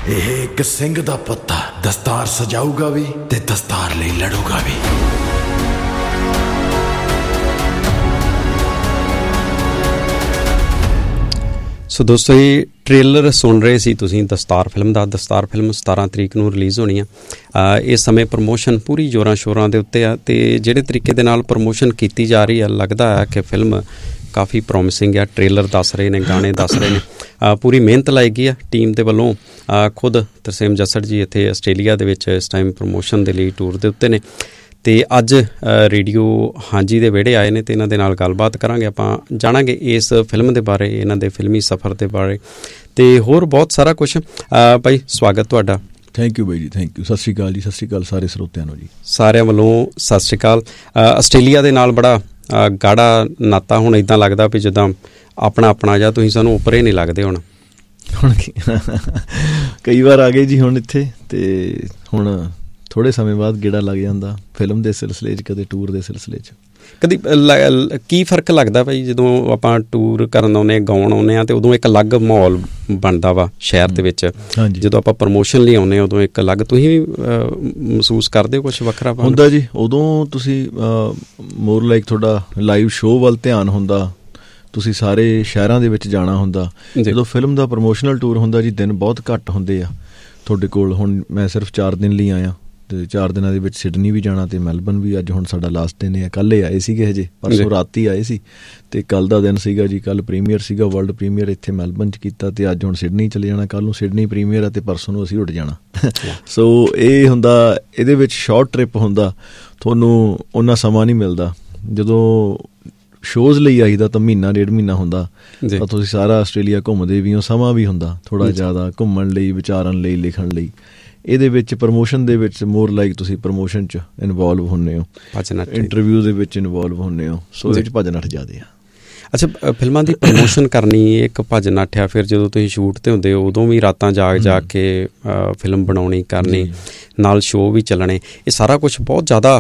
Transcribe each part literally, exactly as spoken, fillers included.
ਇਹ ਇੱਕ ਸਿੰਘ ਦਾ ਪੁੱਤ ਦਸਤਾਰ ਸਜਾਊਗਾ ਵੀ ਤੇ ਦਸਤਾਰ ਲਈ ਲੜੂਗਾ ਵੀ। ਸੋ ਦੋਸਤੋ, ਇਹ ਟ੍ਰੇਲਰ ਸੁਣ ਰਹੇ ਸੀ ਤੁਸੀਂ ਦਸਤਾਰ ਫਿਲਮ ਦਾ। ਦਸਤਾਰ ਫਿਲਮ ਸਤਾਰਾਂ ਤਰੀਕ ਨੂੰ ਰਿਲੀਜ਼ ਹੋਣੀ ਆ। ਇਸ ਸਮੇਂ ਪ੍ਰਮੋਸ਼ਨ ਪੂਰੀ ਜ਼ੋਰਾਂ ਸ਼ੋਰਾਂ ਦੇ ਉੱਤੇ ਆ ਅਤੇ ਜਿਹੜੇ ਤਰੀਕੇ ਦੇ ਨਾਲ ਪ੍ਰਮੋਸ਼ਨ ਕੀਤੀ ਜਾ ਰਹੀ ਆ, ਲੱਗਦਾ ਹੈ ਕਿ ਫਿਲਮ ਕਾਫੀ ਪ੍ਰੋਮਿਸਿੰਗ ਆ। ਟ੍ਰੇਲਰ ਦੱਸ ਰਹੇ ਨੇ, ਗਾਣੇ ਦੱਸ ਰਹੇ ਨੇ, ਪੂਰੀ ਮਿਹਨਤ ਲਾਈ ਗਈ ਆ ਟੀਮ ਦੇ ਵੱਲੋਂ। ਖੁਦ ਤਰਸੇਮ ਜੱਸੜ ਜੀ ਇੱਥੇ ਆਸਟ੍ਰੇਲੀਆ ਦੇ ਵਿੱਚ ਇਸ ਟਾਈਮ ਪ੍ਰਮੋਸ਼ਨ ਦੇ ਲਈ ਟੂਰ ਦੇ ਉੱਤੇ ਨੇ ਅਤੇ ਅੱਜ ਰੇਡੀਓ ਹਾਂਜੀ ਦੇ ਵਿਹੜੇ ਆਏ ਨੇ ਅਤੇ ਇਹਨਾਂ ਦੇ ਨਾਲ ਗੱਲਬਾਤ ਕਰਾਂਗੇ। ਆਪਾਂ ਜਾਣਾਂਗੇ ਇਸ ਫਿਲਮ ਦੇ ਬਾਰੇ, ਇਹਨਾਂ ਦੇ ਫਿਲਮੀ ਸਫ਼ਰ ਦੇ ਬਾਰੇ ਅਤੇ ਹੋਰ ਬਹੁਤ ਸਾਰਾ ਕੁਛ। ਭਾਈ ਸਵਾਗਤ ਤੁਹਾਡਾ। ਥੈਂਕ ਯੂ ਬਾਈ ਜੀ, ਥੈਂਕ ਯੂ। ਸਤਿ ਸ਼੍ਰੀ ਅਕਾਲ ਜੀ, ਸਤਿ ਸ਼੍ਰੀ ਅਕਾਲ ਸਾਰੇ ਸਰੋਤਿਆਂ ਨੂੰ ਜੀ। ਸਾਰਿਆਂ ਵੱਲੋਂ ਸਤਿ ਸ਼੍ਰੀ ਅਕਾਲ। ਆਸਟ੍ਰੇਲੀਆ ਦੇ ਨਾਲ ਬੜਾ ਗਾੜਾ ਨਾਤਾ, ਹੁਣ ਇੱਦਾਂ ਲੱਗਦਾ ਵੀ ਜਿੱਦਾਂ ਆਪਣਾ ਆਪਣਾ ਜਾਂ ਤੁਸੀਂ ਸਾਨੂੰ ਉੱਪਰ ਹੀ ਨਹੀਂ ਲੱਗਦੇ ਹੁਣ। ਹੁਣ ਕਈ ਵਾਰ ਆ ਗਏ ਜੀ ਹੁਣ ਇੱਥੇ, ਅਤੇ ਹੁਣ ਥੋੜ੍ਹੇ ਸਮੇਂ ਬਾਅਦ ਗੇੜਾ ਲੱਗ ਜਾਂਦਾ ਫਿਲਮ ਦੇ ਸਿਲਸਿਲੇ 'ਚ, ਕਦੇ ਟੂਰ ਦੇ ਸਿਲਸਿਲੇ 'ਚ। ਕਦੀ ਕੀ ਫ਼ਰਕ ਲੱਗਦਾ ਭਾਈ ਜਦੋਂ ਆਪਾਂ ਟੂਰ ਕਰਨ ਆਉਂਦੇ, ਗਾਉਣ ਆਉਂਦੇ ਹਾਂ, ਅਤੇ ਉਦੋਂ ਇੱਕ ਅਲੱਗ ਮਾਹੌਲ ਬਣਦਾ ਵਾ ਸ਼ਹਿਰ ਦੇ ਵਿੱਚ। ਜਦੋਂ ਆਪਾਂ ਪ੍ਰਮੋਸ਼ਨ ਲਈ ਆਉਂਦੇ ਹਾਂ ਉਦੋਂ ਇੱਕ ਅਲੱਗ, ਤੁਸੀਂ ਵੀ ਮਹਿਸੂਸ ਕਰਦੇ ਹੋ ਕੁਛ ਵੱਖਰਾ ਹੁੰਦਾ ਜੀ? ਉਦੋਂ ਤੁਸੀਂ ਮੋਰ ਲਾਈਕ ਤੁਹਾਡਾ ਲਾਈਵ ਸ਼ੋਅ ਵੱਲ ਧਿਆਨ ਹੁੰਦਾ, ਤੁਸੀਂ ਸਾਰੇ ਸ਼ਹਿਰਾਂ ਦੇ ਵਿੱਚ ਜਾਣਾ ਹੁੰਦਾ। ਜਦੋਂ ਫਿਲਮ ਦਾ ਪ੍ਰਮੋਸ਼ਨਲ ਟੂਰ ਹੁੰਦਾ ਜੀ, ਦਿਨ ਬਹੁਤ ਘੱਟ ਹੁੰਦੇ ਆ ਤੁਹਾਡੇ ਕੋਲ। ਹੁਣ ਮੈਂ ਸਿਰਫ ਚਾਰ ਦਿਨ ਲਈ ਆਇਆ ਅਤੇ ਚਾਰ ਦਿਨਾਂ ਦੇ ਵਿੱਚ ਸਿਡਨੀ ਵੀ ਜਾਣਾ ਅਤੇ ਮੈਲਬਰਨ ਵੀ। ਅੱਜ ਹੁਣ ਸਾਡਾ ਲਾਸਟ ਦਿਨ ਹੈ। ਕੱਲ੍ਹ ਆਏ ਸੀਗੇ, ਹਜੇ ਪਰਸੋਂ ਰਾਤੀ ਆਏ ਸੀ ਅਤੇ ਕੱਲ੍ਹ ਦਾ ਦਿਨ ਸੀਗਾ ਜੀ। ਕੱਲ੍ਹ ਪ੍ਰੀਮੀਅਰ ਸੀਗਾ, ਵਰਲਡ ਪ੍ਰੀਮੀਅਰ ਇੱਥੇ ਮੈਲਬਰਨ 'ਚ ਕੀਤਾ ਅਤੇ ਅੱਜ ਹੁਣ ਸਿਡਨੀ ਚਲੇ ਜਾਣਾ। ਕੱਲ੍ਹ ਨੂੰ ਸਿਡਨੀ ਪ੍ਰੀਮੀਅਰ ਅਤੇ ਪਰਸੋਂ ਨੂੰ ਅਸੀਂ ਉੱਡ ਜਾਣਾ। ਸੋ ਇਹ ਹੁੰਦਾ, ਇਹਦੇ ਵਿੱਚ ਸ਼ਾਰਟ ਟ੍ਰਿਪ ਹੁੰਦਾ, ਤੁਹਾਨੂੰ ਓਨਾ ਸਮਾਂ ਨਹੀਂ ਮਿਲਦਾ। ਜਦੋਂ ਸ਼ੋਜ਼ ਲਈ ਆਈਦਾ ਤਾਂ ਮਹੀਨਾ ਡੇਢ ਮਹੀਨਾ ਹੁੰਦਾ, ਤਾਂ ਤੁਸੀਂ ਸਾਰਾ ਆਸਟ੍ਰੇਲੀਆ ਘੁੰਮਦੇ ਵੀ ਹੋ, ਸਮਾਂ ਵੀ ਹੁੰਦਾ ਥੋੜ੍ਹਾ ਜ਼ਿਆਦਾ ਘੁੰਮਣ ਲਈ, ਵਿਚਾਰਨ ਲਈ, ਲਿਖਣ ਲਈ। ਇਹਦੇ ਵਿੱਚ ਪ੍ਰਮੋਸ਼ਨ ਦੇ ਵਿੱਚ ਮੋਰ ਲਾਈਕ ਤੁਸੀਂ ਪ੍ਰਮੋਸ਼ਨ 'ਚ ਇਨਵੋਲਵ ਹੁੰਦੇ ਹੋ, ਇੰਟਰਵਿਊ ਦੇ ਵਿੱਚ ਇਨਵੋਲਵ ਹੁੰਦੇ ਹੋ। ਸੋ ਇਹਦੇ 'ਚ ਭੱਜ ਨੱਠ ਜ਼ਿਆਦਾ ਆ। ਅੱਛਾ, ਫਿਲਮਾਂ ਦੀ ਪ੍ਰਮੋਸ਼ਨ ਕਰਨੀ ਇੱਕ ਭੱਜ ਨੱਠ ਆ। ਫਿਰ ਜਦੋਂ ਤੁਸੀਂ ਸ਼ੂਟ 'ਤੇ ਹੁੰਦੇ ਹੋ ਉਦੋਂ ਵੀ ਰਾਤਾਂ ਜਾਗ ਜਾਗ ਕੇ ਫਿਲਮ ਬਣਾਉਣੀ, ਕਰਨੀ, ਨਾਲ ਸ਼ੋਅ ਵੀ ਚੱਲਣੇ, ਇਹ ਸਾਰਾ ਕੁਛ ਬਹੁਤ ਜ਼ਿਆਦਾ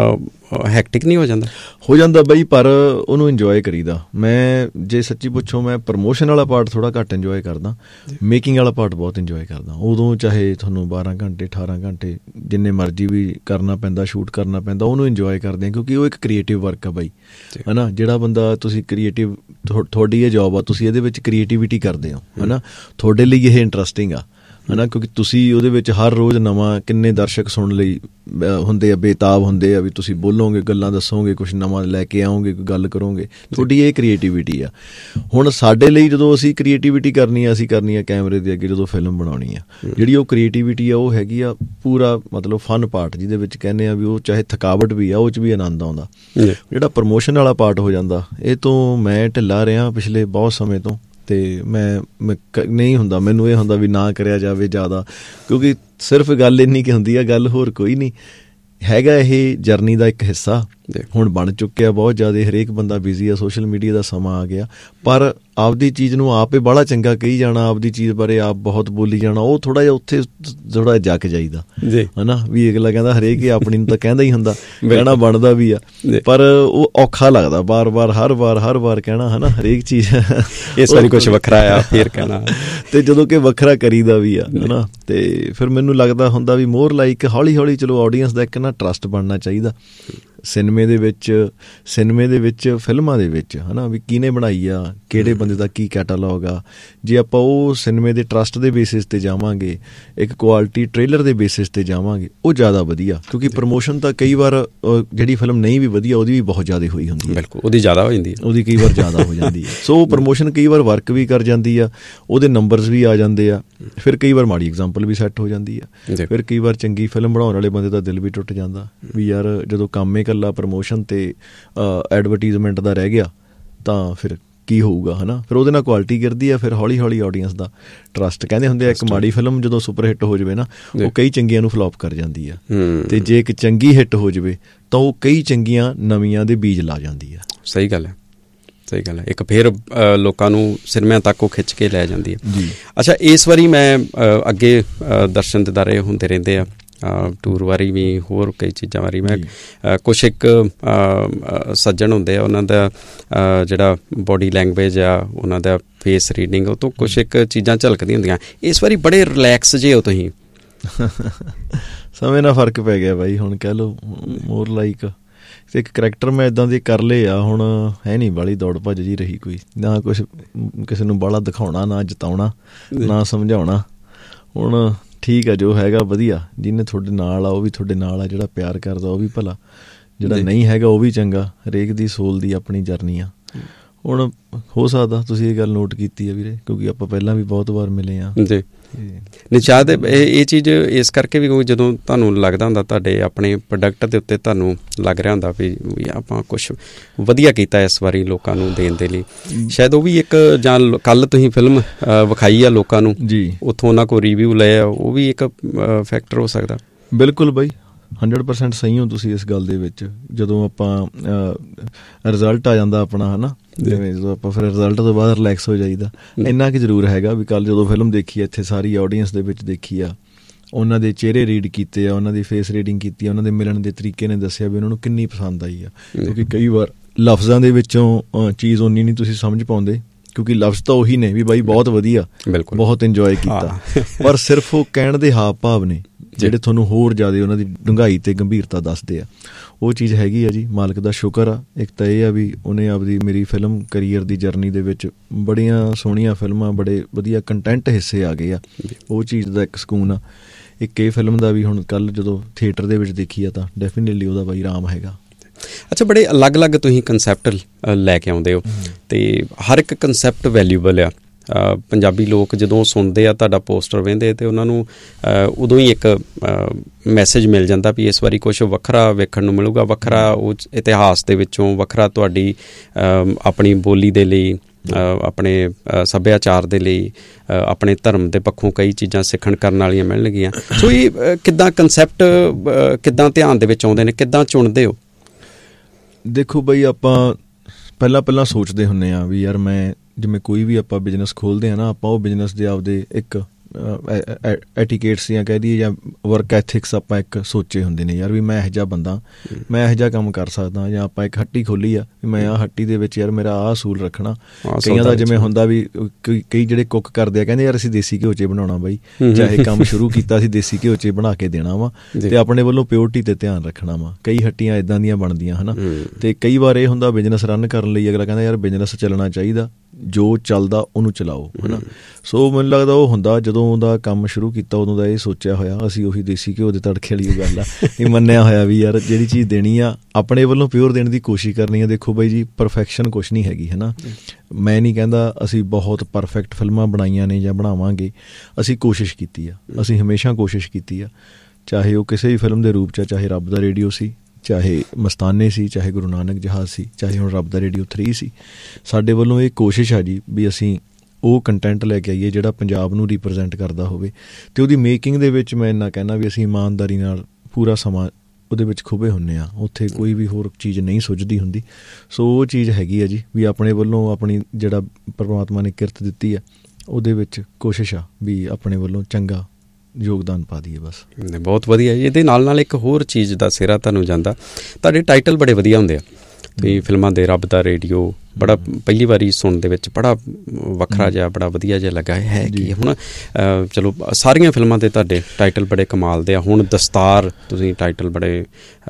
ਹੈਕਟਿਕ ਨਹੀਂ ਹੋ ਜਾਂਦਾ? ਹੋ ਜਾਂਦਾ ਬਾਈ, ਪਰ ਉਹਨੂੰ ਇੰਜੋਏ ਕਰੀਦਾ। ਮੈਂ ਜੇ ਸੱਚੀ ਪੁੱਛੋ, ਮੈਂ ਪ੍ਰਮੋਸ਼ਨ ਵਾਲਾ ਪਾਰਟ ਥੋੜ੍ਹਾ ਘੱਟ ਇੰਜੋਏ ਕਰਦਾ, ਮੇਕਿੰਗ ਵਾਲਾ ਪਾਰਟ ਬਹੁਤ ਇੰਜੋਏ ਕਰਦਾ। ਉਦੋਂ ਚਾਹੇ ਤੁਹਾਨੂੰ ਬਾਰਾਂ ਘੰਟੇ ਅਠਾਰਾਂ ਘੰਟੇ ਜਿੰਨੇ ਮਰਜ਼ੀ ਵੀ ਕਰਨਾ ਪੈਂਦਾ, ਸ਼ੂਟ ਕਰਨਾ ਪੈਂਦਾ, ਉਹਨੂੰ ਇੰਜੋਏ ਕਰਦੇ ਹਾਂ, ਕਿਉਂਕਿ ਉਹ ਇੱਕ ਕ੍ਰੀਏਟਿਵ ਵਰਕ ਆ ਬਾਈ, ਹੈ ਨਾ। ਜਿਹੜਾ ਬੰਦਾ ਤੁਸੀਂ ਕ੍ਰੀਏਟਿਵ, ਤੁਹਾਡੀ ਇਹ ਜੋਬ ਆ, ਤੁਸੀਂ ਇਹਦੇ ਵਿੱਚ ਕ੍ਰੀਏਟਿਵਿਟੀ ਕਰਦੇ ਹੋ, ਹੈ ਨਾ। ਤੁਹਾਡੇ ਲਈ ਇਹ ਇੰਟਰਸਟਿੰਗ ਆ, ਹੈ ਨਾ, ਕਿਉਂਕਿ ਤੁਸੀਂ ਉਹਦੇ ਵਿੱਚ ਹਰ ਰੋਜ਼ ਨਵਾਂ, ਕਿੰਨੇ ਦਰਸ਼ਕ ਸੁਣਨ ਲਈ ਹੁੰਦੇ ਆ, ਬੇਤਾਬ ਹੁੰਦੇ ਆ ਵੀ ਤੁਸੀਂ ਬੋਲੋਗੇ, ਗੱਲਾਂ ਦੱਸੋਗੇ, ਕੁਛ ਨਵਾਂ ਲੈ ਕੇ ਆਓਗੇ, ਕੋਈ ਗੱਲ ਕਰੋਗੇ। ਤੁਹਾਡੀ ਇਹ ਕ੍ਰੀਏਟਿਵਿਟੀ ਆ। ਹੁਣ ਸਾਡੇ ਲਈ ਜਦੋਂ ਅਸੀਂ ਕ੍ਰੀਏਟਿਵਿਟੀ ਕਰਨੀ ਆ, ਅਸੀਂ ਕਰਨੀ ਆ ਕੈਮਰੇ ਦੇ ਅੱਗੇ ਜਦੋਂ ਫਿਲਮ ਬਣਾਉਣੀ ਆ, ਜਿਹੜੀ ਉਹ ਕ੍ਰੀਏਟਿਵਿਟੀ ਆ ਉਹ ਹੈਗੀ ਆ ਪੂਰਾ ਮਤਲਬ ਫਨ ਪਾਰਟ, ਜਿਹਦੇ ਵਿੱਚ ਕਹਿੰਦੇ ਆ ਵੀ ਉਹ ਚਾਹੇ ਥਕਾਵਟ ਵੀ ਆ, ਉਹ 'ਚ ਵੀ ਆਨੰਦ ਆਉਂਦਾ। ਜਿਹੜਾ ਪ੍ਰਮੋਸ਼ਨ ਵਾਲਾ ਪਾਰਟ ਹੋ ਜਾਂਦਾ, ਇਹ ਤੋਂ ਮੈਂ ਢਿੱਲਾ ਰਿਹਾ ਪਿਛਲੇ ਬਹੁਤ ਸਮੇਂ ਤੋਂ, ਅਤੇ ਮੈਂ ਮੈਂ ਨਹੀਂ ਹੁੰਦਾ, ਮੈਨੂੰ ਇਹ ਹੁੰਦਾ ਵੀ ਨਾ ਕਰਿਆ ਜਾਵੇ ਜ਼ਿਆਦਾ, ਕਿਉਂਕਿ ਸਿਰਫ ਗੱਲ ਇੰਨੀ ਕੁ ਹੁੰਦੀ ਆ, ਗੱਲ ਹੋਰ ਕੋਈ ਨਹੀਂ ਹੈਗਾ। ਇਹ ਜਰਨੀ ਦਾ ਇੱਕ ਹਿੱਸਾ ਹੁਣ ਬਣ ਚੁੱਕਿਆ ਬਹੁਤ ਜ਼ਿਆਦਾ। ਹਰੇਕ ਬੰਦਾ ਬਿਜ਼ੀ ਆ, ਸੋਸ਼ਲ ਮੀਡੀਆ ਦਾ ਸਮਾਂ ਆ ਗਿਆ, ਪਰ ਆਪਦੀ ਚੀਜ਼ ਨੂੰ ਆਪ ਹੀ ਬਾਹਲਾ ਚੰਗਾ ਕਹੀ ਜਾਣਾ, ਆਪਦੀ ਚੀਜ਼ ਬਾਰੇ ਆਪ ਬਹੁਤ ਬੋਲੀ ਜਾਣਾ, ਉਹ ਥੋੜ੍ਹਾ ਜਿਹਾ ਉੱਥੇ ਥੋੜ੍ਹਾ ਜਿਹਾ ਜੱਕ ਜਾਈਦਾ, ਹੈ ਨਾ। ਵੀ ਅਗਲਾ ਕਹਿੰਦਾ ਹਰੇਕ ਹੀ ਆਪਣੀ ਨੂੰ ਤਾਂ ਕਹਿੰਦਾ ਹੀ ਹੁੰਦਾ, ਕਹਿਣਾ ਬਣਦਾ ਵੀ ਆ, ਪਰ ਉਹ ਔਖਾ ਲੱਗਦਾ ਵਾਰ ਵਾਰ ਹਰ ਵਾਰ ਹਰ ਵਾਰ ਕਹਿਣਾ, ਹੈ ਨਾ, ਹਰੇਕ ਚੀਜ਼ ਇਸ ਵਾਰੀ ਕੁਛ ਵੱਖਰਾ ਆ ਫਿਰ ਕਹਿਣਾ। ਅਤੇ ਜਦੋਂ ਕਿ ਵੱਖਰਾ ਕਰੀਦਾ ਵੀ ਆ, ਹੈ ਨਾ, ਅਤੇ ਫਿਰ ਮੈਨੂੰ ਲੱਗਦਾ ਹੁੰਦਾ ਵੀ ਮੋਰ ਲਾਈਕ ਹੌਲੀ ਹੌਲੀ ਚਲੋ ਆਡੀਅੰਸ ਦਾ ਇੱਕ ਨਾ ਟਰੱਸਟ ਬਣਨਾ ਚਾਹੀਦਾ ਸਿਨੇਮੇ ਦੇ ਵਿੱਚ, ਸਿਨੇਮੇ ਦੇ ਵਿੱਚ, ਫਿਲਮਾਂ ਦੇ ਵਿੱਚ, ਹੈ ਨਾ, ਵੀ ਕਿਹਨੇ ਬਣਾਈ ਆ, ਕਿਹੜੇ ਬੰਦੇ ਦਾ ਕੀ ਕੈਟਾਲੋਗ ਆ। ਜੇ ਆਪਾਂ ਉਹ ਸਿਨੇਮੇ ਦੇ ਟਰੱਸਟ ਦੇ ਬੇਸਿਸ 'ਤੇ ਜਾਵਾਂਗੇ, ਇੱਕ ਕੁਆਲਿਟੀ ਟ੍ਰੇਲਰ ਦੇ ਬੇਸਿਸ 'ਤੇ ਜਾਵਾਂਗੇ, ਉਹ ਜ਼ਿਆਦਾ ਵਧੀਆ। ਕਿਉਂਕਿ ਪ੍ਰਮੋਸ਼ਨ ਤਾਂ ਕਈ ਵਾਰ ਜਿਹੜੀ ਫਿਲਮ ਨਹੀਂ ਵੀ ਵਧੀਆ, ਉਹਦੀ ਵੀ ਬਹੁਤ ਜ਼ਿਆਦਾ ਹੋਈ ਹੁੰਦੀ ਹੈ। ਬਿਲਕੁਲ, ਉਹਦੀ ਜ਼ਿਆਦਾ ਹੋ ਜਾਂਦੀ ਹੈ, ਉਹਦੀ ਕਈ ਵਾਰ ਜ਼ਿਆਦਾ ਹੋ ਜਾਂਦੀ ਹੈ। ਸੋ ਪ੍ਰਮੋਸ਼ਨ ਕਈ ਵਾਰ ਵਰਕ ਵੀ ਕਰ ਜਾਂਦੀ ਆ, ਉਹਦੇ ਨੰਬਰਸ ਵੀ ਆ ਜਾਂਦੇ ਆ, ਫਿਰ ਕਈ ਵਾਰ ਮਾੜੀ ਐਗਜ਼ਾਮਪਲ ਵੀ ਸੈੱਟ ਹੋ ਜਾਂਦੀ ਆ, ਫਿਰ ਕਈ ਵਾਰ ਚੰਗੀ ਫਿਲਮ ਬਣਾਉਣ ਵਾਲੇ ਬੰਦੇ ਦਾ ਦਿਲ ਵੀ ਟੁੱਟ ਜਾਂਦਾ ਵੀ ਯਾਰ ਜਦੋਂ ਕੰਮ ਹੀ ਇਕੱਲਾ ਪ੍ਰਮੋਸ਼ਨ ਅਤੇ ਐਡਵਰਟੀਜ਼ਮੈਂਟ ਦਾ ਰਹਿ ਗਿਆ ਤਾਂ ਫਿਰ ਕੀ ਹੋਊਗਾ, ਹੈ ਨਾ। ਫਿਰ ਉਹਦੇ ਨਾਲ ਕੁਆਲਿਟੀ ਗਿਰਦੀ ਆ, ਫਿਰ ਹੌਲੀ ਹੌਲੀ ਆਡੀਅੰਸ ਦਾ ਟਰੱਸਟ। ਕਹਿੰਦੇ ਹੁੰਦੇ ਆ ਇੱਕ ਮਾੜੀ ਫਿਲਮ ਜਦੋਂ ਸੁਪਰ ਹਿੱਟ ਹੋ ਜਾਵੇ ਨਾ, ਉਹ ਕਈ ਚੰਗੀਆਂ ਨੂੰ ਫਲੋਪ ਕਰ ਜਾਂਦੀ ਆ, ਅਤੇ ਜੇ ਇੱਕ ਚੰਗੀ ਹਿੱਟ ਹੋ ਜਾਵੇ ਤਾਂ ਉਹ ਕਈ ਚੰਗੀਆਂ ਨਵੀਆਂ ਦੇ ਬੀਜ ਲਾ ਜਾਂਦੀ ਆ। ਸਹੀ ਗੱਲ ਹੈ, ਸਹੀ ਗੱਲ ਹੈ। ਇੱਕ ਫਿਰ ਲੋਕਾਂ ਨੂੰ ਸਿਨੇਮਿਆਂ ਤੱਕ ਉਹ ਖਿੱਚ ਕੇ ਲੈ ਜਾਂਦੀ ਹੈ ਜੀ। ਅੱਛਾ, ਇਸ ਵਾਰੀ ਮੈਂ ਅੱਗੇ ਦਰਸ਼ਨ ਦਿਦਾਰੇ ਹੁੰਦੇ ਰਹਿੰਦੇ ਆ ਟੂਰ ਬਾਰੇ ਵੀ, ਹੋਰ ਕਈ ਚੀਜ਼ਾਂ ਬਾਰੇ। ਮੈਂ ਕੁਛ ਇੱਕ ਸੱਜਣ ਹੁੰਦੇ ਆ, ਉਹਨਾਂ ਦਾ ਜਿਹੜਾ ਬੋਡੀ ਲੈਂਗੁਏਜ ਆ, ਉਹਨਾਂ ਦਾ ਫੇਸ ਰੀਡਿੰਗ, ਉਹ ਤੋਂ ਕੁਛ ਇੱਕ ਚੀਜ਼ਾਂ ਝਲਕਦੀਆਂ ਹੁੰਦੀਆਂ। ਇਸ ਵਾਰੀ ਬੜੇ ਰਿਲੈਕਸ ਜੇ ਹੋ ਤੁਸੀਂ। ਸਮੇਂ ਨਾਲ ਫਰਕ ਪੈ ਗਿਆ ਬਾਈ, ਹੁਣ ਕਹਿ ਲਓ ਮੋਰ ਲਾਈਕ ਇੱਕ ਕਰੈਕਟਰ ਮੈਂ ਇੱਦਾਂ ਦੇ ਕਰ ਲਏ ਆ, ਹੁਣ ਹੈ ਨਹੀਂ ਬਾਹਲੀ ਦੌੜ ਭੱਜ ਜੀ ਰਹੀ ਕੋਈ, ਨਾ ਕੁਛ ਕਿਸੇ ਨੂੰ ਬਾਹਲਾ ਦਿਖਾਉਣਾ, ਨਾ ਜਤਾਉਣਾ, ਨਾ ਸਮਝਾਉਣਾ। ਹੁਣ ਠੀਕ ਆ, ਜੋ ਹੈਗਾ ਵਧੀਆ। ਜਿਹਨੇ ਤੁਹਾਡੇ ਨਾਲ ਆ ਉਹ ਵੀ ਤੁਹਾਡੇ ਨਾਲ ਆ, ਜਿਹੜਾ ਪਿਆਰ ਕਰਦਾ ਉਹ ਵੀ ਭਲਾ, ਜਿਹੜਾ ਨਹੀਂ ਹੈਗਾ ਉਹ ਵੀ ਚੰਗਾ। ਹਰੇਕ ਦੀ ਸੋਲ ਦੀ ਆਪਣੀ ਜਰਨੀ ਆ। ਹੁਣ ਹੋ ਸਕਦਾ ਤੁਸੀਂ ਇਹ ਗੱਲ ਨੋਟ ਕੀਤੀ ਆ ਵੀਰੇ, ਕਿਉਂਕਿ ਆਪਾਂ ਪਹਿਲਾਂ ਵੀ ਬਹੁਤ ਵਾਰ ਮਿਲੇ ਹਾਂ ਜੀ। ਨਹੀਂ ਸ਼ਾਇਦ ਇਹ ਇਹ ਚੀਜ਼ ਇਸ ਕਰਕੇ ਵੀ, ਕਿਉਂਕਿ ਜਦੋਂ ਤੁਹਾਨੂੰ ਲੱਗਦਾ ਹੁੰਦਾ ਤੁਹਾਡੇ ਆਪਣੇ ਪ੍ਰੋਡਕਟ ਦੇ ਉੱਤੇ ਤੁਹਾਨੂੰ ਲੱਗ ਰਿਹਾ ਹੁੰਦਾ ਵੀ ਆਪਾਂ ਕੁਛ ਵਧੀਆ ਕੀਤਾ ਇਸ ਵਾਰੀ ਲੋਕਾਂ ਨੂੰ ਦੇਣ ਦੇ ਲਈ, ਸ਼ਾਇਦ ਉਹ ਵੀ ਇੱਕ, ਜਾਂ ਕੱਲ੍ਹ ਤੁਸੀਂ ਫਿਲਮ ਵਿਖਾਈ ਆ ਲੋਕਾਂ ਨੂੰ ਜੀ, ਉੱਥੋਂ ਉਹਨਾਂ ਕੋਲ ਰਿਵਿਊ ਲਏ ਆ, ਉਹ ਵੀ ਇੱਕ ਫੈਕਟਰ ਹੋ ਸਕਦਾ। ਬਿਲਕੁਲ ਬਾਈ, ਹੰਡਰਡ ਪਰਸੈਂਟ ਸਹੀ ਹੋ ਤੁਸੀਂ ਇਸ ਗੱਲ ਦੇ ਵਿੱਚ। ਜਦੋਂ ਆਪਾਂ ਰਿਜ਼ਲਟ ਆ ਜਾਂਦਾ ਆਪਣਾ, ਹੈ ਨਾ, ਜਿਵੇਂ ਜਦੋਂ ਆਪਾਂ ਫਿਰ ਰਿਜ਼ਲਟ ਤੋਂ ਬਾਅਦ ਰਿਲੈਕਸ ਹੋ ਜਾਈਦਾ। ਇੰਨਾ ਕੁ ਜ਼ਰੂਰ ਹੈਗਾ ਵੀ ਕੱਲ੍ਹ ਜਦੋਂ ਫਿਲਮ ਦੇਖੀ ਆ, ਇੱਥੇ ਸਾਰੀ ਆਡੀਅੰਸ ਦੇ ਵਿੱਚ ਦੇਖੀ ਆ, ਉਹਨਾਂ ਦੇ ਚਿਹਰੇ ਰੀਡ ਕੀਤੇ ਆ, ਉਹਨਾਂ ਦੀ ਫੇਸ ਰੀਡਿੰਗ ਕੀਤੀ ਆ, ਉਹਨਾਂ ਦੇ ਮਿਲਣ ਦੇ ਤਰੀਕੇ ਨੇ ਦੱਸਿਆ ਵੀ ਉਹਨਾਂ ਨੂੰ ਕਿੰਨੀ ਪਸੰਦ ਆਈ ਆ। ਕਿਉਂਕਿ ਕਈ ਵਾਰ ਲਫ਼ਜ਼ਾਂ ਦੇ ਵਿੱਚੋਂ ਚੀਜ਼ ਓਨੀ ਨਹੀਂ ਤੁਸੀਂ ਸਮਝ ਪਾਉਂਦੇ, ਕਿਉਂਕਿ ਲਫ਼ਜ਼ ਤਾਂ ਉਹੀ ਨੇ ਵੀ ਬਾਈ ਬਹੁਤ ਵਧੀਆ, ਬਹੁਤ ਇੰਜੋਏ ਕੀਤਾ, ਪਰ ਸਿਰਫ ਉਹ ਕਹਿਣ ਦੇ ਹਾਵ ਭਾਵ ਨੇ ਜਿਹੜੇ ਤੁਹਾਨੂੰ ਹੋਰ ਜ਼ਿਆਦਾ ਉਹਨਾਂ ਦੀ ਡੂੰਘਾਈ ਅਤੇ ਗੰਭੀਰਤਾ ਦੱਸਦੇ ਆ। ਉਹ ਚੀਜ਼ ਹੈਗੀ ਆ ਜੀ, ਮਾਲਕ ਦਾ ਸ਼ੁਕਰ ਆ। ਇੱਕ ਤਾਂ ਇਹ ਆ ਵੀ ਉਹਨੇ ਆਪਦੀ ਮੇਰੀ ਫਿਲਮ ਕਰੀਅਰ ਦੀ ਜਰਨੀ ਦੇ ਵਿੱਚ ਬੜੀਆਂ ਸੋਹਣੀਆਂ ਫਿਲਮਾਂ, ਬੜੇ ਵਧੀਆ ਕੰਟੈਂਟ ਹਿੱਸੇ ਆ ਗਏ ਆ, ਉਹ ਚੀਜ਼ ਦਾ ਇੱਕ ਸਕੂਨ ਆ। ਇੱਕ ਇਹ ਫਿਲਮ ਦਾ ਵੀ ਹੁਣ ਕੱਲ੍ਹ ਜਦੋਂ ਥੀਏਟਰ ਦੇ ਵਿੱਚ ਦੇਖੀ ਆ ਤਾਂ ਡੈਫੀਨੇਟਲੀ ਉਹਦਾ ਬਾਈ ਆਰਾਮ ਹੈਗਾ। ਅੱਛਾ, ਬੜੇ ਅਲੱਗ-ਅਲੱਗ ਤੁਸੀਂ ਕੰਸੈਪਟ ਲੈ ਕੇ ਆਉਂਦੇ ਹੋ, ਅਤੇ ਹਰ ਇੱਕ ਕੰਸੈਪਟ ਵੈਲਿਊਬਲ ਆ। ਪੰਜਾਬੀ ਲੋਕ ਜਦੋਂ ਸੁਣਦੇ ਆ ਤੁਹਾਡਾ ਪੋਸਟਰ ਵਹਿੰਦੇ, ਅਤੇ ਉਹਨਾਂ ਨੂੰ ਉਦੋਂ ਹੀ ਇੱਕ ਮੈਸੇਜ ਮਿਲ ਜਾਂਦਾ ਵੀ ਇਸ ਵਾਰੀ ਕੁਛ ਵੱਖਰਾ ਵੇਖਣ ਨੂੰ ਮਿਲੂਗਾ, ਵੱਖਰਾ ਉਹ ਇਤਿਹਾਸ ਦੇ ਵਿੱਚੋਂ, ਵੱਖਰਾ ਤੁਹਾਡੀ ਆਪਣੀ ਬੋਲੀ ਦੇ ਲਈ, ਆਪਣੇ ਸੱਭਿਆਚਾਰ ਦੇ ਲਈ, ਆਪਣੇ ਧਰਮ ਦੇ ਪੱਖੋਂ ਕਈ ਚੀਜ਼ਾਂ ਸਿੱਖਣ ਕਰਨ ਵਾਲੀਆਂ ਮਿਲਣਗੀਆਂ। ਸੋ ਇਹ ਕਿੱਦਾਂ ਕੰਸੈਪਟ ਕਿੱਦਾਂ ਧਿਆਨ ਦੇ ਵਿੱਚ ਆਉਂਦੇ ਨੇ, ਕਿੱਦਾਂ ਚੁਣਦੇ ਹੋ? ਦੇਖੋ ਬਈ, ਆਪਾਂ ਪਹਿਲਾਂ ਪਹਿਲਾਂ ਸੋਚਦੇ ਹੁੰਦੇ ਹਾਂ ਵੀ ਯਾਰ ਮੈਂ, ਜਿਵੇਂ ਕੋਈ ਵੀ ਆਪਾਂ ਬਿਜ਼ਨਸ ਖੋਲ੍ਹਦੇ ਹਾਂ ਨਾ, ਆਪਾਂ ਉਹ ਬਿਜ਼ਨਸ ਦੇ ਆਪਦੇ ਇੱਕ ਐਟੀਕੇਟਸ ਜਾਂ ਕਹਿ ਦਈਏ ਜਾਂ ਵਰਕ ਐਥਿਕਸ ਆਪਾਂ ਇੱਕ ਸੋਚੇ ਹੁੰਦੇ ਨੇ ਯਾਰ ਵੀ ਮੈਂ ਇਹੋ ਜਿਹਾ ਬੰਦਾ, ਮੈਂ ਇਹੋ ਜਿਹਾ ਕੰਮ ਕਰ ਸਕਦਾ। ਜਾਂ ਆਪਾਂ ਇੱਕ ਹੱਟੀ ਖੋਲ੍ਹੀ ਆ ਵੀ ਮੈਂ ਆਹ ਹੱਟੀ ਦੇ ਵਿੱਚ ਯਾਰ ਮੇਰਾ ਆਹ ਅਸੂਲ ਰੱਖਣਾ। ਕਈਆਂ ਦਾ ਜਿਵੇਂ ਹੁੰਦਾ ਵੀ ਕਈ ਜਿਹੜੇ ਕੁੱਕ ਕਰਦੇ ਆ, ਕਹਿੰਦੇ ਯਾਰ ਅਸੀਂ ਦੇਸੀ ਘਿਓ 'ਚ ਬਣਾਉਣਾ ਬਾਈ, ਚਾਹੇ ਕੰਮ ਸ਼ੁਰੂ ਕੀਤਾ ਅਸੀਂ ਦੇਸੀ ਘਿਓ 'ਚ ਬਣਾ ਕੇ ਦੇਣਾ ਵਾ, ਅਤੇ ਆਪਣੇ ਵੱਲੋਂ ਪਿਓਰਟੀ 'ਤੇ ਧਿਆਨ ਰੱਖਣਾ ਵਾ। ਕਈ ਹੱਟੀਆਂ ਇੱਦਾਂ ਦੀਆਂ ਬਣਦੀਆਂ ਹੈ ਨਾ। ਅਤੇ ਕਈ ਵਾਰ ਇਹ ਹੁੰਦਾ ਬਿਜ਼ਨਸ ਰਨ ਕਰਨ ਲਈ ਅਗਲਾ ਕਹਿੰਦਾ ਯਾਰ ਬਿਜ਼ਨਸ ਚੱਲਣਾ ਚਾਹੀਦਾ, ਜੋ ਚੱਲਦਾ ਉਹਨੂੰ ਚਲਾਓ, ਹੈ ਨਾ। ਸੋ ਮੈਨੂੰ ਲੱਗਦਾ ਉਹ ਹੁੰਦਾ ਜਦੋਂ ਉਹਦਾ ਕੰਮ ਸ਼ੁਰੂ ਕੀਤਾ ਉਦੋਂ ਦਾ ਇਹ ਸੋਚਿਆ ਹੋਇਆ, ਅਸੀਂ ਉਹੀ ਦੇਸੀ ਘਿਓ ਦੇ ਤੜਕੇ ਵਾਲੀ ਗੱਲ ਆ, ਇਹ ਮੰਨਿਆ ਹੋਇਆ ਵੀ ਯਾਰ ਜਿਹੜੀ ਚੀਜ਼ ਦੇਣੀ ਆ ਆਪਣੇ ਵੱਲੋਂ ਪਿਓਰ ਦੇਣ ਦੀ ਕੋਸ਼ਿਸ਼ ਕਰਨੀ ਆ। ਦੇਖੋ ਬਾਈ ਜੀ, ਪਰਫੈਕਸ਼ਨ ਕੁਛ ਨਹੀਂ ਹੈਗੀ, ਹੈ ਨਾ। ਮੈਂ ਨਹੀਂ ਕਹਿੰਦਾ ਅਸੀਂ ਬਹੁਤ ਪਰਫੈਕਟ ਫਿਲਮਾਂ ਬਣਾਈਆਂ ਨੇ ਜਾਂ ਬਣਾਵਾਂਗੇ, ਅਸੀਂ ਕੋਸ਼ਿਸ਼ ਕੀਤੀ ਆ, ਅਸੀਂ ਹਮੇਸ਼ਾ ਕੋਸ਼ਿਸ਼ ਕੀਤੀ ਆ, ਚਾਹੇ ਉਹ ਕਿਸੇ ਵੀ ਫਿਲਮ ਦੇ ਰੂਪ 'ਚ, ਚਾਹੇ ਰੱਬ ਦਾ ਰੇਡੀਓ ਸੀ, ਚਾਹੇ ਮਸਤਾਨੇ ਸੀ, ਚਾਹੇ ਗੁਰੂ ਨਾਨਕ ਜਹਾਜ਼ ਸੀ, ਚਾਹੇ ਹੁਣ ਰੱਬ ਦਾ ਰੇਡੀਓ ਥਰੀ ਸੀ। ਸਾਡੇ ਵੱਲੋਂ ਇਹ ਕੋਸ਼ਿਸ਼ ਆ ਜੀ ਵੀ ਅਸੀਂ ਉਹ ਕੰਟੈਂਟ ਲੈ ਕੇ ਆਈਏ ਜਿਹੜਾ ਪੰਜਾਬ ਨੂੰ ਰਿਪਰਜੈਂਟ ਕਰਦਾ ਹੋਵੇ, ਅਤੇ ਉਹਦੀ ਮੇਕਿੰਗ ਦੇ ਵਿੱਚ ਮੈਂ ਇੰਨਾ ਕਹਿਣਾ ਵੀ ਅਸੀਂ ਇਮਾਨਦਾਰੀ ਨਾਲ ਪੂਰਾ ਸਮਾਂ ਉਹਦੇ ਵਿੱਚ ਖੁੱਬੇ ਹੁੰਦੇ ਹਾਂ, ਉੱਥੇ ਕੋਈ ਵੀ ਹੋਰ ਚੀਜ਼ ਨਹੀਂ ਸੁੱਝਦੀ ਹੁੰਦੀ। ਸੋ ਉਹ ਚੀਜ਼ ਹੈਗੀ ਆ ਜੀ ਵੀ ਆਪਣੇ ਵੱਲੋਂ ਆਪਣੀ ਜਿਹੜਾ ਪਰਮਾਤਮਾ ਨੇ ਕਿਰਤ ਦਿੱਤੀ ਆ ਉਹਦੇ ਵਿੱਚ ਕੋਸ਼ਿਸ਼ ਆ ਵੀ ਆਪਣੇ ਵੱਲੋਂ ਚੰਗਾ ਯੋਗਦਾਨ ਪਾ ਦਈਏ ਬਸ। ਬਹੁਤ ਵਧੀਆ। ਇਹਦੇ ਨਾਲ ਨਾਲ ਇੱਕ ਹੋਰ ਚੀਜ਼ ਦਾ ਸਿਰਾ ਤੁਹਾਨੂੰ ਜਾਂਦਾ, ਤੁਹਾਡੇ ਟਾਈਟਲ ਬੜੇ ਵਧੀਆ ਹੁੰਦੇ ਆ ਵੀ ਫਿਲਮਾਂ ਦੇ। ਰੱਬ ਦਾ ਰੇਡੀਓ ਬੜਾ ਪਹਿਲੀ ਵਾਰੀ ਸੁਣਨ ਦੇ ਵਿੱਚ ਬੜਾ ਵੱਖਰਾ ਜਿਹਾ, ਬੜਾ ਵਧੀਆ ਜਿਹਾ ਲੱਗਾ ਹੈ ਕਿ ਹੁਣ ਚਲੋ ਸਾਰੀਆਂ ਫਿਲਮਾਂ ਦੇ ਤੁਹਾਡੇ ਟਾਈਟਲ ਬੜੇ ਕਮਾਲ ਦੇ ਆ। ਹੁਣ ਦਸਤਾਰ ਤੁਸੀਂ ਟਾਈਟਲ ਬੜੇ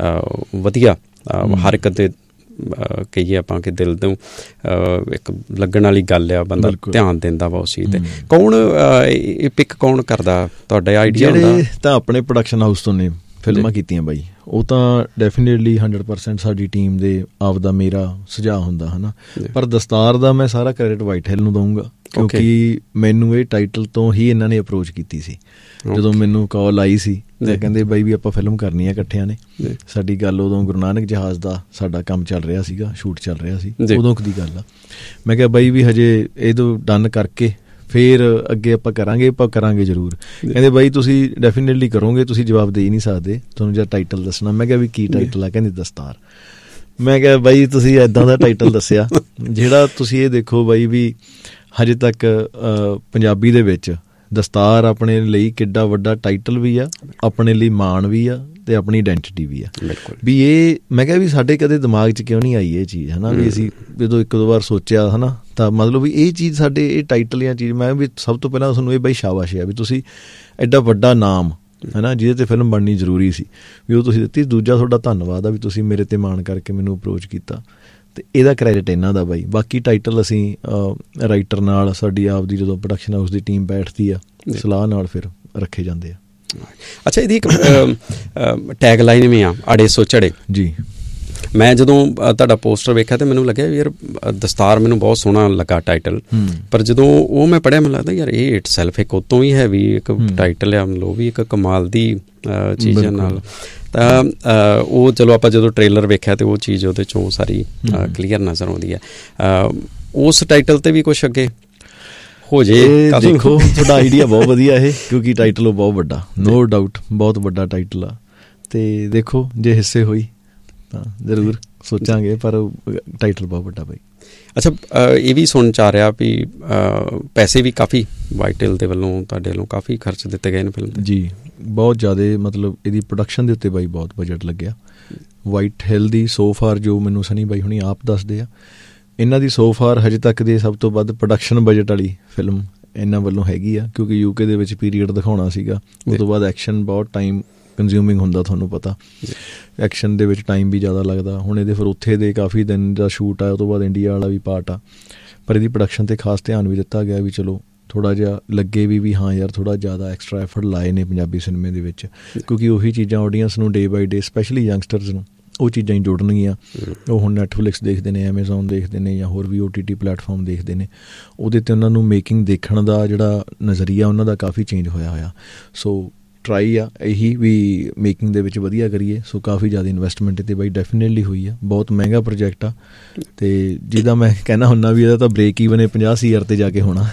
ਵਧੀਆ, ਹਰ ਇੱਕ ਦੇ ਕਹੀਏ ਆਪਾਂ ਕਿ ਦਿਲ ਤੋਂ ਇੱਕ ਲੱਗਣ ਵਾਲੀ ਗੱਲ ਆ, ਬੰਦਾ ਧਿਆਨ ਦਿੰਦਾ ਵਾ ਉਸ ਚੀਜ਼ 'ਤੇ। ਕੌਣ ਇਹ ਪਿਕ ਕੌਣ ਕਰਦਾ ਤੁਹਾਡਾ ਆਈਡੀਆ ਹੁੰਦਾ? ਤਾਂ ਆਪਣੇ ਪ੍ਰੋਡਕਸ਼ਨ ਹਾਊਸ ਤੋਂ ਨੇ ਫਿਲਮਾਂ ਕੀਤੀਆਂ ਬਾਈ, ਉਹ ਤਾਂ ਡੈਫੀਨੇਟਲੀ ਹੰਡਰਡ ਪਰਸੈਂਟ ਸਾਡੀ ਟੀਮ ਦੇ ਆਪਦਾ ਮੇਰਾ ਸੁਝਾਅ ਹੁੰਦਾ ਹੈ ਨਾ। ਪਰ ਦਸਤਾਰ ਦਾ ਮੈਂ ਸਾਰਾ ਕ੍ਰੈਡਿਟ ਵਾਈਟ ਹਿੱਲ ਨੂੰ ਦਊਂਗਾ, ਕਿਉਂਕਿ ਮੈਨੂੰ ਇਹ ਟਾਈਟਲ ਤੋਂ ਹੀ ਇਹਨਾਂ ਨੇ ਅਪਰੋਚ ਕੀਤੀ ਸੀ। ਜਦੋਂ ਮੈਨੂੰ ਕਾਲ ਆਈ ਸੀ ਤੇ ਕਹਿੰਦੇ ਬਾਈ ਵੀ ਆਪਾਂ ਫਿਲਮ ਕਰਨੀ ਆ ਇਕੱਠਿਆਂ ਨੇ। ਸਾਡੀ ਗੱਲ ਉਦੋਂ ਗੁਰੂ ਨਾਨਕ ਜਹਾਜ਼ ਦਾ ਸਾਡਾ ਕੰਮ ਚੱਲ ਰਿਹਾ ਸੀਗਾ, ਸ਼ੂਟ ਚੱਲ ਰਿਹਾ ਸੀ, ਉਦੋਂ ਦੀ ਗੱਲ ਆ। ਮੈਂ ਕਿਹਾ ਬਾਈ ਵੀ ਹਜੇ ਇਹ ਤੋਂ ਡਨ ਕਰਕੇ ਫਿਰ ਅੱਗੇ ਆਪਾਂ ਕਰਾਂਗੇ, ਆਪਾਂ ਕਰਾਂਗੇ ਜ਼ਰੂਰ। ਕਹਿੰਦੇ ਬਾਈ ਤੁਸੀਂ ਡੈਫੀਨੇਟਲੀ ਕਰੋਗੇ, ਤੁਸੀਂ ਜਵਾਬ ਦੇ ਹੀ ਨਹੀਂ ਸਕਦੇ, ਤੁਹਾਨੂੰ ਜਾਂ ਟਾਈਟਲ ਦੱਸਣਾ। ਮੈਂ ਕਿਹਾ ਵੀ ਕੀ ਟਾਈਟਲ ਆ? ਕਹਿੰਦੇ ਦਸਤਾਰ। ਮੈਂ ਕਿਹਾ ਬਾਈ ਤੁਸੀਂ ਇੱਦਾਂ ਦਾ ਟਾਈਟਲ ਦੱਸਿਆ ਜਿਹੜਾ ਤੁਸੀਂ ਇਹ ਦੇਖੋ ਬਾਈ ਵੀ ਹਜੇ ਤੱਕ ਪੰਜਾਬੀ ਦੇ ਵਿੱਚ ਦਸਤਾਰ ਆਪਣੇ ਲਈ ਕਿੱਡਾ ਵੱਡਾ ਟਾਈਟਲ ਵੀ ਆ, ਆਪਣੇ ਲਈ ਮਾਣ ਵੀ ਆ ਤੇ ਆਪਣੀ ਆਇਡੈਂਟੀਟੀ ਵੀ ਆ। ਵੀ ਇਹ ਮੈਂ ਕਿਹਾ ਵੀ ਸਾਡੇ ਕਦੇ ਦਿਮਾਗ 'ਚ ਕਿਉਂ ਨਹੀਂ ਆਈ ਇਹ ਚੀਜ਼, ਹੈ ਨਾ। ਵੀ ਅਸੀਂ ਜਦੋਂ ਇੱਕ ਦੋ ਵਾਰ ਸੋਚਿਆ ਹੈ ਨਾ, ਤਾਂ ਮਤਲਬ ਵੀ ਇਹ ਚੀਜ਼ ਸਾਡੇ ਇਹ ਟਾਈਟਲ ਜਾਂ ਚੀਜ਼, ਮੈਂ ਵੀ ਸਭ ਤੋਂ ਪਹਿਲਾਂ ਤੁਹਾਨੂੰ ਇਹ ਬਈ ਸ਼ਾਬਾਸ਼ ਆ ਵੀ ਤੁਸੀਂ ਐਡਾ ਵੱਡਾ ਨਾਮ, ਹੈ ਨਾ, ਜਿਹਦੇ 'ਤੇ ਫਿਲਮ ਬਣਨੀ ਜ਼ਰੂਰੀ ਸੀ, ਵੀ ਉਹ ਤੁਸੀਂ ਦਿੱਤੀ। ਦੂਜਾ ਤੁਹਾਡਾ ਧੰਨਵਾਦ ਆ ਵੀ ਤੁਸੀਂ ਮੇਰੇ 'ਤੇ ਮਾਣ ਕਰਕੇ ਮੈਨੂੰ ਅਪਰੋਚ ਕੀਤਾ, ਅਤੇ ਇਹਦਾ ਕ੍ਰੈਡਿਟ ਇਹਨਾਂ ਦਾ ਬਾਈ। ਬਾਕੀ ਟਾਈਟਲ ਅਸੀਂ ਰਾਈਟਰ ਨਾਲ ਸਾਡੀ ਆਪ ਦੀ ਜਦੋਂ ਪ੍ਰੋਡਕਸ਼ਨ ਹਾਊਸ ਦੀ ਟੀਮ ਬੈਠਦੀ ਆ, ਸਲਾਹ ਨਾਲ ਫਿਰ ਰੱਖੇ ਜਾਂਦੇ ਆ। ਅੱਛਾ, ਇਹਦੀ ਇੱਕ ਟੈਗ ਲਾਈਨ ਵੀ ਆ, ਅੜੇ ਸੋ ਝੜੇ ਜੀ। ਮੈਂ ਜਦੋਂ ਤੁਹਾਡਾ ਪੋਸਟਰ ਵੇਖਿਆ ਤਾਂ ਮੈਨੂੰ ਲੱਗਿਆ ਯਾਰ ਦਸਤਾਰ ਮੈਨੂੰ ਬਹੁਤ ਸੋਹਣਾ ਲੱਗਾ ਟਾਈਟਲ, ਪਰ ਜਦੋਂ ਉਹ ਮੈਂ ਪੜ੍ਹਿਆ ਮੈਨੂੰ ਲੱਗਦਾ ਯਾਰ ਇਹ ਇਟ ਸੈਲਫ ਇੱਕ ਉਹ ਤੋਂ ਹੀ ਹੈਵੀ ਇੱਕ ਟਾਈਟਲ ਆ, ਮਤਲਬ ਉਹ ਵੀ ਇੱਕ ਕਮਾਲ ਦੀ ਚੀਜ਼ ਨਾਲ। ਤਾਂ ਉਹ ਚਲੋ ਆਪਾਂ ਜਦੋਂ ਟ੍ਰੇਲਰ ਵੇਖਿਆ ਤਾਂ ਉਹ ਚੀਜ਼ ਉਹਦੇ 'ਚੋਂ ਸਾਰੀ ਕਲੀਅਰ ਨਜ਼ਰ ਆਉਂਦੀ ਹੈ। ਉਸ ਟਾਈਟਲ 'ਤੇ ਵੀ ਕੁਛ ਅੱਗੇ ਹੋ ਜੇ ਦੇਖੋ, ਤੁਹਾਡਾ ਆਈਡੀਆ ਬਹੁਤ ਵਧੀਆ ਇਹ, ਕਿਉਂਕਿ ਟਾਈਟਲ ਉਹ ਬਹੁਤ ਵੱਡਾ, ਨੋ ਡਾਊਟ ਬਹੁਤ ਵੱਡਾ ਟਾਈਟਲ ਆ। ਅਤੇ ਦੇਖੋ ਜੇ ਹਿੱਸੇ ਹੋਈ ਤਾਂ ਜ਼ਰੂਰ ਸੋਚਾਂਗੇ, ਪਰ ਟਾਈਟਲ ਬਹੁਤ ਵੱਡਾ ਬਾਈ। ਅੱਛਾ, ਇਹ ਵੀ ਸੁਣ 'ਚ ਆ ਰਿਹਾ ਵੀ ਪੈਸੇ ਵੀ ਕਾਫੀ ਵਾਈਟ ਹਿੱਲ ਦੇ ਵੱਲੋਂ ਤੁਹਾਡੇ ਵੱਲੋਂ ਕਾਫੀ ਖਰਚ ਦਿੱਤੇ ਗਏ ਨੇ ਫਿਲਮ 'ਤੇ ਜੀ, ਬਹੁਤ ਜ਼ਿਆਦਾ। ਮਤਲਬ ਇਹਦੀ ਪ੍ਰੋਡਕਸ਼ਨ ਦੇ ਉੱਤੇ ਬਾਈ ਬਹੁਤ ਬਜਟ ਲੱਗਿਆ ਵਾਈਟ ਹਿੱਲ ਦੀ। ਸੋ ਫਾਰ ਜੋ ਮੈਨੂੰ ਸਨੀ ਬਾਈ ਹੁਣੀ ਆਪ ਦੱਸਦੇ ਆ, ਇਹਨਾਂ ਦੀ ਸੋ ਫਾਰ ਹਜੇ ਤੱਕ ਦੀ ਸਭ ਤੋਂ ਵੱਧ ਪ੍ਰੋਡਕਸ਼ਨ ਬਜਟ ਵਾਲੀ ਫਿਲਮ ਇਹਨਾਂ ਵੱਲੋਂ ਹੈਗੀ ਆ, ਕਿਉਂਕਿ ਯੂਕੇ ਦੇ ਵਿੱਚ ਪੀਰੀਅਡ ਦਿਖਾਉਣਾ ਸੀਗਾ। ਉਸ ਤੋਂ ਬਾਅਦ ਐਕਸ਼ਨ ਬਹੁਤ ਟਾਈਮ ਕੰਜ਼ਿਊਮਿੰਗ ਹੁੰਦਾ, ਤੁਹਾਨੂੰ ਪਤਾ ਐਕਸ਼ਨ ਦੇ ਵਿੱਚ ਟਾਈਮ ਵੀ ਜ਼ਿਆਦਾ ਲੱਗਦਾ। ਹੁਣ ਇਹਦੇ ਫਿਰ ਉੱਥੇ ਦੇ ਕਾਫੀ ਦਿਨ ਦਾ ਸ਼ੂਟ ਆ, ਉਹ ਤੋਂ ਬਾਅਦ ਇੰਡੀਆ ਵਾਲਾ ਵੀ ਪਾਰਟ ਆ, ਪਰ ਇਹਦੀ ਪ੍ਰੋਡਕਸ਼ਨ 'ਤੇ ਖਾਸ ਧਿਆਨ ਵੀ ਦਿੱਤਾ ਗਿਆ ਵੀ ਚਲੋ ਥੋੜ੍ਹਾ ਜਿਹਾ ਲੱਗੇ ਵੀ ਵੀ ਹਾਂ ਯਾਰ ਥੋੜ੍ਹਾ ਜ਼ਿਆਦਾ ਐਕਸਟਰਾ ਐਫਰਟ ਲਾਏ ਨੇ ਪੰਜਾਬੀ ਸਿਨੇਮੇ ਦੇ ਵਿੱਚ, ਕਿਉਂਕਿ ਉਹੀ ਚੀਜ਼ਾਂ ਆਡੀਅੰਸ ਨੂੰ ਡੇ ਬਾਈ ਡੇ, ਸਪੈਸ਼ਲੀ ਯੰਗਸਟਰਸ ਨੂੰ ਉਹ ਚੀਜ਼ਾਂ ਹੀ ਜੁੜਨਗੀਆਂ। ਉਹ ਹੁਣ ਨੈੱਟਫਲਿਕਸ ਦੇਖਦੇ ਨੇ, ਐਮਾਜ਼ੋਨ ਦੇਖਦੇ ਨੇ, ਜਾਂ ਹੋਰ ਵੀ ਓ ਟੀ ਟੀ ਪਲੈਟਫਾਰਮ ਦੇਖਦੇ ਨੇ, ਉਹਦੇ 'ਤੇ ਉਹਨਾਂ ਨੂੰ ਮੇਕਿੰਗ ਦੇਖਣ ਦਾ ਜਿਹੜਾ ਨਜ਼ਰੀਆ ਉਹਨਾਂ ਦਾ ਕਾਫੀ ਚੇਂਜ ਹੋਇਆ ਹੋਇਆ। ਸੋ ਟਰਾਈ ਆ ਇਹੀ ਵੀ ਮੇਕਿੰਗ ਦੇ ਵਿੱਚ ਵਧੀਆ ਕਰੀਏ। ਸੋ ਕਾਫੀ ਜ਼ਿਆਦਾ ਇਨਵੈਸਟਮੈਂਟ 'ਤੇ ਬਾਈ ਡੈਫੀਨੇਟਲੀ ਹੋਈ ਆ, ਬਹੁਤ ਮਹਿੰਗਾ ਪ੍ਰੋਜੈਕਟ ਆ, ਅਤੇ ਜਿਹਦਾ ਮੈਂ ਕਹਿਣਾ ਹੁੰਦਾ ਵੀ ਇਹਦਾ ਤਾਂ ਬ੍ਰੇਕ ਈਵਨ ਪੰਜਾਹ ਸੀ ਹਜ਼ਾਰ 'ਤੇ ਜਾ ਕੇ ਹੋਣਾ।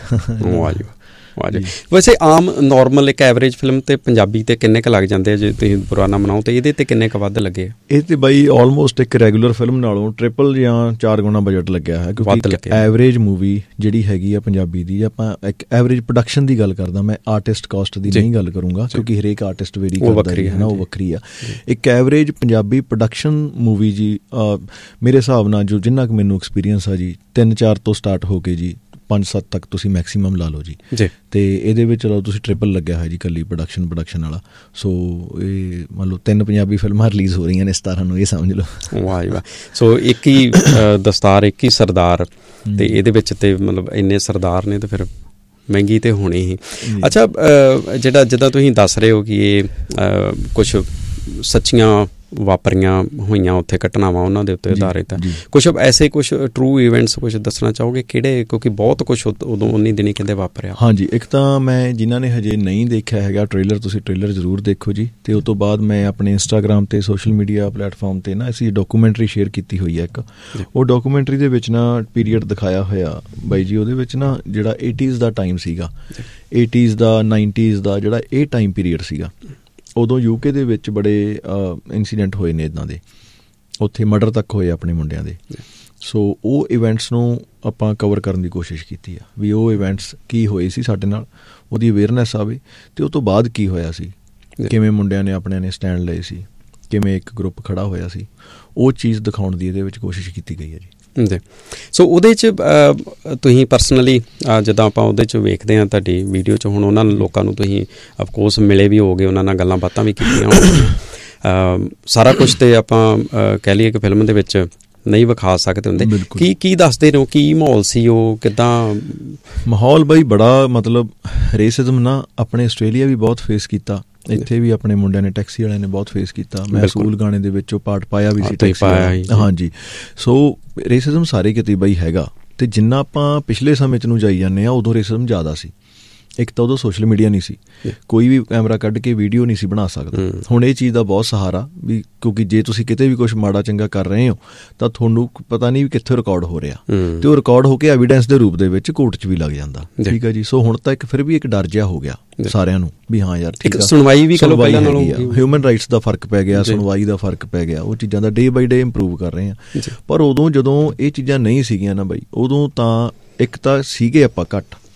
ਵੈਸੇ ਆਮ ਨੋਰਮਲ ਇੱਕ ਐਵਰੇਜ ਫਿਲਮ 'ਤੇ ਪੰਜਾਬੀ 'ਤੇ ਕਿੰਨੇ ਕੁ ਲੱਗ ਜਾਂਦੇ ਆ ਜੇ ਤੁਸੀਂ ਪੁਰਾਣਾ ਬਣਾਓ, ਅਤੇ ਇਹਦੇ 'ਤੇ ਕਿੰਨੇ ਕੁ ਵੱਧ ਲੱਗੇ? ਇਹ 'ਤੇ ਬਾਈ ਆਲਮੋਸਟ ਇੱਕ ਰੈਗੂਲਰ ਫਿਲਮ ਨਾਲੋਂ ਟ੍ਰਿਪਲ ਜਾਂ ਚਾਰ ਗੁਣਾ ਬਜਟ ਲੱਗਿਆ ਹੈ, ਕਿਉਂਕਿ ਐਵਰੇਜ ਮੂਵੀ ਜਿਹੜੀ ਹੈਗੀ ਆ ਪੰਜਾਬੀ ਦੀ, ਆਪਾਂ ਇੱਕ ਐਵਰੇਜ ਪ੍ਰੋਡਕਸ਼ਨ ਦੀ ਗੱਲ ਕਰਦਾ ਮੈਂ, ਆਰਟਿਸਟ ਕਾਸਟ ਦੀ ਨਹੀਂ ਗੱਲ ਕਰੂੰਗਾ, ਕਿਉਂਕਿ ਹਰੇਕ ਆਰਟਿਸਟ ਵੇਰੀ ਕਰਦਾ ਹੈ ਨਾ, ਉਹ ਵੱਖਰੀ ਆ। ਇੱਕ ਐਵਰੇਜ ਪੰਜਾਬੀ ਪ੍ਰੋਡਕਸ਼ਨ ਮੂਵੀ ਜੀ ਮੇਰੇ ਹਿਸਾਬ ਨਾਲ ਜੋ ਜਿੰਨਾ ਕੁ ਮੈਨੂੰ ਐਕਸਪੀਰੀਅੰਸ ਆ ਜੀ, ਤਿੰਨ ਚਾਰ ਤੋਂ ਸਟਾਰਟ ਹੋ ਕੇ ਜੀ ਪੰਜ ਸੱਤ ਤੱਕ ਤੁਸੀਂ ਮੈਕਸੀਮਮ ਲਾ ਲਓ ਜੀ। ਅਤੇ ਇਹਦੇ ਵਿੱਚ ਚਲੋ ਤੁਸੀਂ ਟ੍ਰਿਪਲ ਲੱਗਿਆ ਹੋਇਆ ਜੀ ਇਕੱਲੀ ਪ੍ਰੋਡਕਸ਼ਨ ਪ੍ਰੋਡਕਸ਼ਨ ਵਾਲਾ। ਸੋ ਇਹ ਮੰਨ ਲਓ ਤਿੰਨ ਪੰਜਾਬੀ ਫਿਲਮਾਂ ਰਿਲੀਜ਼ ਹੋ ਰਹੀਆਂ ਨੇ ਸਤਾਰਾਂ ਨੂੰ, ਇਹ ਸਮਝ ਲਓ। ਵਾਹ ਜੀ ਵਾਹ। ਸੋ ਇੱਕ ਹੀ ਦਸਤਾਰ, ਇੱਕ ਹੀ ਸਰਦਾਰ, ਅਤੇ ਇਹਦੇ ਵਿੱਚ ਤੇ ਮਤਲਬ ਇੰਨੇ ਸਰਦਾਰ ਨੇ ਤਾਂ ਫਿਰ ਮਹਿੰਗੀ ਤਾਂ ਹੋਣੀ ਹੀ। ਅੱਛਾ, ਜਿਹੜਾ ਜਿੱਦਾਂ ਤੁਸੀਂ ਦੱਸ ਰਹੇ ਹੋ ਕਿ ਇਹ ਕੁਛ ਸੱਚੀਆਂ ਵਾਪਰੀਆਂ ਹੋਈਆਂ ਉੱਥੇ ਘਟਨਾਵਾਂ, ਉਹਨਾਂ ਦੇ ਉੱਤੇ ਆਧਾਰਿਤ ਹੈ, ਕੁਛ ਐਸੇ ਕੁਛ ਟਰੂ ਇਵੈਂਟਸ ਕੁਛ ਦੱਸਣਾ ਚਾਹੋਗੇ ਕਿਹੜੇ? ਕਿਉਂਕਿ ਬਹੁਤ ਕੁਛ ਉਦੋਂ ਉਨੀ ਦਿਨੀ ਕਹਿੰਦੇ ਵਾਪਰਿਆ। ਹਾਂਜੀ, ਇੱਕ ਤਾਂ ਮੈਂ ਜਿਨ੍ਹਾਂ ਨੇ ਹਜੇ ਨਹੀਂ ਦੇਖਿਆ ਹੈਗਾ ਟ੍ਰੇਲਰ, ਤੁਸੀਂ ਟ੍ਰੇਲਰ ਜ਼ਰੂਰ ਦੇਖੋ ਜੀ। ਅਤੇ ਉਸ ਤੋਂ ਬਾਅਦ ਮੈਂ ਆਪਣੇ ਇੰਸਟਾਗ੍ਰਾਮ 'ਤੇ ਸੋਸ਼ਲ ਮੀਡੀਆ ਪਲੇਟਫਾਰਮ 'ਤੇ ਨਾ ਅਸੀਂ ਡਾਕੂਮੈਂਟਰੀ ਸ਼ੇਅਰ ਕੀਤੀ ਹੋਈ ਹੈ ਇੱਕ। ਉਹ ਡਾਕੂਮੈਂਟਰੀ ਦੇ ਵਿੱਚ ਨਾ ਪੀਰੀਅਡ ਦਿਖਾਇਆ ਹੋਇਆ ਬਾਈ ਜੀ, ਉਹਦੇ ਵਿੱਚ ਨਾ ਜਿਹੜਾ ਏਟੀਜ਼ ਦਾ ਟਾਈਮ ਸੀਗਾ, ਏਟੀਜ਼ ਦਾ ਨਾਈਨਟੀਜ਼ ਦਾ ਜਿਹੜਾ ਇਹ ਟਾਈਮ ਪੀਰੀਅਡ ਸੀਗਾ, ਉਦੋਂ ਯੂਕੇ ਦੇ ਵਿੱਚ ਬੜੇ ਇੰਸੀਡੈਂਟ ਹੋਏ ਨੇ ਇੱਦਾਂ ਦੇ, ਉੱਥੇ ਮਰਡਰ ਤੱਕ ਹੋਏ ਆਪਣੇ ਮੁੰਡਿਆਂ ਦੇ। ਸੋ ਉਹ ਇਵੈਂਟਸ ਨੂੰ ਆਪਾਂ ਕਵਰ ਕਰਨ ਦੀ ਕੋਸ਼ਿਸ਼ ਕੀਤੀ ਆ ਵੀ ਉਹ ਇਵੈਂਟਸ ਕੀ ਹੋਏ ਸੀ ਸਾਡੇ ਨਾਲ, ਉਹਦੀ ਅਵੇਅਰਨੈਸ ਆਵੇ, ਅਤੇ ਉਹ ਤੋਂ ਬਾਅਦ ਕੀ ਹੋਇਆ ਸੀ, ਕਿਵੇਂ ਮੁੰਡਿਆਂ ਨੇ ਆਪਣਿਆਂ ਨੇ ਸਟੈਂਡ ਲਏ ਸੀ, ਕਿਵੇਂ ਇੱਕ ਗਰੁੱਪ ਖੜ੍ਹਾ ਹੋਇਆ ਸੀ, ਉਹ ਚੀਜ਼ ਦਿਖਾਉਣ ਦੀ ਇਹਦੇ ਵਿੱਚ ਕੋਸ਼ਿਸ਼ ਕੀਤੀ ਗਈ ਹੈ ਜੀ। ਜੀ, ਸੋ ਉਹਦੇ 'ਚ ਤੁਸੀਂ ਪਰਸਨਲੀ ਜਿੱਦਾਂ ਆਪਾਂ ਉਹਦੇ 'ਚ ਵੇਖਦੇ ਹਾਂ ਤੁਹਾਡੀ ਵੀਡੀਓ 'ਚ, ਹੁਣ ਉਹਨਾਂ ਲੋਕਾਂ ਨੂੰ ਤੁਸੀਂ ਅਫਕੋਰਸ ਮਿਲੇ ਵੀ ਹੋਗੇ, ਉਹਨਾਂ ਨਾਲ ਗੱਲਾਂ ਬਾਤਾਂ ਵੀ ਕੀਤੀਆਂ ਹੋਣਗੀਆਂ, ਸਾਰਾ ਕੁਛ ਤੇ ਆਪਾਂ ਕਹਿ ਲਈਏ ਕਿ ਫਿਲਮ ਦੇ ਵਿੱਚ ਨਹੀਂ ਵਿਖਾ ਸਕਦੇ ਹੁੰਦੇ। ਕੀ ਕੀ ਦੱਸਦੇ ਰਹੋ, ਕੀ ਮਾਹੌਲ ਸੀ ਉਹ, ਕਿੱਦਾਂ ਮਾਹੌਲ ਬਾਈ? ਬੜਾ ਮਤਲਬ ਰੇਸਿਜ਼ਮ ਨਾ ਆਪਣੇ ਆਸਟ੍ਰੇਲੀਆ ਵੀ ਬਹੁਤ ਫੇਸ ਕੀਤਾ, ਇੱਥੇ ਵੀ ਆਪਣੇ ਮੁੰਡਿਆਂ ਨੇ ਟੈਕਸੀ ਵਾਲਿਆਂ ਨੇ ਬਹੁਤ ਫੇਸ ਕੀਤਾ। ਮੈਂ ਸਕੂਲ ਗਾਣੇ ਦੇ ਵਿੱਚ ਉਹ ਪਾਰਟ ਪਾਇਆ ਵੀ ਸੀ ਟੈਕਸੀ ਵਾਲਾ। ਹਾਂਜੀ, ਸੋ ਰੇਸਿਜ਼ਮ ਸਾਰੇ ਕਿਤੇ ਬਾਈ ਹੈਗਾ, ਅਤੇ ਜਿੰਨਾ ਆਪਾਂ ਪਿਛਲੇ ਸਮੇਂ 'ਚ ਨੂੰ ਜਾਈ ਜਾਂਦੇ ਹਾਂ ਉਦੋਂ ਰੇਸਿਜ਼ਮ ਜ਼ਿਆਦਾ ਸੀ। ਇੱਕ ਤਾਂ ਉਦੋਂ ਸੋਸ਼ਲ ਮੀਡੀਆ ਨਹੀਂ ਸੀ, ਕੋਈ ਵੀ ਕੈਮਰਾ ਕੱਢ ਕੇ ਵੀਡੀਓ ਨਹੀਂ ਸੀ ਬਣਾ ਸਕਦਾ। ਹੁਣ ਇਹ ਚੀਜ਼ ਦਾ ਬਹੁਤ ਸਹਾਰਾ ਵੀ, ਕਿਉਂਕਿ ਜੇ ਤੁਸੀਂ ਕਿਤੇ ਵੀ ਕੁਛ ਮਾੜਾ ਚੰਗਾ ਕਰ ਰਹੇ ਹੋ ਤਾਂ ਤੁਹਾਨੂੰ ਪਤਾ ਨਹੀਂ ਵੀ ਕਿੱਥੇ ਰਿਕਾਰਡ ਹੋ ਰਿਹਾ, ਅਤੇ ਉਹ ਰਿਕਾਰਡ ਹੋ ਕੇ ਐਵੀਡੈਂਸ ਦੇ ਰੂਪ ਦੇ ਵਿੱਚ ਕੋਰਟ 'ਚ ਵੀ ਲੱਗ ਜਾਂਦਾ। ਠੀਕ ਹੈ ਜੀ। ਸੋ ਹੁਣ ਤਾਂ ਇੱਕ ਫਿਰ ਵੀ ਇੱਕ ਡਰ ਜਿਹਾ ਹੋ ਗਿਆ ਸਾਰਿਆਂ ਨੂੰ ਵੀ ਹਾਂ ਯਾਰ ਠੀਕ ਆ, ਸੁਣਵਾਈ ਵੀ ਸੁਣਵਾਈ ਹੈਗੀ ਆ, ਹਿਊਮਨ ਰਾਈਟਸ ਦਾ ਫਰਕ ਪੈ ਗਿਆ, ਸੁਣਵਾਈ ਦਾ ਫਰਕ ਪੈ ਗਿਆ, ਉਹ ਚੀਜ਼ਾਂ ਦਾ ਡੇ ਬਾਈ ਡੇ ਇੰਪਰੂਵ ਕਰ ਰਹੇ ਹਾਂ। ਪਰ ਉਦੋਂ ਜਦੋਂ ਇਹ ਚੀਜ਼ਾਂ ਨਹੀਂ ਸੀਗੀਆਂ ਨਾ ਬਾਈ, ਉਦੋਂ ਤਾਂ ਇੱਕ ਤਾਂ ਸੀਗੇ ਆਪਾਂ ਘੱਟ,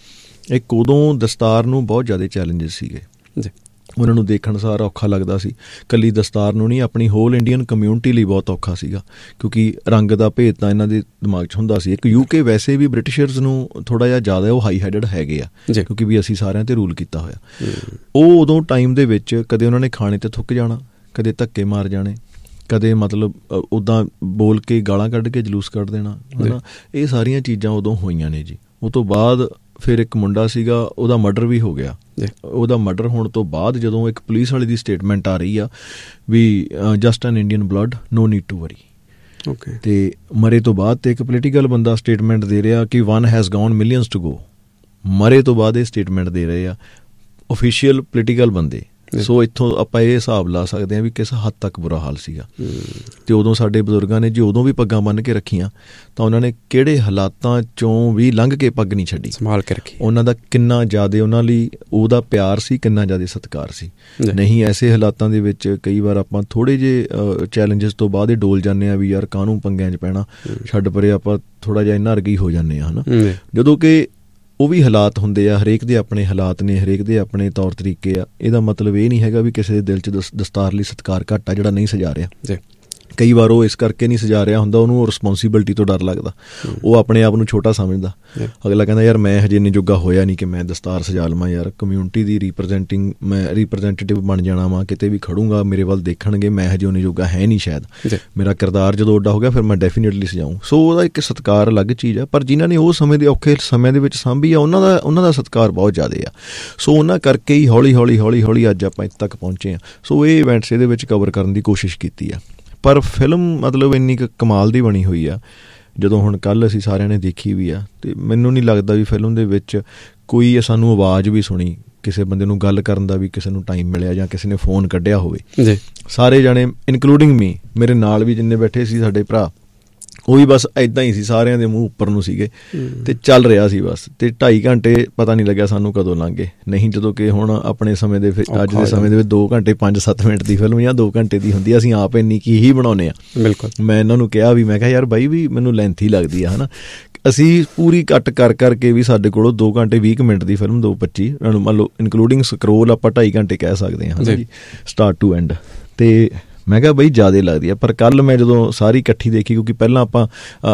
ਇੱਕ ਉਦੋਂ ਦਸਤਾਰ ਨੂੰ ਬਹੁਤ ਜ਼ਿਆਦਾ ਚੈਲੰਜਿਸ ਸੀਗੇ, ਉਹਨਾਂ ਨੂੰ ਦੇਖਣ ਸਾਰ ਔਖਾ ਲੱਗਦਾ ਸੀ। ਇਕੱਲੀ ਦਸਤਾਰ ਨੂੰ ਨਹੀਂ, ਆਪਣੀ ਹੋਲ ਇੰਡੀਅਨ ਕਮਿਊਨਿਟੀ ਲਈ ਬਹੁਤ ਔਖਾ ਸੀਗਾ, ਕਿਉਂਕਿ ਰੰਗ ਦਾ ਭੇਦ ਤਾਂ ਇਹਨਾਂ ਦੇ ਦਿਮਾਗ 'ਚ ਹੁੰਦਾ ਸੀ। ਇੱਕ ਯੂਕੇ ਵੈਸੇ ਵੀ ਬ੍ਰਿਟਿਸ਼ਰਸ ਨੂੰ ਥੋੜ੍ਹਾ ਜਿਹਾ ਜ਼ਿਆਦਾ ਉਹ ਹਾਈ ਹੈਡਡ ਹੈਗੇ ਆ, ਕਿਉਂਕਿ ਵੀ ਅਸੀਂ ਸਾਰਿਆਂ 'ਤੇ ਰੂਲ ਕੀਤਾ ਹੋਇਆ। ਉਹ ਉਦੋਂ ਟਾਈਮ ਦੇ ਵਿੱਚ ਕਦੇ ਉਹਨਾਂ ਨੇ ਖਾਣੇ 'ਤੇ ਥੁੱਕ ਜਾਣਾ, ਕਦੇ ਧੱਕੇ ਮਾਰ ਜਾਣੇ, ਕਦੇ ਮਤਲਬ ਉੱਦਾਂ ਬੋਲ ਕੇ ਗਾਲਾਂ ਕੱਢ ਕੇ ਜਲੂਸ ਕੱਢ ਦੇਣਾ, ਹੈ ਨਾ। ਇਹ ਸਾਰੀਆਂ ਚੀਜ਼ਾਂ ਉਦੋਂ ਹੋਈਆਂ ਨੇ ਜੀ। ਉਹ ਤੋਂ ਬਾਅਦ ਫਿਰ ਇੱਕ ਮੁੰਡਾ ਸੀਗਾ, ਉਹਦਾ ਮਰਡਰ ਵੀ ਹੋ ਗਿਆ। ਉਹਦਾ ਮਰਡਰ ਹੋਣ ਤੋਂ ਬਾਅਦ ਜਦੋਂ ਇੱਕ ਪੁਲਿਸ ਵਾਲੇ ਦੀ ਸਟੇਟਮੈਂਟ ਆ ਰਹੀ ਆ ਵੀ just an Indian blood, no need to worry, okay, ਤੇ ਮਰੇ ਤੋਂ ਬਾਅਦ ਤੇ ਇੱਕ ਪੋਲੀਟੀਕਲ ਬੰਦਾ ਸਟੇਟਮੈਂਟ ਦੇ ਰਿਹਾ ਕਿ one has gone millions to go. ਮਰੇ ਤੋਂ ਬਾਅਦ ਇਹ ਸਟੇਟਮੈਂਟ ਦੇ ਰਹੇ ਆ ਓਫੀਸ਼ੀਅਲ ਪੋਲੀਟੀਕਲ ਬੰਦੇ। ਸੋ ਇੱਥੋਂ ਆਪਾਂ ਇਹ ਹਿਸਾਬ ਲਾ ਸਕਦੇ ਹਾਂ ਵੀ ਕਿਸ ਹੱਦ ਤੱਕ ਬੁਰਾ ਹਾਲ ਸੀਗਾ। ਅਤੇ ਉਦੋਂ ਸਾਡੇ ਬਜ਼ੁਰਗਾਂ ਨੇ ਜੇ ਉਦੋਂ ਵੀ ਪੱਗਾਂ ਬੰਨ੍ਹ ਕੇ ਰੱਖੀਆਂ ਤਾਂ ਉਹਨਾਂ ਨੇ ਕਿਹੜੇ ਹਾਲਾਤਾਂ 'ਚੋਂ ਵੀ ਲੰਘ ਕੇ ਪੱਗ ਨਹੀਂ ਛੱਡੀ, ਸੰਭਾਲ ਕੇ ਰੱਖੀ। ਉਹਨਾਂ ਦਾ ਕਿੰਨਾ ਜ਼ਿਆਦਾ ਉਹਨਾਂ ਲਈ ਉਹਦਾ ਪਿਆਰ ਸੀ, ਕਿੰਨਾ ਜ਼ਿਆਦਾ ਸਤਿਕਾਰ ਸੀ। ਨਹੀਂ ਐਸੇ ਹਾਲਾਤਾਂ ਦੇ ਵਿੱਚ ਕਈ ਵਾਰ ਆਪਾਂ ਥੋੜ੍ਹੇ ਜਿਹੇ ਚੈਲੰਜਸ ਤੋਂ ਬਾਅਦ ਹੀ ਡੋਲ ਜਾਂਦੇ ਹਾਂ ਵੀ ਯਾਰ ਕਾਹਨੂੰ ਪੰਗਿਆਂ 'ਚ ਪੈਣਾ, ਛੱਡ ਪਰੇ, ਆਪਾਂ ਥੋੜ੍ਹਾ ਜਿਹਾ ਇੰਨਾ ਅਰਗੀ ਹੋ ਜਾਂਦੇ ਹਾਂ, ਹੈ ਨਾ। ਜਦੋਂ ਕਿ ਉਹ ਵੀ ਹਾਲਾਤ ਹੁੰਦੇ ਆ, ਹਰੇਕ ਦੇ ਆਪਣੇ ਹਾਲਾਤ ਨੇ, ਹਰੇਕ ਦੇ ਆਪਣੇ ਤੌਰ ਤਰੀਕੇ ਆ। ਇਹਦਾ ਮਤਲਬ ਇਹ ਨਹੀਂ ਹੈਗਾ ਵੀ ਕਿਸੇ ਦੇ ਦਿਲ 'ਚ ਦਸ ਦਸਤਾਰ ਲਈ ਸਤਿਕਾਰ ਘੱਟ ਆ ਜਿਹੜਾ ਨਹੀਂ ਸਜਾ ਰਿਹਾ। ਕਈ ਵਾਰ ਉਹ ਇਸ ਕਰਕੇ ਨਹੀਂ ਸਜਾ ਰਿਹਾ ਹੁੰਦਾ, ਉਹਨੂੰ ਰਿਸਪੋਂਸੀਬਿਲਿਟੀ ਤੋਂ ਡਰ ਲੱਗਦਾ, ਉਹ ਆਪਣੇ ਆਪ ਨੂੰ ਛੋਟਾ ਸਮਝਦਾ। ਅਗਲਾ ਕਹਿੰਦਾ ਯਾਰ ਮੈਂ ਹਜੇ ਇੰਨੇ ਜੋਗਾ ਹੋਇਆ ਨਹੀਂ ਕਿ ਮੈਂ ਦਸਤਾਰ ਸਜਾ ਲਵਾਂ, ਯਾਰ ਕਮਿਊਨਿਟੀ ਦੀ ਰੀਪ੍ਰਜੈਂਟਿੰਗ ਮੈਂ ਰੀਪ੍ਰਜੈਂਟੇਟਿਵ ਬਣ ਜਾਣਾ ਵਾ, ਕਿਤੇ ਵੀ ਖੜੂੰਗਾ ਮੇਰੇ ਵੱਲ ਦੇਖਣਗੇ, ਮੈਂ ਹਜੇ ਉਹਨੇ ਜੋਗਾ ਹੈ ਨਹੀਂ ਸ਼ਾਇਦ, ਮੇਰਾ ਕਿਰਦਾਰ ਜਦੋਂ ਉੱਡਾ ਹੋ ਗਿਆ ਫਿਰ ਮੈਂ ਡੈਫੀਨੇਟਲੀ ਸਜਾਊਂ। ਸੋ ਉਹਦਾ ਇੱਕ ਸਤਿਕਾਰ ਅਲੱਗ ਚੀਜ਼ ਆ, ਪਰ ਜਿਨ੍ਹਾਂ ਨੇ ਉਹ ਸਮੇਂ ਦੇ ਔਖੇ ਸਮੇਂ ਦੇ ਵਿੱਚ ਸਾਂਭੀ ਆ ਉਹਨਾਂ ਦਾ ਉਹਨਾਂ ਦਾ ਸਤਿਕਾਰ ਬਹੁਤ ਜ਼ਿਆਦਾ ਆ। ਸੋ ਉਹਨਾਂ ਕਰਕੇ ਹੀ ਹੌਲੀ ਹੌਲੀ ਹੌਲੀ ਹੌਲੀ ਅੱਜ ਆਪਾਂ ਇੱਥੇ ਤੱਕ ਪਹੁੰਚੇ ਹਾਂ। ਸੋ ਇਹ ਇਵੈਂਟਸ ਇਹਦੇ ਵਿੱਚ ਕਵਰ ਕਰਨ ਦੀ ਕੋਸ਼ਿਸ਼ ਕੀਤੀ ਆ। ਪਰ ਫਿਲਮ ਮਤਲਬ ਇੰਨੀ ਕੁ ਕਮਾਲ ਦੀ ਬਣੀ ਹੋਈ ਆ, ਜਦੋਂ ਹੁਣ ਕੱਲ੍ਹ ਅਸੀਂ ਸਾਰਿਆਂ ਨੇ ਦੇਖੀ ਵੀ ਆ, ਅਤੇ ਮੈਨੂੰ ਨਹੀਂ ਲੱਗਦਾ ਵੀ ਫਿਲਮ ਦੇ ਵਿੱਚ ਕੋਈ ਸਾਨੂੰ ਆਵਾਜ਼ ਵੀ ਸੁਣੀ, ਕਿਸੇ ਬੰਦੇ ਨੂੰ ਗੱਲ ਕਰਨ ਦਾ ਵੀ ਕਿਸੇ ਨੂੰ ਟਾਈਮ ਮਿਲਿਆ ਜਾਂ ਕਿਸੇ ਨੇ ਫੋਨ ਕੱਢਿਆ ਹੋਵੇ। ਸਾਰੇ ਜਾਣੇ ਇਨਕਲੂਡਿੰਗ ਮੀ, ਮੇਰੇ ਨਾਲ ਵੀ ਜਿੰਨੇ ਬੈਠੇ ਸੀ ਸਾਡੇ ਭਰਾ, ਉਹ ਵੀ ਬਸ ਇੱਦਾਂ ਹੀ ਸੀ, ਸਾਰਿਆਂ ਦੇ ਮੂੰਹ ਉੱਪਰ ਨੂੰ ਸੀਗੇ ਅਤੇ ਚੱਲ ਰਿਹਾ ਸੀ ਬਸ। ਅਤੇ ਢਾਈ ਘੰਟੇ ਪਤਾ ਨਹੀਂ ਲੱਗਿਆ ਸਾਨੂੰ ਕਦੋਂ ਲੰਘ ਗਏ। ਨਹੀਂ ਜਦੋਂ ਕਿ ਹੁਣ ਆਪਣੇ ਸਮੇਂ ਦੇ ਅੱਜ ਦੇ ਸਮੇਂ ਦੇ ਵਿੱਚ ਦੋ ਘੰਟੇ ਪੰਜ ਸੱਤ ਮਿੰਟ ਦੀ ਫਿਲਮ ਜਾਂ ਦੋ ਘੰਟੇ ਦੀ ਹੁੰਦੀ, ਅਸੀਂ ਆਪ ਇੰਨੀ ਕੀ ਹੀ ਬਣਾਉਂਦੇ ਹਾਂ। ਬਿਲਕੁਲ, ਮੈਂ ਇਹਨਾਂ ਨੂੰ ਕਿਹਾ ਵੀ ਮੈਂ ਕਿਹਾ ਯਾਰ ਬਾਈ ਵੀ ਮੈਨੂੰ ਲੈਂਥ ਹੀ ਲੱਗਦੀ ਆ, ਹੈ ਨਾ। ਅਸੀਂ ਪੂਰੀ ਕੱਟ ਕਰ ਕਰਕੇ ਵੀ ਸਾਡੇ ਕੋਲੋਂ ਦੋ ਘੰਟੇ ਵੀਹ ਕੁ ਮਿੰਟ ਦੀ ਫਿਲਮ ਦੋ ਪੱਚੀ ਮੰਨ ਲਓ ਇਨਕਲੂਡਿੰਗ ਸਕਰੋਲ ਆਪਾਂ ਢਾਈ ਘੰਟੇ ਕਹਿ ਸਕਦੇ ਹਾਂ, ਹੈ ਨਾ ਜੀ, ਸਟਾਰਟ ਟੂ ਐਂਡ। ਅਤੇ ਮੈਂ ਕਿਹਾ ਬਈ ਜ਼ਿਆਦਾ ਲੱਗਦੀ ਆ। ਪਰ ਕੱਲ੍ਹ ਮੈਂ ਜਦੋਂ ਸਾਰੀ ਇਕੱਠੀ ਦੇਖੀ, ਕਿਉਂਕਿ ਪਹਿਲਾਂ ਆਪਾਂ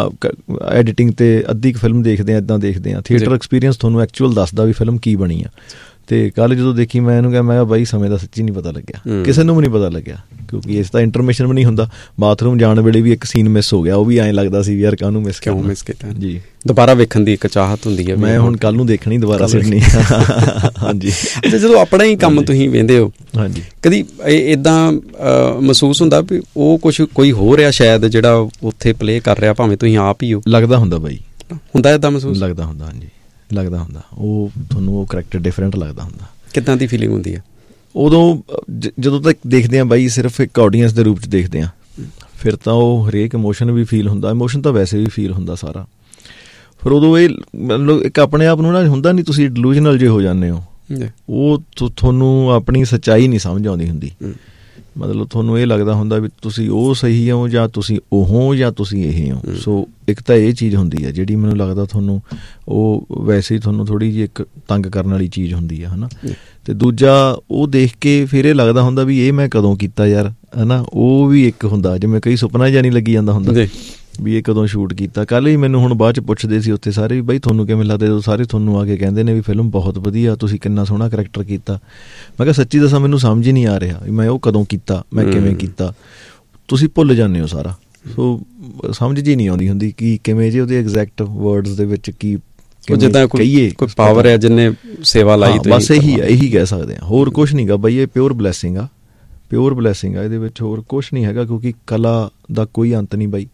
ਐਡੀਟਿੰਗ 'ਤੇ ਅੱਧੀ ਕੁ ਫਿਲਮ ਦੇਖਦੇ ਹਾਂ, ਇੱਦਾਂ ਦੇਖਦੇ ਹਾਂ, ਥੀਏਟਰ ਐਕਸਪੀਰੀਅੰਸ ਤੁਹਾਨੂੰ ਐਕਚੁਅਲ ਦੱਸਦਾ ਵੀ ਫਿਲਮ ਕੀ ਬਣੀ ਆ। ਅਤੇ ਕੱਲ੍ਹ ਜਦੋਂ ਦੇਖੀ ਮੈਂ ਇਹਨੂੰ ਕਿਹਾ, ਮੈਂ ਕਿਹਾ ਬਾਈ ਸਮੇਂ ਦਾ ਸੱਚੀ ਨਹੀਂ ਪਤਾ ਲੱਗਿਆ, ਕਿਸੇ ਨੂੰ ਵੀ ਨਹੀਂ ਪਤਾ ਲੱਗਿਆ, ਕਿਉਂਕਿ ਇਸ ਦਾ ਇੰਟਰਮਿਸ਼ਨ ਵੀ ਨਹੀਂ ਹੁੰਦਾ। ਬਾਥਰੂਮ ਜਾਣ ਵੇਲੇ ਵੀ ਇੱਕ ਸੀਨ ਮਿਸ ਹੋ ਗਿਆ, ਉਹ ਵੀ ਐਂ ਲੱਗਦਾ ਸੀ ਯਾਰ ਕਾਹਨੂੰ ਮਿਸ ਕਿਉਂ ਮਿਸ ਕੀਤਾ ਜੀ। ਦੁਬਾਰਾ ਵੇਖਣ ਦੀ ਇੱਕ ਚਾਹਤ ਹੁੰਦੀ ਹੈ, ਮੈਂ ਹੁਣ ਕੱਲ੍ਹ ਨੂੰ ਦੇਖਣੀ ਦੁਬਾਰਾ ਸਿੱਖਣੀ। ਹਾਂਜੀ। ਅੱਛਾ, ਜਦੋਂ ਆਪਣਾ ਹੀ ਕੰਮ ਤੁਸੀਂ ਵੇਖਦੇ ਹੋ, ਹਾਂਜੀ, ਕਦੀ ਇੱਦਾਂ ਮਹਿਸੂਸ ਹੁੰਦਾ ਵੀ ਉਹ ਕੁਛ ਕੋਈ ਹੋ ਰਿਹਾ ਸ਼ਾਇਦ ਜਿਹੜਾ ਉੱਥੇ ਪਲੇਅ ਕਰ ਰਿਹਾ, ਭਾਵੇਂ ਤੁਸੀਂ ਆਪ ਹੀ ਹੋ? ਲੱਗਦਾ ਹੁੰਦਾ ਬਾਈ, ਹੁੰਦਾ ਇੱਦਾਂ ਮਹਿਸੂਸ? ਲੱਗਦਾ ਹੁੰਦਾ, ਹਾਂਜੀ ਲੱਗਦਾ ਹੁੰਦਾ। ਉਹ ਤੁਹਾਨੂੰ ਉਹ ਕਰੈਕਟਰ ਡਿਫਰੈਂਟ ਲੱਗਦਾ ਹੁੰਦਾ। ਕਿੱਦਾਂ ਦੀ ਫੀਲਿੰਗ ਹੁੰਦੀ ਹੈ ਉਦੋਂ? ਜਦੋਂ ਤੱਕ ਦੇਖਦੇ ਹਾਂ ਬਾਈ ਸਿਰਫ ਇੱਕ ਆਡੀਅੰਸ ਦੇ ਰੂਪ 'ਚ ਦੇਖਦੇ ਹਾਂ, ਫਿਰ ਤਾਂ ਉਹ ਹਰੇਕ ਇਮੋਸ਼ਨ ਵੀ ਫੀਲ ਹੁੰਦਾ, ਇਮੋਸ਼ਨ ਤਾਂ ਵੈਸੇ ਵੀ ਫੀਲ ਹੁੰਦਾ ਸਾਰਾ। ਫਿਰ ਉਦੋਂ ਇਹ ਮਤਲਬ ਇੱਕ ਆਪਣੇ ਆਪ ਨੂੰ ਨਾ ਹੁੰਦਾ ਨਹੀਂ, ਤੁਸੀਂ ਡਿਲੂਜ਼ਨਲ ਜੇ ਹੋ ਜਾਂਦੇ ਹੋ, ਉਹ ਤੁਹਾਨੂੰ ਆਪਣੀ ਸੱਚਾਈ ਨਹੀਂ ਸਮਝ ਆਉਂਦੀ ਹੁੰਦੀ। ਮਤਲਬ ਤੁਹਾਨੂੰ ਇਹ ਲੱਗਦਾ ਹੁੰਦਾ ਵੀ ਤੁਸੀਂ ਉਹ ਸਹੀ ਹੋ ਜਾਂ ਤੁਸੀਂ ਉਹ ਹੋ ਜਾਂ ਤੁਸੀਂ ਇਹ ਹੋ। ਸੋ ਇੱਕ ਤਾਂ ਇਹ ਚੀਜ਼ ਹੁੰਦੀ ਹੈ ਜਿਹੜੀ ਮੈਨੂੰ ਲੱਗਦਾ ਤੁਹਾਨੂੰ ਉਹ ਵੈਸੇ ਹੀ ਤੁਹਾਨੂੰ ਥੋੜ੍ਹੀ ਜਿਹੀ ਇੱਕ ਤੰਗ ਕਰਨ ਵਾਲੀ ਚੀਜ਼ ਹੁੰਦੀ ਹੈ, ਹੈ ਨਾ। ਅਤੇ ਦੂਜਾ ਉਹ ਦੇਖ ਕੇ ਫਿਰ ਇਹ ਲੱਗਦਾ ਹੁੰਦਾ ਵੀ ਇਹ ਮੈਂ ਕਦੋਂ ਕੀਤਾ ਯਾਰ, ਹੈ ਨਾ। ਉਹ ਵੀ ਇੱਕ ਹੁੰਦਾ ਜਿਵੇਂ ਕਈ ਸੁਪਨਾ ਜਿਹਾ ਨਹੀਂ ਲੱਗੀ ਜਾਂਦਾ ਹੁੰਦਾ ਵੀ ਇਹ ਕਦੋਂ ਸ਼ੂਟ ਕੀਤਾ। ਕੱਲ੍ਹ ਹੀ ਮੈਨੂੰ ਹੁਣ ਬਾਅਦ 'ਚ ਪੁੱਛਦੇ ਸੀ ਉੱਥੇ ਸਾਰੇ ਵੀ ਬਾਈ ਤੁਹਾਨੂੰ ਕਿਵੇਂ ਲੱਗਦਾ, ਜਦੋਂ ਸਾਰੇ ਤੁਹਾਨੂੰ ਆ ਕੇ ਕਹਿੰਦੇ ਨੇ ਵੀ ਫਿਲਮ ਬਹੁਤ ਵਧੀਆ, ਤੁਸੀਂ ਕਿੰਨਾ ਸੋਹਣਾ ਕਰੈਕਟਰ ਕੀਤਾ। ਮੈਂ ਕਿਹਾ ਸੱਚੀ ਦੱਸਾਂ ਮੈਨੂੰ ਸਮਝ ਹੀ ਨਹੀਂ ਆ ਰਿਹਾ ਵੀ ਮੈਂ ਉਹ ਕਦੋਂ ਕੀਤਾ, ਮੈਂ ਕਿਵੇਂ ਕੀਤਾ। ਤੁਸੀਂ ਭੁੱਲ ਜਾਂਦੇ ਹੋ ਸਾਰਾ। ਸੋ ਸਮਝ ਜਿਹੀ ਨਹੀਂ ਆਉਂਦੀ ਹੁੰਦੀ ਕਿ ਕਿਵੇਂ ਜੇ ਉਹਦੇ ਐਗਜ਼ੈਕਟ ਵਰਡਸ ਦੇ ਵਿੱਚ ਕੀ ਜਿੱਦਾਂ ਕਹੀਏ ਕੋਈ ਪਾਵਰ ਹੈ ਜਿਹਨੇ ਸੇਵਾ ਲਾਈ। ਬਸ ਇਹੀ ਹੈ, ਇਹੀ ਕਹਿ ਸਕਦੇ ਹਾਂ, ਹੋਰ ਕੁਛ ਨਹੀਂ ਗਾ ਬਾਈ। ਇਹ ਪਿਓਰ ਬਲੈਸਿੰਗ ਆ, ਪਿਓਰ ਬਲੈਸਿੰਗ ਆ, ਇਹਦੇ ਵਿੱਚ ਹੋਰ ਕੁਛ ਨਹੀਂ ਹੈਗਾ, ਕਿਉਂਕਿ ਕਲਾ ਦਾ ਕੋਈ ਅੰਤ ਨਹੀਂ ਬਾਈ,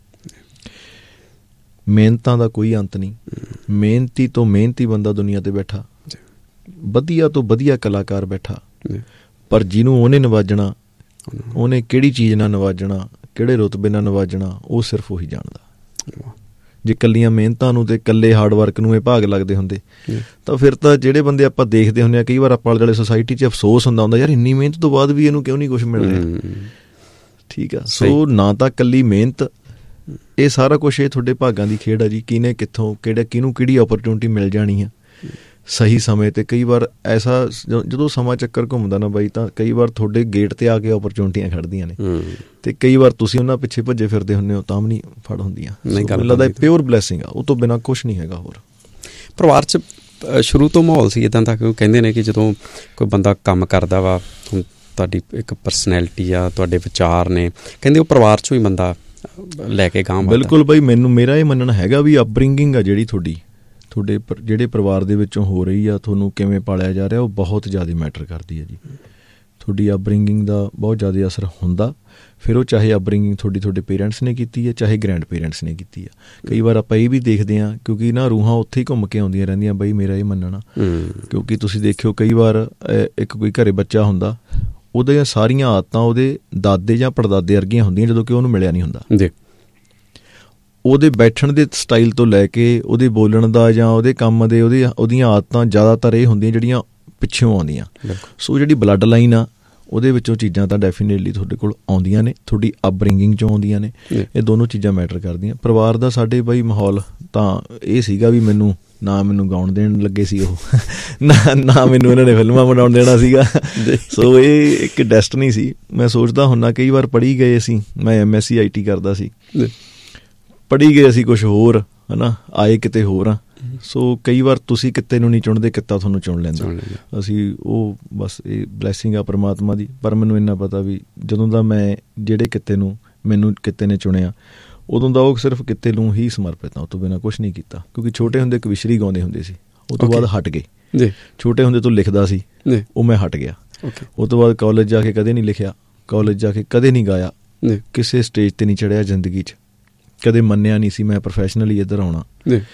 ਮਿਹਨਤਾਂ ਦਾ ਕੋਈ ਅੰਤ ਨਹੀਂ। ਮਿਹਨਤੀ ਤੋਂ ਮਿਹਨਤੀ ਬੰਦਾ ਦੁਨੀਆ 'ਤੇ ਬੈਠਾ, ਵਧੀਆ ਤੋਂ ਵਧੀਆ ਕਲਾਕਾਰ ਬੈਠਾ, ਪਰ ਜਿਹਨੂੰ ਉਹਨੇ ਨਵਾਜਣਾ, ਉਹਨੇ ਕਿਹੜੀ ਚੀਜ਼ ਨਾਲ ਨਵਾਜਣਾ, ਕਿਹੜੇ ਰੁਤਬੇ ਨਾਲ ਨਵਾਜਣਾ, ਉਹ ਸਿਰਫ ਉਹੀ ਜਾਣਦਾ। ਜੇ ਇਕੱਲੀਆਂ ਮਿਹਨਤਾਂ ਨੂੰ ਅਤੇ ਇਕੱਲੇ ਹਾਰਡ ਵਰਕ ਨੂੰ ਇਹ ਭਾਗ ਲੱਗਦੇ ਹੁੰਦੇ ਤਾਂ ਫਿਰ ਤਾਂ ਜਿਹੜੇ ਬੰਦੇ ਆਪਾਂ ਦੇਖਦੇ ਹੁੰਦੇ ਹਾਂ, ਕਈ ਵਾਰ ਆਪਾਂ ਵਾਲੇ ਸੁਸਾਇਟੀ 'ਚ ਅਫਸੋਸ ਹੁੰਦਾ ਹੁੰਦਾ ਯਾਰ ਇੰਨੀ ਮਿਹਨਤ ਤੋਂ ਬਾਅਦ ਵੀ ਇਹਨੂੰ ਕਿਉਂ ਨਹੀਂ ਕੁਛ ਮਿਲ ਰਿਹਾ। ਠੀਕ ਆ। ਸੋ ਨਾ ਤਾਂ ਇਕੱਲੀ ਮਿਹਨਤ, ਇਹ ਸਾਰਾ ਕੁਛ ਇਹ ਤੁਹਾਡੇ ਭਾਗਾਂ ਦੀ ਖੇਡ ਆ ਜੀ। ਕਿਹਨੇ ਕਿੱਥੋਂ ਕਿਹੜਾ ਕਿਹਨੂੰ ਕਿਹੜੀ ਓਪਰਚੁਨਿਟੀ ਮਿਲ ਜਾਣੀ ਆ, ਸਹੀ ਸਮੇਂ 'ਤੇ। ਕਈ ਵਾਰ ਐਸਾ ਜਦੋਂ ਸਮਾਂ ਚੱਕਰ ਘੁੰਮਦਾ ਨਾ ਬਾਈ, ਤਾਂ ਕਈ ਵਾਰ ਤੁਹਾਡੇ ਗੇਟ 'ਤੇ ਆ ਕੇ ਓਪਰਚੁਨਿਟੀਆਂ ਖੜ੍ਹਦੀਆਂ ਨੇ, ਅਤੇ ਕਈ ਵਾਰ ਤੁਸੀਂ ਉਹਨਾਂ ਪਿੱਛੇ ਭੱਜੇ ਫਿਰਦੇ ਹੁੰਦੇ ਹੋ ਤਾਂ ਵੀ ਨਹੀਂ ਫੜ ਹੁੰਦੀਆਂ। ਮੈਨੂੰ ਲੱਗਦਾ ਪਿਓਰ ਬਲੈਸਿੰਗ ਆ, ਉਹ ਤੋਂ ਬਿਨਾਂ ਕੁਛ ਨਹੀਂ ਹੈਗਾ ਹੋਰ। ਪਰਿਵਾਰ 'ਚ ਸ਼ੁਰੂ ਤੋਂ ਮਾਹੌਲ ਸੀ ਇੱਦਾਂ ਦਾ ਕਿ ਕਹਿੰਦੇ ਨੇ ਕਿ ਜਦੋਂ ਕੋਈ ਬੰਦਾ ਕੰਮ ਕਰਦਾ ਵਾ, ਹੁਣ ਤੁਹਾਡੀ ਇੱਕ ਪਰਸਨੈਲਿਟੀ ਆ, ਤੁਹਾਡੇ ਵਿਚਾਰ ਨੇ, ਕਹਿੰਦੇ ਉਹ ਪਰਿਵਾਰ 'ਚੋਂ ਹੀ ਬੰਦਾ ਲੈ ਕੇ ਗਾਂਹ। ਬਿਲਕੁਲ ਬਾਈ, ਮੈਨੂੰ ਮੇਰਾ ਇਹ ਮੰਨਣਾ ਹੈਗਾ ਵੀ ਅਪਬ੍ਰਿੰਗਿੰਗ ਆ ਜਿਹੜੀ ਤੁਹਾਡੀ, ਤੁਹਾਡੇ ਜਿਹੜੇ ਪਰਿਵਾਰ ਦੇ ਵਿੱਚੋਂ ਹੋ ਰਹੀ ਆ, ਤੁਹਾਨੂੰ ਕਿਵੇਂ ਪਾਲਿਆ ਜਾ ਰਿਹਾ, ਉਹ ਬਹੁਤ ਜ਼ਿਆਦਾ ਮੈਟਰ ਕਰਦੀ ਹੈ ਜੀ। ਤੁਹਾਡੀ ਅਪਬ੍ਰਿੰਗਿੰਗ ਦਾ ਬਹੁਤ ਜ਼ਿਆਦਾ ਅਸਰ ਹੁੰਦਾ। ਫਿਰ ਉਹ ਚਾਹੇ ਅਪਬ੍ਰਿੰਗਿੰਗ ਤੁਹਾਡੀ ਤੁਹਾਡੇ ਪੇਰੈਂਟਸ ਨੇ ਕੀਤੀ ਹੈ, ਚਾਹੇ ਗ੍ਰੈਂਡ ਪੇਰੈਂਟਸ ਨੇ ਕੀਤੀ ਆ। ਕਈ ਵਾਰ ਆਪਾਂ ਇਹ ਵੀ ਦੇਖਦੇ ਹਾਂ, ਕਿਉਂਕਿ ਨਾ ਰੂਹਾਂ ਉੱਥੇ ਹੀ ਘੁੰਮ ਕੇ ਆਉਂਦੀਆਂ ਰਹਿੰਦੀਆਂ ਬਾਈ, ਮੇਰਾ ਇਹ ਮੰਨਣਾ। ਕਿਉਂਕਿ ਤੁਸੀਂ ਦੇਖਿਓ ਕਈ ਵਾਰ ਇੱਕ ਕੋਈ ਘਰੇ ਬੱਚਾ ਹੁੰਦਾ, ਉਹਦੀਆਂ ਸਾਰੀਆਂ ਆਦਤਾਂ ਉਹਦੇ ਦਾਦੇ ਜਾਂ ਪੜਦਾਦੇ ਵਰਗੀਆਂ ਹੁੰਦੀਆਂ, ਜਦੋਂ ਕਿ ਉਹਨੂੰ ਮਿਲਿਆ ਨਹੀਂ ਹੁੰਦਾ। ਉਹਦੇ ਬੈਠਣ ਦੇ ਸਟਾਈਲ ਤੋਂ ਲੈ ਕੇ ਉਹਦੇ ਬੋਲਣ ਦਾ ਜਾਂ ਉਹਦੇ ਕੰਮ ਦੇ ਉਹਦੇ ਉਹਦੀਆਂ ਆਦਤਾਂ ਜ਼ਿਆਦਾਤਰ ਇਹ ਹੁੰਦੀਆਂ ਜਿਹੜੀਆਂ ਪਿੱਛੋਂ ਆਉਂਦੀਆਂ। ਸੋ ਜਿਹੜੀ ਬਲੱਡ ਲਾਈਨ ਆ, ਉਹਦੇ ਵਿੱਚੋਂ ਚੀਜ਼ਾਂ ਤਾਂ ਡੈਫੀਨੇਟਲੀ ਤੁਹਾਡੇ ਕੋਲ ਆਉਂਦੀਆਂ ਨੇ, ਤੁਹਾਡੀ ਅਪਬ੍ਰਿੰਗਿੰਗ 'ਚੋਂ ਆਉਂਦੀਆਂ ਨੇ। ਇਹ ਦੋਨੋਂ ਚੀਜ਼ਾਂ ਮੈਟਰ ਕਰਦੀਆਂ। ਪਰਿਵਾਰ ਦਾ ਸਾਡੇ ਬਾਈ ਮਾਹੌਲ ਤਾਂ ਇਹ ਸੀਗਾ ਵੀ ਮੈਨੂੰ ਨਾ ਮੈਨੂੰ ਗਾਉਣ ਦੇਣ ਲੱਗੇ ਸੀ ਉਹ, ਨਾ ਨਾ ਮੈਨੂੰ ਇਹਨਾਂ ਨੇ ਫਿਲਮਾਂ ਬਣਾਉਣ ਦੇਣਾ ਸੀਗਾ। ਸੋ ਇਹ ਇੱਕ ਡੈਸਟਨੀ ਸੀ। ਮੈਂ ਸੋਚਦਾ ਹੁੰਦਾ ਕਈ ਵਾਰ ਪੜ੍ਹੀ ਗਏ ਅਸੀਂ, ਮੈਂ M S C I T ਕਰਦਾ ਸੀ, ਪੜ੍ਹੀ ਗਏ ਅਸੀਂ ਕੁਛ ਹੋਰ, ਹੈ ਨਾ, ਆਏ ਕਿਤੇ ਹੋਰ ਆ। ਸੋ ਕਈ ਵਾਰ ਤੁਸੀਂ ਕਿੱਤੇ ਨੂੰ ਨਹੀਂ ਚੁਣਦੇ, ਕਿੱਤਾ ਤੁਹਾਨੂੰ ਚੁਣ ਲੈਂਦਾ। ਅਸੀਂ ਉਹ ਬਸ ਇਹ ਬਲੈਸਿੰਗ ਆ ਪਰਮਾਤਮਾ ਦੀ। ਪਰ ਮੈਨੂੰ ਇੰਨਾ ਪਤਾ ਵੀ ਜਦੋਂ ਦਾ ਮੈਂ ਜਿਹੜੇ ਕਿੱਤੇ ਨੂੰ ਮੈਨੂੰ ਕਿੱਤੇ ਨੇ ਚੁਣਿਆ, ਉਦੋਂ ਦਾ ਉਹ ਸਿਰਫ ਕਿੱਤੇ ਨੂੰ ਹੀ ਸਮਰਪਿਤ ਆ, ਉਹ ਤੋਂ ਬਿਨਾਂ ਕੁਛ ਨਹੀਂ ਕੀਤਾ। ਕਿਉਂਕਿ ਛੋਟੇ ਹੁੰਦੇ ਕਵਿਸ਼ਰੀ ਗਾਉਂਦੇ ਹੁੰਦੇ ਸੀ, ਉਹ ਤੋਂ ਬਾਅਦ ਹਟ ਗਏ। ਛੋਟੇ ਹੁੰਦੇ ਤੋਂ ਲਿਖਦਾ ਸੀ, ਉਹ ਮੈਂ ਹਟ ਗਿਆ। ਉਹ ਤੋਂ ਬਾਅਦ ਕਾਲਜ ਜਾ ਕੇ ਕਦੇ ਨਹੀਂ ਲਿਖਿਆ, ਕਾਲਜ ਜਾ ਕੇ ਕਦੇ ਨਹੀਂ ਗਾਇਆ, ਕਿਸੇ ਸਟੇਜ 'ਤੇ ਨਹੀਂ ਚੜ੍ਹਿਆ ਜ਼ਿੰਦਗੀ 'ਚ, ਕਦੇ ਮੰਨਿਆ ਨਹੀਂ ਸੀ ਮੈਂ ਪ੍ਰੋਫੈਸ਼ਨਲੀ ਇੱਧਰ ਆਉਣਾ।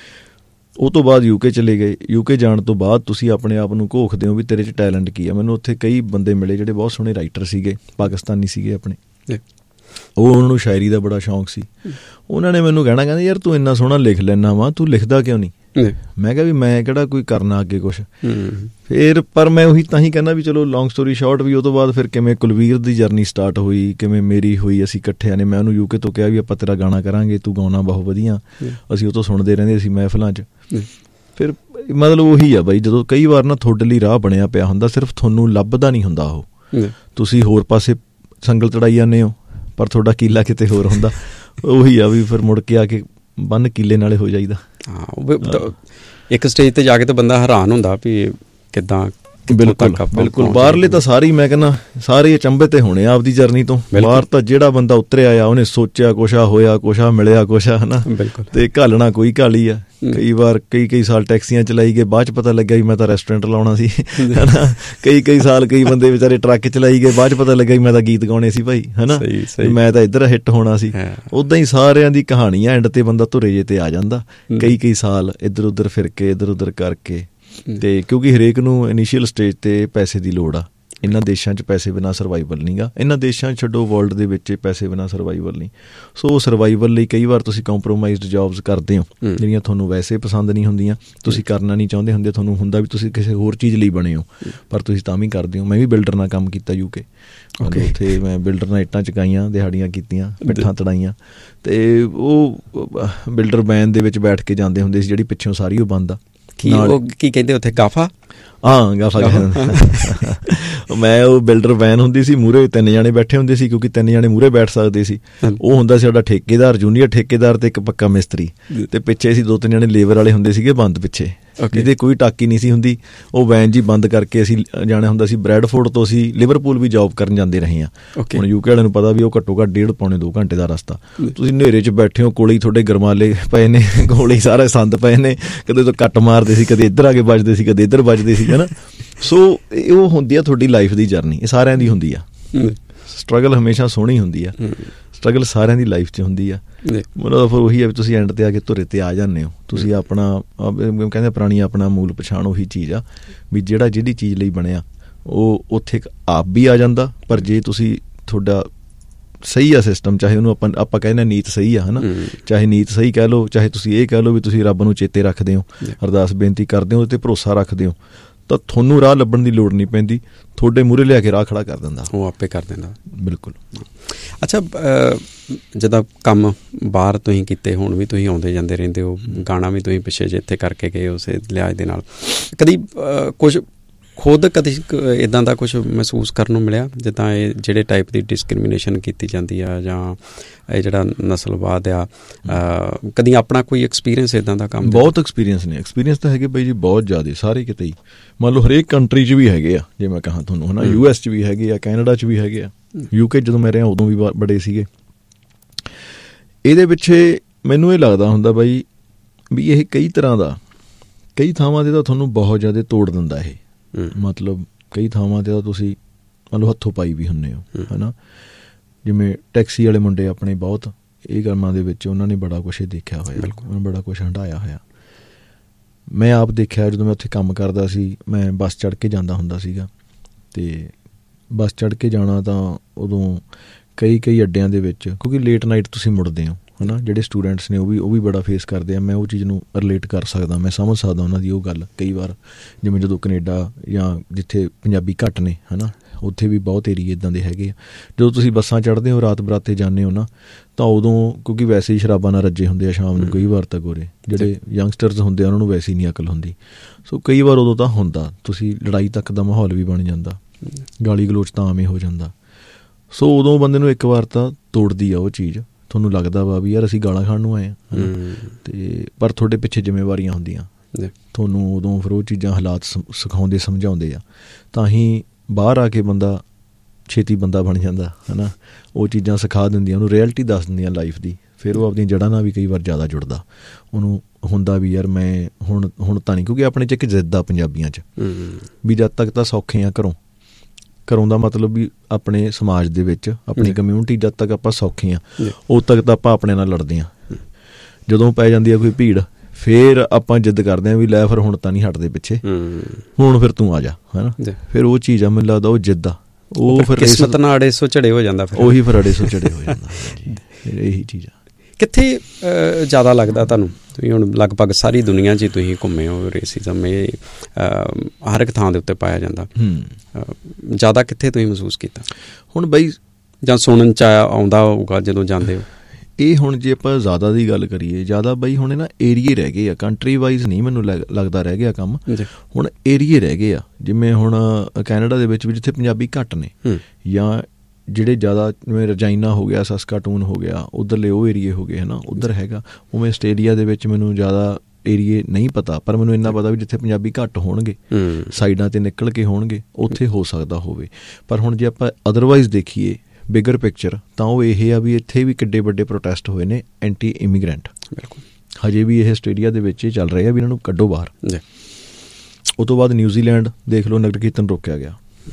ਉਹ ਤੋਂ ਬਾਅਦ ਯੂਕੇ ਚਲੇ ਗਏ। ਯੂਕੇ ਜਾਣ ਤੋਂ ਬਾਅਦ ਤੁਸੀਂ ਆਪਣੇ ਆਪ ਨੂੰ ਘੋਖਦੇ ਹੋ ਵੀ ਤੇਰੇ 'ਚ ਟੈਲੈਂਟ ਕੀ ਆ। ਮੈਨੂੰ ਉੱਥੇ ਕਈ ਬੰਦੇ ਮਿਲੇ ਜਿਹੜੇ ਬਹੁਤ ਸੋਹਣੇ ਰਾਈਟਰ ਸੀਗੇ, ਪਾਕਿਸਤਾਨੀ ਸੀਗੇ ਆਪਣੇ। ਉਹ ਉਹਨਾਂ ਨੂੰ ਸ਼ਾਇਰੀ ਦਾ ਬੜਾ ਸ਼ੌਂਕ ਸੀ। ਉਹਨਾਂ ਨੇ ਮੈਨੂੰ ਕਹਿਣਾ, ਕਹਿੰਦੇ ਯਾਰ ਤੂੰ ਇੰਨਾ ਸੋਹਣਾ ਲਿਖ ਲੈਂਦਾ ਵਾ, ਤੂੰ ਲਿਖਦਾ ਕਿਉਂ ਨਹੀਂ? ਮੈਂ ਕਿਹਾ ਵੀ ਮੈਂ ਕਿਹੜਾ ਕੋਈ ਕਰਨਾ ਅੱਗੇ ਕੁਛ। ਫਿਰ ਪਰ ਮੈਂ ਉਹੀ ਤਾਂ ਹੀ ਕਹਿੰਦਾ ਵੀ ਚਲੋ ਲੌਂਗ ਸਟੋਰੀ ਸ਼ਾਰਟ ਵੀ ਉਹ ਤੋਂ ਬਾਅਦ ਫਿਰ ਕਿਵੇਂ ਕੁਲਵੀਰ ਦੀ ਜਰਨੀ ਸਟਾਰਟ ਹੋਈ, ਕਿਵੇਂ ਮੇਰੀ ਹੋਈ, ਅਸੀਂ ਇਕੱਠਿਆਂ ਨੇ। ਮੈਂ ਉਹਨੂੰ ਯੂਕੇ ਤੋਂ ਕਿਹਾ ਵੀ ਆਪਾਂ ਤੇਰਾ ਗਾਣਾ ਕਰਾਂਗੇ, ਤੂੰ ਗਾਉਣਾ ਬਹੁਤ ਵਧੀਆ। ਅਸੀਂ ਉਹ ਤੋਂ ਸੁਣਦੇ ਰਹਿੰਦੇ ਸੀ ਮਹਿਫਲਾਂ 'ਚ। ਫਿਰ ਮਤਲਬ ਉਹੀ ਆ ਬਾਈ, ਜਦੋਂ ਕਈ ਵਾਰ ਨਾ ਤੁਹਾਡੇ ਲਈ ਰਾਹ ਬਣਿਆ ਪਿਆ ਹੁੰਦਾ, ਸਿਰਫ ਤੁਹਾਨੂੰ ਲੱਭਦਾ ਨਹੀਂ ਹੁੰਦਾ ਉਹ। ਤੁਸੀਂ ਹੋਰ ਪਾਸੇ ਸੰਗਲ ਚੜਾਈ ਜਾਂਦੇ ਹੋ, ਪਰ ਤੁਹਾਡਾ ਕੀਲਾ ਕਿਤੇ ਹੋਰ ਹੁੰਦਾ। ਉਹੀ ਆ ਵੀ ਫਿਰ ਮੁੜ ਕੇ ਆ ਕੇ ਬੰਨ ਕੀਲੇ ਨਾਲੇ ਹੋ ਜਾਈਦਾ। ਹਾਂ, ਇੱਕ ਸਟੇਜ 'ਤੇ ਜਾ ਕੇ ਤਾਂ ਬੰਦਾ ਹੈਰਾਨ ਹੁੰਦਾ ਵੀ ਕਿੱਦਾਂ। ਬਿਲਕੁਲ ਬਿਲਕੁਲ। ਬਾਹਰਲੇ ਤਾਂ ਸਾਰੇ ਹੀ ਮੈਂ ਕਹਿੰਦਾ ਸਾਰੇ ਅਚੰਭਿਤ ਤੇ ਹੋਣੇ ਆਪਦੀ ਜਰਨੀ ਤੋਂ। ਬਾਹਰ ਤਾਂ ਜਿਹੜਾ ਬੰਦਾ ਉਤਰਿਆ ਆ, ਉਹਨੇ ਸੋਚਿਆ ਕੁਛ ਆ, ਹੋਇਆ ਕੁਛ ਆ, ਮਿਲਿਆ ਕੁਛ ਆ, ਹੈ ਨਾ। ਤੇ ਘਾਲਣਾ ਕੋਈ ਘਾਲੀ ਆ। ਕਈ ਵਾਰ ਕਈ ਕਈ ਸਾਲ ਟੈਕਸੀਆਂ ਚਲਾਈ ਗਏ, ਬਾਅਦ 'ਚ ਪਤਾ ਲੱਗਿਆ ਵੀ ਮੈਂ ਤਾਂ ਰੈਸਟੋਰੈਂਟ ਲਾਉਣਾ ਸੀ, ਹੈ ਨਾ। ਕਈ ਕਈ ਸਾਲ ਕਈ ਬੰਦੇ ਵਿਚਾਰੇ ਟਰੱਕ ਚਲਾਈ ਗਏ, ਬਾਅਦ 'ਚ ਪਤਾ ਲੱਗਿਆ ਵੀ ਮੈਂ ਤਾਂ ਗੀਤ ਗਾਉਣੇ ਸੀ ਭਾਈ, ਹੈ ਨਾ, ਮੈਂ ਤਾਂ ਇੱਧਰ ਹਿੱਟ ਹੋਣਾ ਸੀ। ਉੱਦਾਂ ਹੀ ਸਾਰਿਆਂ ਦੀ ਕਹਾਣੀਆਂ ਐਂਡ 'ਤੇ ਬੰਦਾ ਧੁਰੇ ਜੇ 'ਤੇ ਆ ਜਾਂਦਾ, ਕਈ ਕਈ ਸਾਲ ਇੱਧਰ ਉੱਧਰ ਫਿਰ ਕੇ, ਇੱਧਰ ਉੱਧਰ ਕਰਕੇ। ਤੇ ਕਿਉਂਕਿ ਹਰੇਕ ਨੂੰ ਇਨੀਸ਼ੀਅਲ ਸਟੇਜ 'ਤੇ ਪੈਸੇ ਦੀ ਲੋੜ ਆ। ਇਹਨਾਂ ਦੇਸ਼ਾਂ 'ਚ ਪੈਸੇ ਬਿਨਾਂ ਸਰਵਾਈਵਲ ਨਹੀਂ ਗਾ। ਇਹਨਾਂ ਦੇਸ਼ਾਂ ਛੱਡੋ, ਵਰਲਡ ਦੇ ਵਿੱਚ ਪੈਸੇ ਬਿਨਾਂ ਸਰਵਾਈਵਲ ਨਹੀਂ। ਸੋ ਸਰਵਾਈਵਲ ਲਈ ਕਈ ਵਾਰ ਤੁਸੀਂ ਕੰਪਰੋਮਾਈਜ਼ਡ ਜੋਬਸ ਕਰਦੇ ਹੋ, ਜਿਹੜੀਆਂ ਤੁਹਾਨੂੰ ਵੈਸੇ ਪਸੰਦ ਨਹੀਂ ਹੁੰਦੀਆਂ, ਤੁਸੀਂ ਕਰਨਾ ਨਹੀਂ ਚਾਹੁੰਦੇ ਹੁੰਦੇ। ਤੁਹਾਨੂੰ ਹੁੰਦਾ ਵੀ ਤੁਸੀਂ ਕਿਸੇ ਹੋਰ ਚੀਜ਼ ਲਈ ਬਣੇ ਹੋ, ਪਰ ਤੁਸੀਂ ਤਾਂ ਵੀ ਕਰਦੇ ਹੋ। ਮੈਂ ਵੀ ਬਿਲਡਰ ਨਾਲ ਕੰਮ ਕੀਤਾ ਯੂਕੇ। ਉੱਥੇ ਮੈਂ ਬਿਲਡਰ ਨਾਲ ਇੱਟਾਂ ਚੁਕਾਈਆਂ, ਦਿਹਾੜੀਆਂ ਕੀਤੀਆਂ, ਪਿੱਠਾਂ ਤੜਾਈਆਂ। ਅਤੇ ਉਹ ਬਿਲਡਰ ਵੈਨ ਦੇ ਵਿੱਚ ਬੈਠ ਕੇ ਜਾਂਦੇ ਹੁੰਦੇ ਸੀ, ਜਿਹੜੀ ਪਿੱਛੋਂ ਸਾਰੀ ਉਹ ਬੰਦ ਆ। ਕੀ ਉਹ ਕੀ ਕਹਿੰਦੇ ਉੱਥੇ, ਗਾਫਾ? ਹਾਂ, ਗਾਫਾ ਕਹਿੰਦੇ। ਮੈਂ ਉਹ ਬਿਲਡਰ ਵੈਨ ਹੁੰਦੀ ਸੀ, ਮੂਹਰੇ ਤਿੰਨ ਜਾਣੇ ਬੈਠੇ ਹੁੰਦੇ ਸੀ, ਕਿਉਂਕਿ ਤਿੰਨ ਜਾਣੇ ਮੂਹਰੇ ਬੈਠ ਸਕਦੇ ਸੀ। ਉਹ ਹੁੰਦਾ ਸੀ ਸਾਡਾ ਠੇਕੇਦਾਰ, ਜੂਨੀਅਰ ਠੇਕੇਦਾਰ ਤੇ ਇੱਕ ਪੱਕਾ ਮਿਸਤਰੀ, ਤੇ ਪਿੱਛੇ ਸੀ ਦੋ ਤਿੰਨ ਜਾਣੇ ਲੇਬਰ ਵਾਲੇ ਹੁੰਦੇ ਸੀਗੇ ਬੰਦ ਪਿੱਛੇ, ਜਿਹਦੇ ਕੋਈ ਟਾਕੀ ਨਹੀਂ ਸੀ ਹੁੰਦੀ। ਉਹ ਵੈਨ ਜੀ ਬੰਦ ਕਰਕੇ ਅਸੀਂ ਜਾਣਾ ਹੁੰਦਾ ਸੀ। ਬਰੈਡਫੋਰਡ ਤੋਂ ਅਸੀਂ ਲਿਵਰਪੂਲ ਵੀ ਜੋਬ ਕਰਨ ਜਾਂਦੇ ਰਹੇ ਹਾਂ। ਹੁਣ ਯੂਕੇ ਵਾਲਿਆਂ ਨੂੰ ਪਤਾ ਵੀ ਉਹ ਘੱਟੋ ਘੱਟ ਡੇਢ ਪੌਣੇ ਦੋ ਘੰਟੇ ਦਾ ਰਸਤਾ। ਤੁਸੀਂ ਹਨੇਰੇ 'ਚ ਬੈਠੇ ਹੋ, ਕੋਲੇ ਹੀ ਤੁਹਾਡੇ ਗਰਮਾਲੇ ਪਏ ਨੇ, ਕੋਲੇ ਹੀ ਸਾਰੇ ਸੰਦ ਪਏ ਨੇ, ਕਦੇ ਤਾਂ ਕੱਟ ਮਾਰਦੇ ਸੀ, ਕਦੇ ਇੱਧਰ ਆ ਕੇ ਵੱਜਦੇ ਸੀ, ਕਦੇ ਇੱਧਰ ਵੱਜਦੇ ਸੀ, ਹੈ ਨਾ। ਸੋ ਇਹ ਉਹ ਹੁੰਦੀ ਆ ਤੁਹਾਡੀ ਲਾਈਫ ਦੀ ਜਰਨੀ, ਇਹ ਸਾਰਿਆਂ ਦੀ ਹੁੰਦੀ ਆ। ਸਟਰਗਲ ਹਮੇਸ਼ਾ ਸੋਹਣੀ ਹੁੰਦੀ ਆ, ਸਟਰਗਲ ਸਾਰਿਆਂ ਦੀ ਲਾਈਫ 'ਚ ਹੁੰਦੀ ਆ। ਮਤਲਬ ਫਿਰ ਉਹੀ ਆ ਵੀ ਤੁਸੀਂ ਐਂਡ 'ਤੇ ਆ ਕੇ ਧੁਰੇ 'ਤੇ ਆ ਜਾਂਦੇ ਹੋ। ਤੁਸੀਂ ਆਪਣਾ ਕਹਿੰਦੇ ਪੁਰਾਣੀ ਆਪਣਾ ਮੂਲ ਪਛਾਣ ਉਹੀ ਚੀਜ਼ ਆ ਵੀ ਜਿਹੜਾ ਜਿਹੜੀ ਚੀਜ਼ ਲਈ ਬਣਿਆ ਉਹ ਉੱਥੇ ਆਪ ਵੀ ਆ ਜਾਂਦਾ। ਪਰ ਜੇ ਤੁਸੀਂ ਤੁਹਾਡਾ ਸਹੀ ਆ ਸਿਸਟਮ, ਚਾਹੇ ਉਹਨੂੰ ਆਪਾਂ ਆਪਾਂ ਕਹਿੰਦੇ ਨੀਤ ਸਹੀ ਆ, ਹੈ ਨਾ, ਚਾਹੇ ਨੀਤ ਸਹੀ ਕਹਿ ਲਓ, ਚਾਹੇ ਤੁਸੀਂ ਇਹ ਕਹਿ ਲਓ ਵੀ ਤੁਸੀਂ ਰੱਬ ਨੂੰ ਚੇਤੇ ਰੱਖਦੇ ਹੋ, ਅਰਦਾਸ ਬੇਨਤੀ ਕਰਦੇ ਹੋ, ਉਹਦੇ 'ਤੇ ਭਰੋਸਾ ਰੱਖਦੇ ਹੋ, ਤਾਂ ਤੁਹਾਨੂੰ ਰਾਹ ਲੱਭਣ ਦੀ ਲੋੜ ਨਹੀਂ ਪੈਂਦੀ, ਤੁਹਾਡੇ ਮੂਹਰੇ ਲਿਆ ਕੇ ਰਾਹ ਖੜਾ ਕਰ ਦਿੰਦਾ, ਉਹ ਆਪੇ ਕਰ ਦਿੰਦਾ। ਬਿਲਕੁਲ। ਅੱਛਾ, ਜਿੱਦਾਂ ਕੰਮ ਬਾਹਰ ਤੁਸੀਂ ਕੀਤੇ, ਹੁਣ ਵੀ ਤੁਸੀਂ ਆਉਂਦੇ ਜਾਂਦੇ ਰਹਿੰਦੇ ਹੋ, ਗਾਣਾ ਵੀ ਤੁਸੀਂ ਪਿੱਛੇ ਜੇ ਇੱਥੇ ਕਰਕੇ ਗਏ ਉਸੇ ਲਿਹਾਜ਼ ਦੇ ਨਾਲ, ਕਦੀ ਕੁਛ ਖੁਦ ਕਦੀ ਇੱਦਾਂ ਦਾ ਕੁਛ ਮਹਿਸੂਸ ਕਰਨ ਨੂੰ ਮਿਲਿਆ ਜਿੱਦਾਂ ਇਹ ਜਿਹੜੇ ਟਾਈਪ ਦੀ ਡਿਸਕ੍ਰਿਮੀਨੇਸ਼ਨ ਕੀਤੀ ਜਾਂਦੀ ਆ ਜਾਂ ਇਹ ਜਿਹੜਾ ਨਸਲਵਾਦ ਆ, ਕਦੀ ਆਪਣਾ ਕੋਈ ਐਕਸਪੀਰੀਅੰਸ ਇੱਦਾਂ ਦਾ ਕੰਮ? ਬਹੁਤ ਐਕਸਪੀਰੀਅੰਸ ਨੇ, ਐਕਸਪੀਰੀਅੰਸ ਤਾਂ ਹੈਗੇ ਬਾਈ ਜੀ ਬਹੁਤ ਜ਼ਿਆਦਾ, ਸਾਰੇ ਕਿਤੇ ਹੀ। ਮੰਨ ਲਓ ਹਰੇਕ ਕੰਟਰੀ 'ਚ ਵੀ ਹੈਗੇ ਆ, ਜੇ ਮੈਂ ਕਹਾਂ ਤੁਹਾਨੂੰ ਹੈ ਨਾ, ਯੂ ਐਸ 'ਚ ਵੀ ਹੈਗੇ ਆ, ਕੈਨੇਡਾ 'ਚ ਵੀ ਹੈਗੇ ਆ, ਯੂਕੇ ਜਦੋਂ ਮੈਂ ਰਿਹਾ ਉਦੋਂ ਵੀ ਬੜੇ ਸੀਗੇ। ਇਹਦੇ ਪਿੱਛੇ ਮੈਨੂੰ ਇਹ ਲੱਗਦਾ ਹੁੰਦਾ ਬਾਈ ਵੀ ਇਹ ਕਈ ਤਰ੍ਹਾਂ ਦਾ, ਕਈ ਥਾਵਾਂ 'ਤੇ ਤਾਂ ਤੁਹਾਨੂੰ ਬਹੁਤ ਜ਼ਿਆਦਾ ਤੋੜ ਦਿੰਦਾ ਇਹ, ਮਤਲਬ ਕਈ ਥਾਵਾਂ 'ਤੇ ਤਾਂ ਤੁਸੀਂ ਮੰਨ ਲਓ ਹੱਥੋਂ ਪਾਈ ਵੀ ਹੁੰਦੇ ਹੋ ਹੈ ਨਾ। ਜਿਵੇਂ ਟੈਕਸੀ ਵਾਲੇ ਮੁੰਡੇ ਆਪਣੇ ਬਹੁਤ ਇਹ ਕੰਮਾਂ ਦੇ ਵਿੱਚ ਉਹਨਾਂ ਨੇ ਬੜਾ ਕੁਛ ਦੇਖਿਆ ਹੋਇਆ, ਉਹਨਾਂ ਨੇ ਬੜਾ ਕੁਛ ਹੰਢਾਇਆ ਹੋਇਆ। ਮੈਂ ਆਪ ਦੇਖਿਆ ਜਦੋਂ ਮੈਂ ਉੱਥੇ ਕੰਮ ਕਰਦਾ ਸੀ, ਮੈਂ ਬੱਸ ਚੜ੍ਹ ਕੇ ਜਾਂਦਾ ਹੁੰਦਾ ਸੀਗਾ, ਅਤੇ ਬੱਸ ਚੜ੍ਹ ਕੇ ਜਾਣਾ ਤਾਂ ਉਦੋਂ ਕਈ ਕਈ ਅੱਡਿਆਂ ਦੇ ਵਿੱਚ, ਕਿਉਂਕਿ ਲੇਟ ਨਾਈਟ ਤੁਸੀਂ ਮੁੜਦੇ ਹੋ ਹੈ ਨਾ, ਜਿਹੜੇ ਸਟੂਡੈਂਟਸ ਨੇ ਉਹ ਵੀ ਉਹ ਵੀ ਬੜਾ ਫੇਸ ਕਰਦੇ ਆ। ਮੈਂ ਉਹ ਚੀਜ਼ ਨੂੰ ਰਿਲੇਟ ਕਰ ਸਕਦਾ, ਮੈਂ ਸਮਝ ਸਕਦਾ ਉਹਨਾਂ ਦੀ ਉਹ ਗੱਲ। ਕਈ ਵਾਰ ਜਿਵੇਂ ਜਦੋਂ ਕੈਨੇਡਾ ਜਾਂ ਜਿੱਥੇ ਪੰਜਾਬੀ ਘੱਟ ਨੇ ਹੈ ਨਾ, ਉੱਥੇ ਵੀ ਬਹੁਤ ਏਰੀਏ ਇੱਦਾਂ ਦੇ ਹੈਗੇ ਆ। ਜਦੋਂ ਤੁਸੀਂ ਬੱਸਾਂ ਚੜ੍ਹਦੇ ਹੋ, ਰਾਤ ਬਰਾਤੇ ਜਾਂਦੇ ਹੋ ਨਾ, ਤਾਂ ਉਦੋਂ ਕਿਉਂਕਿ ਵੈਸੇ ਹੀ ਸ਼ਰਾਬਾਂ ਨਾਲ ਰੱਜੇ ਹੁੰਦੇ ਆ ਸ਼ਾਮ ਨੂੰ ਕਈ ਵਾਰ, ਤਾਂ ਗੋਰੇ ਜਿਹੜੇ ਯੰਗਸਟਰਸ ਹੁੰਦੇ ਆ ਉਹਨਾਂ ਨੂੰ ਵੈਸੇ ਹੀ ਨਹੀਂ ਅਕਲ ਹੁੰਦੀ। ਸੋ ਕਈ ਵਾਰ ਉਦੋਂ ਤਾਂ ਹੁੰਦਾ, ਤੁਸੀਂ ਲੜਾਈ ਤੱਕ ਦਾ ਮਾਹੌਲ ਵੀ ਬਣ ਜਾਂਦਾ, ਗਾਲੀ ਗਲੋਚ ਤਾਂ ਆਮ ਹੀ ਹੋ ਜਾਂਦਾ। ਸੋ ਉਦੋਂ ਬੰਦੇ ਨੂੰ ਇੱਕ ਵਾਰ ਤਾਂ ਤੋੜਦੀ ਆ ਉਹ ਚੀਜ਼, ਤੁਹਾਨੂੰ ਲੱਗਦਾ ਵਾ ਵੀ ਯਾਰ ਅਸੀਂ ਗਾਲਾਂ ਖਾਣ ਨੂੰ ਆਏ ਹਾਂ, ਅਤੇ ਪਰ ਤੁਹਾਡੇ ਪਿੱਛੇ ਜ਼ਿੰਮੇਵਾਰੀਆਂ ਹੁੰਦੀਆਂ, ਤੁਹਾਨੂੰ ਉਦੋਂ ਫਿਰ ਉਹ ਚੀਜ਼ਾਂ ਹਾਲਾਤ ਸਿਖਾਉਂਦੇ ਸਮਝਾਉਂਦੇ ਆ, ਤਾਂ ਹੀ ਬਾਹਰ ਆ ਕੇ ਬੰਦਾ ਛੇਤੀ ਬੰਦਾ ਬਣ ਜਾਂਦਾ ਹੈ ਨਾ। ਉਹ ਚੀਜ਼ਾਂ ਸਿਖਾ ਦਿੰਦੀਆਂ, ਉਹਨੂੰ ਰਿਐਲਿਟੀ ਦੱਸ ਦਿੰਦੀਆਂ ਲਾਈਫ ਦੀ, ਫਿਰ ਉਹ ਆਪਣੀਆਂ ਜੜ੍ਹਾਂ ਨਾਲ ਵੀ ਕਈ ਵਾਰ ਜ਼ਿਆਦਾ ਜੁੜਦਾ। ਉਹਨੂੰ ਹੁੰਦਾ ਵੀ ਯਾਰ ਮੈਂ ਹੁਣ ਹੁਣ ਤਾਂ ਨਹੀਂ, ਕਿਉਂਕਿ ਆਪਣੇ 'ਚ ਇੱਕ ਜ਼ਿੱਦ ਆ ਪੰਜਾਬੀਆਂ 'ਚ ਵੀ ਜਦ ਤੱਕ ਤਾਂ ਸੌਖੇ ਆ ਘਰੋਂ, ਘਰੋਂ ਦਾ ਮਤਲਬ ਵੀ ਆਪਣੇ ਸਮਾਜ ਦੇ ਵਿੱਚ, ਆਪਣੀ ਕਮਿਊਨਿਟੀ, ਜਦ ਤੱਕ ਆਪਾਂ ਸੌਖੇ ਹਾਂ ਉਦੋਂ ਤੱਕ ਤਾਂ ਆਪਾਂ ਆਪਣੇ ਨਾਲ ਲੜਦੇ ਹਾਂ। ਜਦੋਂ ਪੈ ਜਾਂਦੀ ਆ ਕੋਈ ਭੀੜ, ਫਿਰ ਆਪਾਂ ਜਿੱਦ ਕਰਦੇ ਹਾਂ ਵੀ ਲੈ ਫਿਰ ਹੁਣ ਤਾਂ ਨਹੀਂ ਹਟਦੇ ਪਿੱਛੇ, ਹੁਣ ਫਿਰ ਤੂੰ ਆ ਜਾ ਹੈ ਨਾ। ਫਿਰ ਉਹ ਚੀਜ਼ ਆ, ਮੈਨੂੰ ਲੱਗਦਾ ਉਹ ਜਿੱਦ ਆ, ਉਹ ਫਿਰ ਕਿਸਮਤ ਨਾਲ ਅੜੇ ਸੌ ਝੜੇ ਹੋ ਜਾਂਦਾ, ਫਿਰ ਉਹੀ ਫਿਰ ਅੜੇ ਸੌ ਝੜੇ ਹੋ ਜਾਂਦਾ। ਇਹੀ ਚੀਜ਼ ਆ। ਕਿੱਥੇ ਜ਼ਿਆਦਾ ਲੱਗਦਾ ਤੁਹਾਨੂੰ? ਤੁਸੀਂ ਹੁਣ ਲਗਭਗ ਸਾਰੀ ਦੁਨੀਆ 'ਚ ਤੁਸੀਂ ਘੁੰਮੇ ਹੋ, ਰੇਸਿਜ਼ਮ ਇਹ ਹਰ ਇੱਕ ਥਾਂ ਦੇ ਉੱਤੇ ਪਾਇਆ ਜਾਂਦਾ, ਜ਼ਿਆਦਾ ਕਿੱਥੇ ਤੁਸੀਂ ਮਹਿਸੂਸ ਕੀਤਾ? ਹੁਣ ਬਈ ਜਾਂ ਸੁਣਨ 'ਚ ਆਉਂਦਾ ਹੋਊਗਾ ਜਦੋਂ ਜਾਂਦੇ ਹੋ? ਇਹ ਹੁਣ ਜੇ ਆਪਾਂ ਜ਼ਿਆਦਾ ਦੀ ਗੱਲ ਕਰੀਏ, ਜ਼ਿਆਦਾ ਬਈ ਹੁਣ ਨਾ ਏਰੀਏ ਰਹਿ ਗਏ ਆ, ਕੰਟਰੀ ਵਾਈਜ਼ ਨਹੀਂ ਮੈਨੂੰ ਲੱਗਦਾ ਰਹਿ ਗਿਆ ਕੰਮ, ਹੁਣ ਏਰੀਏ ਰਹਿ ਗਏ ਆ। ਜਿਵੇਂ ਹੁਣ ਕੈਨੇਡਾ ਦੇ ਵਿੱਚ ਵੀ ਜਿੱਥੇ ਪੰਜਾਬੀ ਘੱਟ ਨੇ, ਜਾਂ ਜਿਹੜੇ ਜ਼ਿਆਦਾ ਜਿਵੇਂ ਰਜਾਈਨਾ ਹੋ ਗਿਆ, ਸਸਕਾਟੂਨ ਹੋ ਗਿਆ, ਉੱਧਰਲੇ ਉਹ ਏਰੀਏ ਹੋ ਗਏ ਹੈ ਨਾ, ਉੱਧਰ ਹੈਗਾ। ਉਵੇਂ ਆਸਟ੍ਰੇਲੀਆ ਦੇ ਵਿੱਚ ਮੈਨੂੰ ਜ਼ਿਆਦਾ ਏਰੀਏ ਨਹੀਂ ਪਤਾ, ਪਰ ਮੈਨੂੰ ਇੰਨਾ ਪਤਾ ਵੀ ਜਿੱਥੇ ਪੰਜਾਬੀ ਘੱਟ ਹੋਣਗੇ, ਸਾਈਡਾਂ 'ਤੇ ਨਿਕਲ ਕੇ ਹੋਣਗੇ, ਉੱਥੇ ਹੋ ਸਕਦਾ ਹੋਵੇ। ਪਰ ਹੁਣ ਜੇ ਆਪਾਂ ਅਦਰਵਾਈਜ਼ ਦੇਖੀਏ ਬਿਗਰ ਪਿਕਚਰ, ਤਾਂ ਉਹ ਇਹ ਆ ਵੀ ਇੱਥੇ ਵੀ ਕਿੱਡੇ ਵੱਡੇ ਪ੍ਰੋਟੈਸਟ ਹੋਏ ਨੇ ਐਂਟੀ ਇਮੀਗਰੈਂਟ। ਬਿਲਕੁਲ, ਹਜੇ ਵੀ ਇਹ ਆਸਟ੍ਰੇਲੀਆ ਦੇ ਵਿੱਚ ਹੀ ਚੱਲ ਰਹੇ ਆ ਵੀ ਇਹਨਾਂ ਨੂੰ ਕੱਢੋ ਬਾਹਰ। ਉਹ ਤੋਂ ਬਾਅਦ ਨਿਊਜ਼ੀਲੈਂਡ ਦੇਖ ਲਓ, ਨਗਰ ਕੀਰਤਨ ਰੋਕਿਆ ਗਿਆ,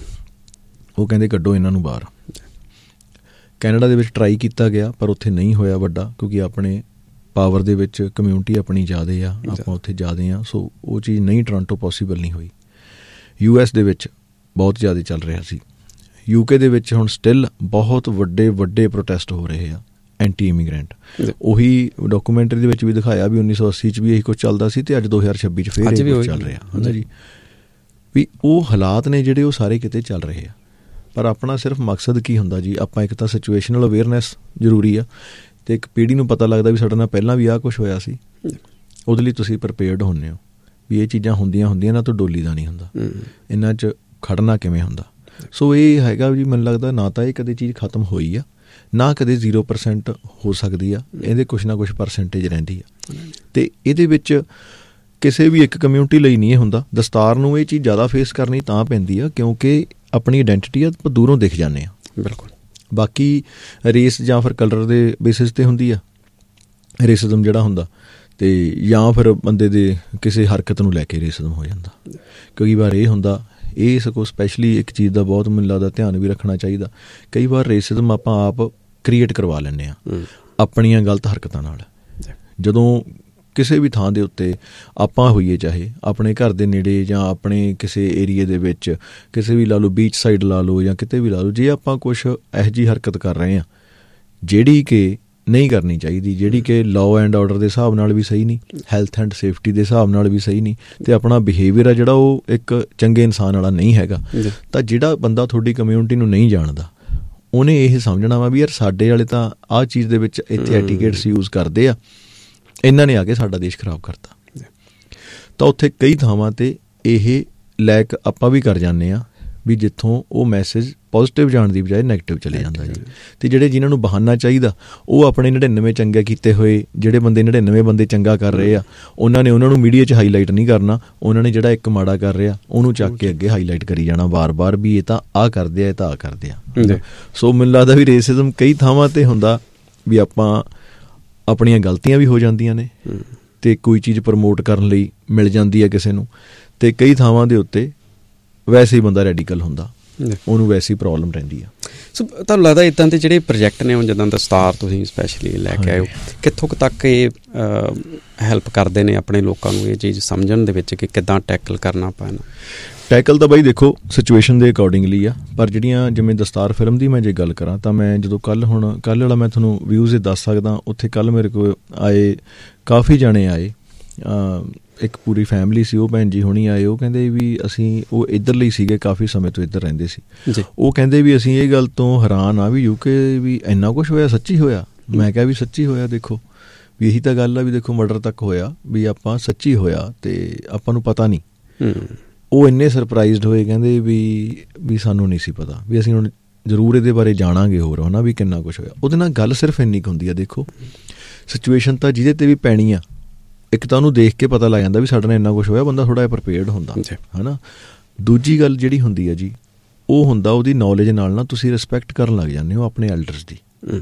ਉਹ ਕਹਿੰਦੇ ਕੱਢੋ ਇਹਨਾਂ ਨੂੰ ਬਾਹਰ। ਕੈਨੇਡਾ ਦੇ ਵਿੱਚ ਟਰਾਈ ਕੀਤਾ ਗਿਆ, ਪਰ ਉੱਥੇ ਨਹੀਂ ਹੋਇਆ ਵੱਡਾ, ਕਿਉਂਕਿ ਆਪਣੇ ਪਾਵਰ ਦੇ ਵਿੱਚ ਕਮਿਊਨਿਟੀ ਆਪਣੀ ਜ਼ਿਆਦਾ ਆ, ਆਪਾਂ ਉੱਥੇ ਜ਼ਿਆਦਾ ਆ, ਸੋ ਉਹ ਚੀਜ਼ ਨਹੀਂ, ਟੋਰਾਂਟੋ ਪੋਸੀਬਲ ਨਹੀਂ ਹੋਈ। ਯੂ ਐਸ ਦੇ ਵਿੱਚ ਬਹੁਤ ਜ਼ਿਆਦਾ ਚੱਲ ਰਿਹਾ ਸੀ। ਯੂਕੇ ਦੇ ਵਿੱਚ ਹੁਣ ਸਟਿਲ ਬਹੁਤ ਵੱਡੇ ਵੱਡੇ ਪ੍ਰੋਟੈਸਟ ਹੋ ਰਹੇ ਆ ਐਂਟੀ ਇਮੀਗਰੈਂਟ। ਉਹੀ ਡਾਕੂਮੈਂਟਰੀ ਦੇ ਵਿੱਚ ਵੀ ਦਿਖਾਇਆ ਵੀ ਉੱਨੀ ਸੌ ਅੱਸੀ 'ਚ ਵੀ ਇਹੀ ਕੁਛ ਚੱਲਦਾ ਸੀ, ਅਤੇ ਅੱਜ ਦੋ ਹਜ਼ਾਰ ਛੱਬੀ 'ਚ ਫਿਰ ਇਹ ਕੁਛ ਚੱਲ ਰਿਹਾ ਹੈ ਨਾ ਜੀ। ਵੀ ਉਹ ਹਾਲਾਤ ਨੇ ਜਿਹੜੇ ਉਹ ਸਾਰੇ ਕਿਤੇ ਚੱਲ ਰਹੇ ਆ, ਪਰ ਆਪਣਾ ਸਿਰਫ ਮਕਸਦ ਕੀ ਹੁੰਦਾ ਜੀ? ਆਪਾਂ ਇੱਕ ਤਾਂ ਸਿਚੁਏਸ਼ਨਲ ਅਵੇਅਰਨੈਸ ਜ਼ਰੂਰੀ ਆ, ਅਤੇ ਇੱਕ ਪੀੜ੍ਹੀ ਨੂੰ ਪਤਾ ਲੱਗਦਾ ਵੀ ਸਾਡੇ ਨਾਲ ਪਹਿਲਾਂ ਵੀ ਆਹ ਕੁਛ ਹੋਇਆ ਸੀ, ਉਹਦੇ ਲਈ ਤੁਸੀਂ ਪ੍ਰੀਪੇਅਰਡ ਹੁੰਦੇ ਹੋ ਵੀ ਇਹ ਚੀਜ਼ਾਂ ਹੁੰਦੀਆਂ ਹੁੰਦੀਆਂ ਨਾ, ਤਾਂ ਡੋਲੀ ਦਾ ਨਹੀਂ ਹੁੰਦਾ, ਇਹਨਾਂ 'ਚ ਖੜਨਾ ਕਿਵੇਂ ਹੁੰਦਾ। ਸੋ ਇਹ ਹੈਗਾ ਜੀ, ਮੈਨੂੰ ਲੱਗਦਾ ਨਾ ਤਾਂ ਇਹ ਕਦੇ ਚੀਜ਼ ਖਤਮ ਹੋਈ ਆ, ਨਾ ਕਦੇ ਜ਼ੀਰੋ ਪਰਸੈਂਟ ਹੋ ਸਕਦੀ ਆ, ਇਹਦੇ ਕੁਛ ਨਾ ਕੁਛ ਪਰਸੈਂਟੇਜ ਰਹਿੰਦੀ ਆ। ਅਤੇ ਇਹਦੇ ਵਿੱਚ ਕਿਸੇ ਵੀ ਇੱਕ ਕਮਿਊਨਿਟੀ ਲਈ ਨਹੀਂ ਇਹ ਹੁੰਦਾ। ਦਸਤਾਰ ਨੂੰ ਇਹ ਚੀਜ਼ ਜ਼ਿਆਦਾ ਫੇਸ ਕਰਨੀ ਤਾਂ ਪੈਂਦੀ ਆ ਕਿਉਂਕਿ ਆਪਣੀ ਆਈਡੈਂਟਿਟੀ ਆ, ਆਪਾਂ ਦੂਰੋਂ ਦਿਖ ਜਾਂਦੇ ਹਾਂ। ਬਿਲਕੁਲ, ਬਾਕੀ ਰੇਸ ਜਾਂ ਫਿਰ ਕਲਰ ਦੇ ਬੇਸਿਸ 'ਤੇ ਹੁੰਦੀ ਆ ਰੇਸਿਜ਼ਮ ਜਿਹੜਾ ਹੁੰਦਾ, ਅਤੇ ਜਾਂ ਫਿਰ ਬੰਦੇ ਦੇ ਕਿਸੇ ਹਰਕਤ ਨੂੰ ਲੈ ਕੇ ਰੇਸਿਜ਼ਮ ਹੋ ਜਾਂਦਾ। ਕਈ ਵਾਰ ਇਹ ਹੁੰਦਾ, ਇਹ ਸਗੋਂ ਸਪੈਸ਼ਲੀ ਇੱਕ ਚੀਜ਼ ਦਾ ਬਹੁਤ ਮੈਨੂੰ ਲੱਗਦਾ ਧਿਆਨ ਵੀ ਰੱਖਣਾ ਚਾਹੀਦਾ। ਕਈ ਵਾਰ ਰੇਸਿਜ਼ਮ ਆਪਾਂ ਆਪ ਕ੍ਰੀਏਟ ਕਰਵਾ ਲੈਂਦੇ ਹਾਂ ਆਪਣੀਆਂ ਗਲਤ ਹਰਕਤਾਂ ਨਾਲ। ਜਦੋਂ ਕਿਸੇ ਵੀ ਥਾਂ ਦੇ ਉੱਤੇ ਆਪਾਂ ਹੋਈਏ, ਚਾਹੇ ਆਪਣੇ ਘਰ ਦੇ ਨੇੜੇ ਜਾਂ ਆਪਣੇ ਕਿਸੇ ਏਰੀਏ ਦੇ ਵਿੱਚ, ਕਿਸੇ ਵੀ ਲਾ ਲਓ, ਬੀਚ ਸਾਈਡ ਲਾ ਲਓ ਜਾਂ ਕਿਤੇ ਵੀ ਲਾ ਲਓ, ਜੇ ਆਪਾਂ ਕੁਛ ਇਹੋ ਜਿਹੀ ਹਰਕਤ ਕਰ ਰਹੇ ਹਾਂ ਜਿਹੜੀ ਕਿ ਨਹੀਂ ਕਰਨੀ ਚਾਹੀਦੀ, ਜਿਹੜੀ ਕਿ ਲਾਅ ਐਂਡ ਆਰਡਰ ਦੇ ਹਿਸਾਬ ਨਾਲ ਵੀ ਸਹੀ ਨਹੀਂ, ਹੈਲਥ ਐਂਡ ਸੇਫਟੀ ਦੇ ਹਿਸਾਬ ਨਾਲ ਵੀ ਸਹੀ ਨਹੀਂ, ਅਤੇ ਆਪਣਾ ਬਿਹੇਵੀਅਰ ਆ ਜਿਹੜਾ ਉਹ ਇੱਕ ਚੰਗੇ ਇਨਸਾਨ ਵਾਲਾ ਨਹੀਂ ਹੈਗਾ। ਤਾਂ ਜਿਹੜਾ ਬੰਦਾ ਤੁਹਾਡੀ ਕਮਿਊਨਿਟੀ ਨੂੰ ਨਹੀਂ ਜਾਣਦਾ ਉਹਨੇ ਇਹ ਸਮਝਣਾ ਵਾ ਵੀ ਯਾਰ ਸਾਡੇ ਵਾਲੇ ਤਾਂ ਆਹ ਚੀਜ਼ ਦੇ ਵਿੱਚ ਇੱਥੇ ਐਟੀਕੇਟਸ ਯੂਜ਼ ਕਰਦੇ ਆ, ਇਹਨਾਂ ਨੇ ਆ ਕੇ ਸਾਡਾ ਦੇਸ਼ ਖਰਾਬ ਕਰਤਾ। ਤਾਂ ਉੱਥੇ ਕਈ ਥਾਵਾਂ 'ਤੇ ਇਹ ਲੈਕ ਆਪਾਂ ਵੀ ਕਰ ਜਾਂਦੇ ਹਾਂ ਵੀ ਜਿੱਥੋਂ ਉਹ ਮੈਸੇਜ ਪੋਜ਼ੀਟਿਵ ਜਾਣ ਦੀ ਬਜਾਏ ਨੈਗੇਟਿਵ ਚਲੇ ਜਾਂਦਾ ਜੀ। ਅਤੇ ਜਿਹੜੇ ਜਿਨ੍ਹਾਂ ਨੂੰ ਬਹਾਨਾ ਚਾਹੀਦਾ ਉਹ ਆਪਣੇ ਨੜਿਨਵੇਂ ਚੰਗੇ ਕੀਤੇ ਹੋਏ, ਜਿਹੜੇ ਬੰਦੇ ਨੜਿਨਵੇਂ ਬੰਦੇ ਚੰਗਾ ਕਰ ਰਹੇ ਆ ਉਹਨਾਂ ਨੇ ਉਹਨਾਂ ਨੂੰ ਮੀਡੀਆ 'ਚ ਹਾਈਲਾਈਟ ਨਹੀਂ ਕਰਨਾ, ਉਹਨਾਂ ਨੇ ਜਿਹੜਾ ਇੱਕ ਮਾੜਾ ਕਰ ਰਿਹਾ ਉਹਨੂੰ ਚੱਕ ਕੇ ਅੱਗੇ ਹਾਈਲਾਈਟ ਕਰੀ ਜਾਣਾ ਵਾਰ-ਵਾਰ ਵੀ ਇਹ ਤਾਂ ਆਹ ਕਰਦੇ ਆ, ਇਹ ਤਾਂ ਆਹ ਕਰਦੇ ਆ। ਸੋ ਮੈਨੂੰ ਲੱਗਦਾ ਵੀ ਰੇਸਿਜ਼ਮ ਕਈ ਥਾਵਾਂ 'ਤੇ ਹੁੰਦਾ ਵੀ ਆਪਾਂ ਆਪਣੀਆਂ ਗਲਤੀਆਂ ਵੀ ਹੋ ਜਾਂਦੀਆਂ ਨੇ ਅਤੇ ਕੋਈ ਚੀਜ਼ ਪ੍ਰਮੋਟ ਕਰਨ ਲਈ ਮਿਲ ਜਾਂਦੀ ਹੈ ਕਿਸੇ ਨੂੰ, ਅਤੇ ਕਈ ਥਾਵਾਂ ਦੇ ਉੱਤੇ ਵੈਸੇ ਹੀ ਬੰਦਾ ਰੈਡੀਕਲ ਹੁੰਦਾ, ਉਹਨੂੰ ਵੈਸੇ ਹੀ ਪ੍ਰੋਬਲਮ ਰਹਿੰਦੀ ਆ। ਸੋ ਤੁਹਾਨੂੰ ਲੱਗਦਾ ਇੱਦਾਂ ਦੇ ਜਿਹੜੇ ਪ੍ਰੋਜੈਕਟ ਨੇ ਹੁਣ ਜਿੱਦਾਂ ਦਸਤਾਰ ਤੁਸੀਂ ਸਪੈਸ਼ਲੀ ਲੈ ਕੇ ਆਏ ਹੋ, ਕਿੱਥੋਂ ਕੁ ਤੱਕ ਇਹ ਹੈਲਪ ਕਰਦੇ ਨੇ ਆਪਣੇ ਲੋਕਾਂ ਨੂੰ ਇਹ ਚੀਜ਼ ਸਮਝਣ ਦੇ ਵਿੱਚ ਕਿ ਕਿੱਦਾਂ ਟੈਕਲ ਕਰਨਾ ਪੈਣਾ? ਟੈਕਲ ਤਾਂ ਬਾਈ ਦੇਖੋ ਸਿਚੁਏਸ਼ਨ ਦੇ ਅਕੋਰਡਿੰਗਲੀ ਆ, ਪਰ ਜਿਹੜੀਆਂ ਜਿਵੇਂ ਦਸਤਾਰ ਫਿਲਮ ਦੀ ਮੈਂ ਜੇ ਗੱਲ ਕਰਾਂ ਤਾਂ ਮੈਂ ਜਦੋਂ ਕੱਲ੍ਹ ਹੁਣ ਕੱਲ੍ਹ ਵਾਲਾ ਮੈਂ ਤੁਹਾਨੂੰ ਵਿਊਜ਼ ਇਹ ਦੱਸ ਸਕਦਾ, ਉੱਥੇ ਕੱਲ੍ਹ ਮੇਰੇ ਕੋਲ ਆਏ ਕਾਫੀ ਜਾਣੇ ਆਏ, ਇੱਕ ਪੂਰੀ ਫੈਮਿਲੀ ਸੀ, ਉਹ ਭੈਣ ਜੀ ਹੁਣੀ ਆਏ, ਉਹ ਕਹਿੰਦੇ ਵੀ ਅਸੀਂ ਉਹ ਇੱਧਰਲੇ ਸੀਗੇ, ਕਾਫੀ ਸਮੇਂ ਤੋਂ ਇੱਧਰ ਰਹਿੰਦੇ ਸੀ, ਉਹ ਕਹਿੰਦੇ ਵੀ ਅਸੀਂ ਇਹ ਗੱਲ ਤੋਂ ਹੈਰਾਨ ਆ ਵੀ ਯੂਕੇ ਵੀ ਇੰਨਾ ਕੁਛ ਹੋਇਆ, ਸੱਚੀ ਹੋਇਆ। ਮੈਂ ਕਿਹਾ ਵੀ ਸੱਚੀ ਹੋਇਆ, ਦੇਖੋ ਵੀ ਇਹੀ ਤਾਂ ਗੱਲ ਆ ਵੀ ਦੇਖੋ ਮਰਡਰ ਤੱਕ ਹੋਇਆ ਵੀ ਆਪਾਂ ਸੱਚੀ ਹੋਇਆ ਅਤੇ ਆਪਾਂ ਨੂੰ ਪਤਾ ਨਹੀਂ। ਉਹ ਇੰਨੇ ਸਰਪ੍ਰਾਈਜ਼ਡ ਹੋਏ, ਕਹਿੰਦੇ ਵੀ ਵੀ ਸਾਨੂੰ ਨਹੀਂ ਸੀ ਪਤਾ, ਵੀ ਅਸੀਂ ਹੁਣ ਜ਼ਰੂਰ ਇਹਦੇ ਬਾਰੇ ਜਾਣਾਂਗੇ ਹੋਰ ਹੈ ਨਾ ਵੀ ਕਿੰਨਾ ਕੁਛ ਹੋਇਆ। ਉਹਦੇ ਨਾਲ ਗੱਲ ਸਿਰਫ ਇੰਨੀ ਕੁ ਹੁੰਦੀ ਆ, ਦੇਖੋ ਸਿਚੁਏਸ਼ਨ ਤਾਂ ਜਿਹਦੇ 'ਤੇ ਵੀ ਪੈਣੀ ਆ, ਇੱਕ ਤਾਂ ਉਹਨੂੰ ਦੇਖ ਕੇ ਪਤਾ ਲੱਗ ਜਾਂਦਾ ਵੀ ਸਾਡੇ ਨਾਲ ਇੰਨਾ ਕੁਛ ਹੋਇਆ, ਬੰਦਾ ਥੋੜ੍ਹਾ ਜਿਹਾ ਪ੍ਰੀਪੇਅਰਡ ਹੁੰਦਾ ਹੈ ਨਾ। ਦੂਜੀ ਗੱਲ ਜਿਹੜੀ ਹੁੰਦੀ ਹੈ ਜੀ ਉਹ ਹੁੰਦਾ ਉਹਦੀ ਨੌਲੇਜ ਨਾਲ ਨਾ ਤੁਸੀਂ ਰਿਸਪੈਕਟ ਕਰਨ ਲੱਗ ਜਾਂਦੇ ਹੋ ਆਪਣੇ ਐਲਡਰਸ ਦੀ,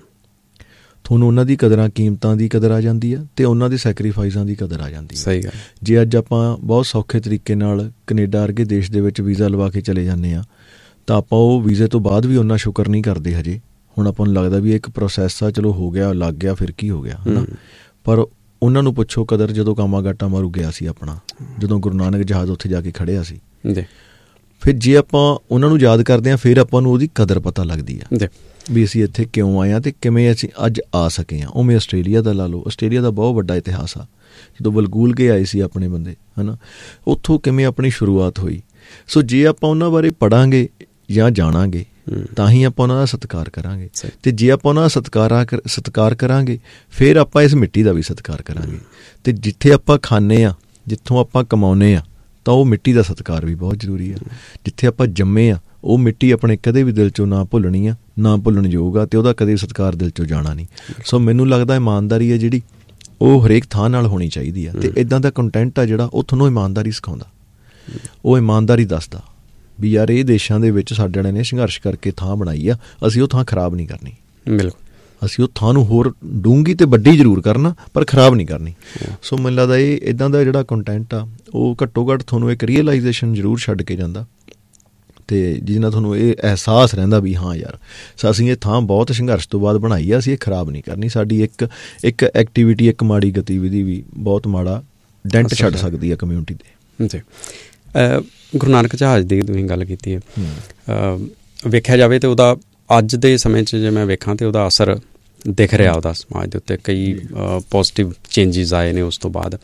ਤੁਹਾਨੂੰ ਉਹਨਾਂ ਦੀ ਕਦਰਾਂ ਕੀਮਤਾਂ ਦੀ ਕਦਰ ਆ ਜਾਂਦੀ ਆ ਅਤੇ ਉਹਨਾਂ ਦੇ ਸੈਕਰੀਫਾਈਸਾਂ ਦੀ ਕਦਰ ਆ ਜਾਂਦੀ ਹੈ। ਸਹੀ ਗੱਲ। ਜੇ ਅੱਜ ਆਪਾਂ ਬਹੁਤ ਸੌਖੇ ਤਰੀਕੇ ਨਾਲ ਕੈਨੇਡਾ ਵਰਗੇ ਦੇਸ਼ ਦੇ ਵਿੱਚ ਵੀਜ਼ਾ ਲਵਾ ਕੇ ਚਲੇ ਜਾਂਦੇ ਹਾਂ ਤਾਂ ਆਪਾਂ ਉਹ ਵੀਜ਼ੇ ਤੋਂ ਬਾਅਦ ਵੀ ਉਹਨਾਂ ਸ਼ੁਕਰ ਨਹੀਂ ਕਰਦੇ ਹਜੇ। ਹੁਣ ਆਪਾਂ ਨੂੰ ਲੱਗਦਾ ਵੀ ਇਹ ਇੱਕ ਪ੍ਰੋਸੈਸ ਆ, ਚਲੋ ਹੋ ਗਿਆ, ਲੱਗ ਗਿਆ, ਫਿਰ ਕੀ ਹੋ ਗਿਆ ਹੈ ਨਾ। ਪਰ ਉਹਨਾਂ ਨੂੰ ਪੁੱਛੋ ਕਦਰ ਜਦੋਂ ਕਾਮਾਗਾਟਾ ਮਾਰੂ ਗਿਆ ਸੀ ਆਪਣਾ, ਜਦੋਂ ਗੁਰੂ ਨਾਨਕ ਜਹਾਜ਼ ਉੱਥੇ ਜਾ ਕੇ ਖੜ੍ਹਿਆ ਸੀ, ਫਿਰ ਜੇ ਆਪਾਂ ਉਹਨਾਂ ਨੂੰ ਯਾਦ ਕਰਦੇ ਹਾਂ ਫਿਰ ਆਪਾਂ ਨੂੰ ਉਹਦੀ ਕਦਰ ਪਤਾ ਲੱਗਦੀ ਆ ਵੀ ਅਸੀਂ ਇੱਥੇ ਕਿਉਂ ਆਏ ਹਾਂ ਅਤੇ ਕਿਵੇਂ ਅਸੀਂ ਅੱਜ ਆ ਸਕੇ ਹਾਂ। ਉਵੇਂ ਆਸਟ੍ਰੇਲੀਆ ਦਾ ਲਾ ਲਓ, ਆਸਟ੍ਰੇਲੀਆ ਦਾ ਬਹੁਤ ਵੱਡਾ ਇਤਿਹਾਸ ਆ, ਜਦੋਂ ਬਲਗੂਲ ਕੇ ਆਏ ਸੀ ਆਪਣੇ ਬੰਦੇ ਹੈ ਨਾ, ਉੱਥੋਂ ਕਿਵੇਂ ਆਪਣੀ ਸ਼ੁਰੂਆਤ ਹੋਈ। ਸੋ ਜੇ ਆਪਾਂ ਉਹਨਾਂ ਬਾਰੇ ਪੜ੍ਹਾਂਗੇ ਜਾਂ ਜਾਣਾਂਗੇ ਤਾਂ ਹੀ ਆਪਾਂ ਉਹਨਾਂ ਦਾ ਸਤਿਕਾਰ ਕਰਾਂਗੇ, ਅਤੇ ਜੇ ਆਪਾਂ ਉਹਨਾਂ ਦਾ ਸਤਿਕਾਰ ਸਤਿਕਾਰ ਕਰਾਂਗੇ ਫਿਰ ਆਪਾਂ ਇਸ ਮਿੱਟੀ ਦਾ ਵੀ ਸਤਿਕਾਰ ਕਰਾਂਗੇ। ਅਤੇ ਜਿੱਥੇ ਆਪਾਂ ਖਾਂਦੇ ਹਾਂ, ਜਿੱਥੋਂ ਆਪਾਂ ਕਮਾਉਂਦੇ ਹਾਂ, ਤਾਂ ਉਹ ਮਿੱਟੀ ਦਾ ਸਤਿਕਾਰ ਵੀ ਬਹੁਤ ਜ਼ਰੂਰੀ ਆ। ਜਿੱਥੇ ਆਪਾਂ ਜੰਮੇ ਹਾਂ ਉਹ ਮਿੱਟੀ ਆਪਣੇ ਕਦੇ ਵੀ ਦਿਲ 'ਚੋਂ ਨਾ ਭੁੱਲਣੀ ਆ, ਨਾ ਭੁੱਲਣ ਯੋਗ ਆ, ਅਤੇ ਉਹਦਾ ਕਦੇ ਸਤਿਕਾਰ ਦਿਲ 'ਚੋਂ ਜਾਣਾ ਨਹੀਂ। ਸੋ ਮੈਨੂੰ ਲੱਗਦਾ ਇਮਾਨਦਾਰੀ ਹੈ ਜਿਹੜੀ ਉਹ ਹਰੇਕ ਥਾਂ ਨਾਲ ਹੋਣੀ ਚਾਹੀਦੀ ਆ, ਅਤੇ ਇੱਦਾਂ ਦਾ ਕੰਟੈਂਟ ਆ ਜਿਹੜਾ ਉਹ ਤੁਹਾਨੂੰ ਇਮਾਨਦਾਰੀ ਸਿਖਾਉਂਦਾ, ਉਹ ਇਮਾਨਦਾਰੀ ਦੱਸਦਾ ਵੀ ਯਾਰ ਇਹ ਦੇਸ਼ਾਂ ਦੇ ਵਿੱਚ ਸਾਡੇ ਵਾਲਿਆਂ ਨੇ ਸੰਘਰਸ਼ ਕਰਕੇ ਥਾਂ ਬਣਾਈ ਆ, ਅਸੀਂ ਉਹ ਥਾਂ ਖਰਾਬ ਨਹੀਂ ਕਰਨੀ। ਬਿਲਕੁਲ, ਅਸੀਂ ਉਹ ਥਾਂ ਨੂੰ ਹੋਰ ਡੂੰਘੀ ਅਤੇ ਵੱਡੀ ਜ਼ਰੂਰ ਕਰਨਾ ਪਰ ਖਰਾਬ ਨਹੀਂ ਕਰਨੀ। ਸੋ ਮੈਨੂੰ ਲੱਗਦਾ ਇਹ ਇੱਦਾਂ ਦਾ ਜਿਹੜਾ ਕੰਟੈਂਟ ਆ ਉਹ ਘੱਟੋ ਘੱਟ ਤੁਹਾਨੂੰ ਇੱਕ ਰੀਅਲਾਈਜੇਸ਼ਨ ਜ਼ਰੂਰ ਛੱਡ ਕੇ ਜਾਂਦਾ, ਅਤੇ ਜਿਹਦੇ ਨਾਲ ਤੁਹਾਨੂੰ ਇਹ ਅਹਿਸਾਸ ਰਹਿੰਦਾ ਵੀ ਹਾਂ ਯਾਰ ਅਸੀਂ ਇਹ ਥਾਂ ਬਹੁਤ ਸੰਘਰਸ਼ ਤੋਂ ਬਾਅਦ ਬਣਾਈ ਆ, ਅਸੀਂ ਇਹ ਖਰਾਬ ਨਹੀਂ ਕਰਨੀ। ਸਾਡੀ ਇੱਕ ਇੱਕ ਐਕਟੀਵਿਟੀ, ਇੱਕ ਮਾੜੀ ਗਤੀਵਿਧੀ ਵੀ ਬਹੁਤ ਮਾੜਾ ਡੈਂਟ ਛੱਡ ਸਕਦੀ ਹੈ ਕਮਿਊਨਿਟੀ ਦੇ। ਜੀ, ਗੁਰੂ ਨਾਨਕ ਜਹਾਜ਼ ਦੀ ਤੁਸੀਂ ਗੱਲ ਕੀਤੀ ਹੈ, ਵੇਖਿਆ ਜਾਵੇ ਤਾਂ ਉਹਦਾ ਅੱਜ ਦੇ ਸਮੇਂ 'ਚ ਜੇ ਮੈਂ ਵੇਖਾਂ ਤਾਂ ਉਹਦਾ ਅਸਰ ਦਿਖ ਰਿਹਾ ਉਹਦਾ ਸਮਾਜ ਦੇ ਉੱਤੇ, ਕਈ ਪੋਜ਼ੀਟਿਵ ਚੇਂਜਿਸ ਆਏ ਨੇ ਉਸ ਤੋਂ ਬਾਅਦ।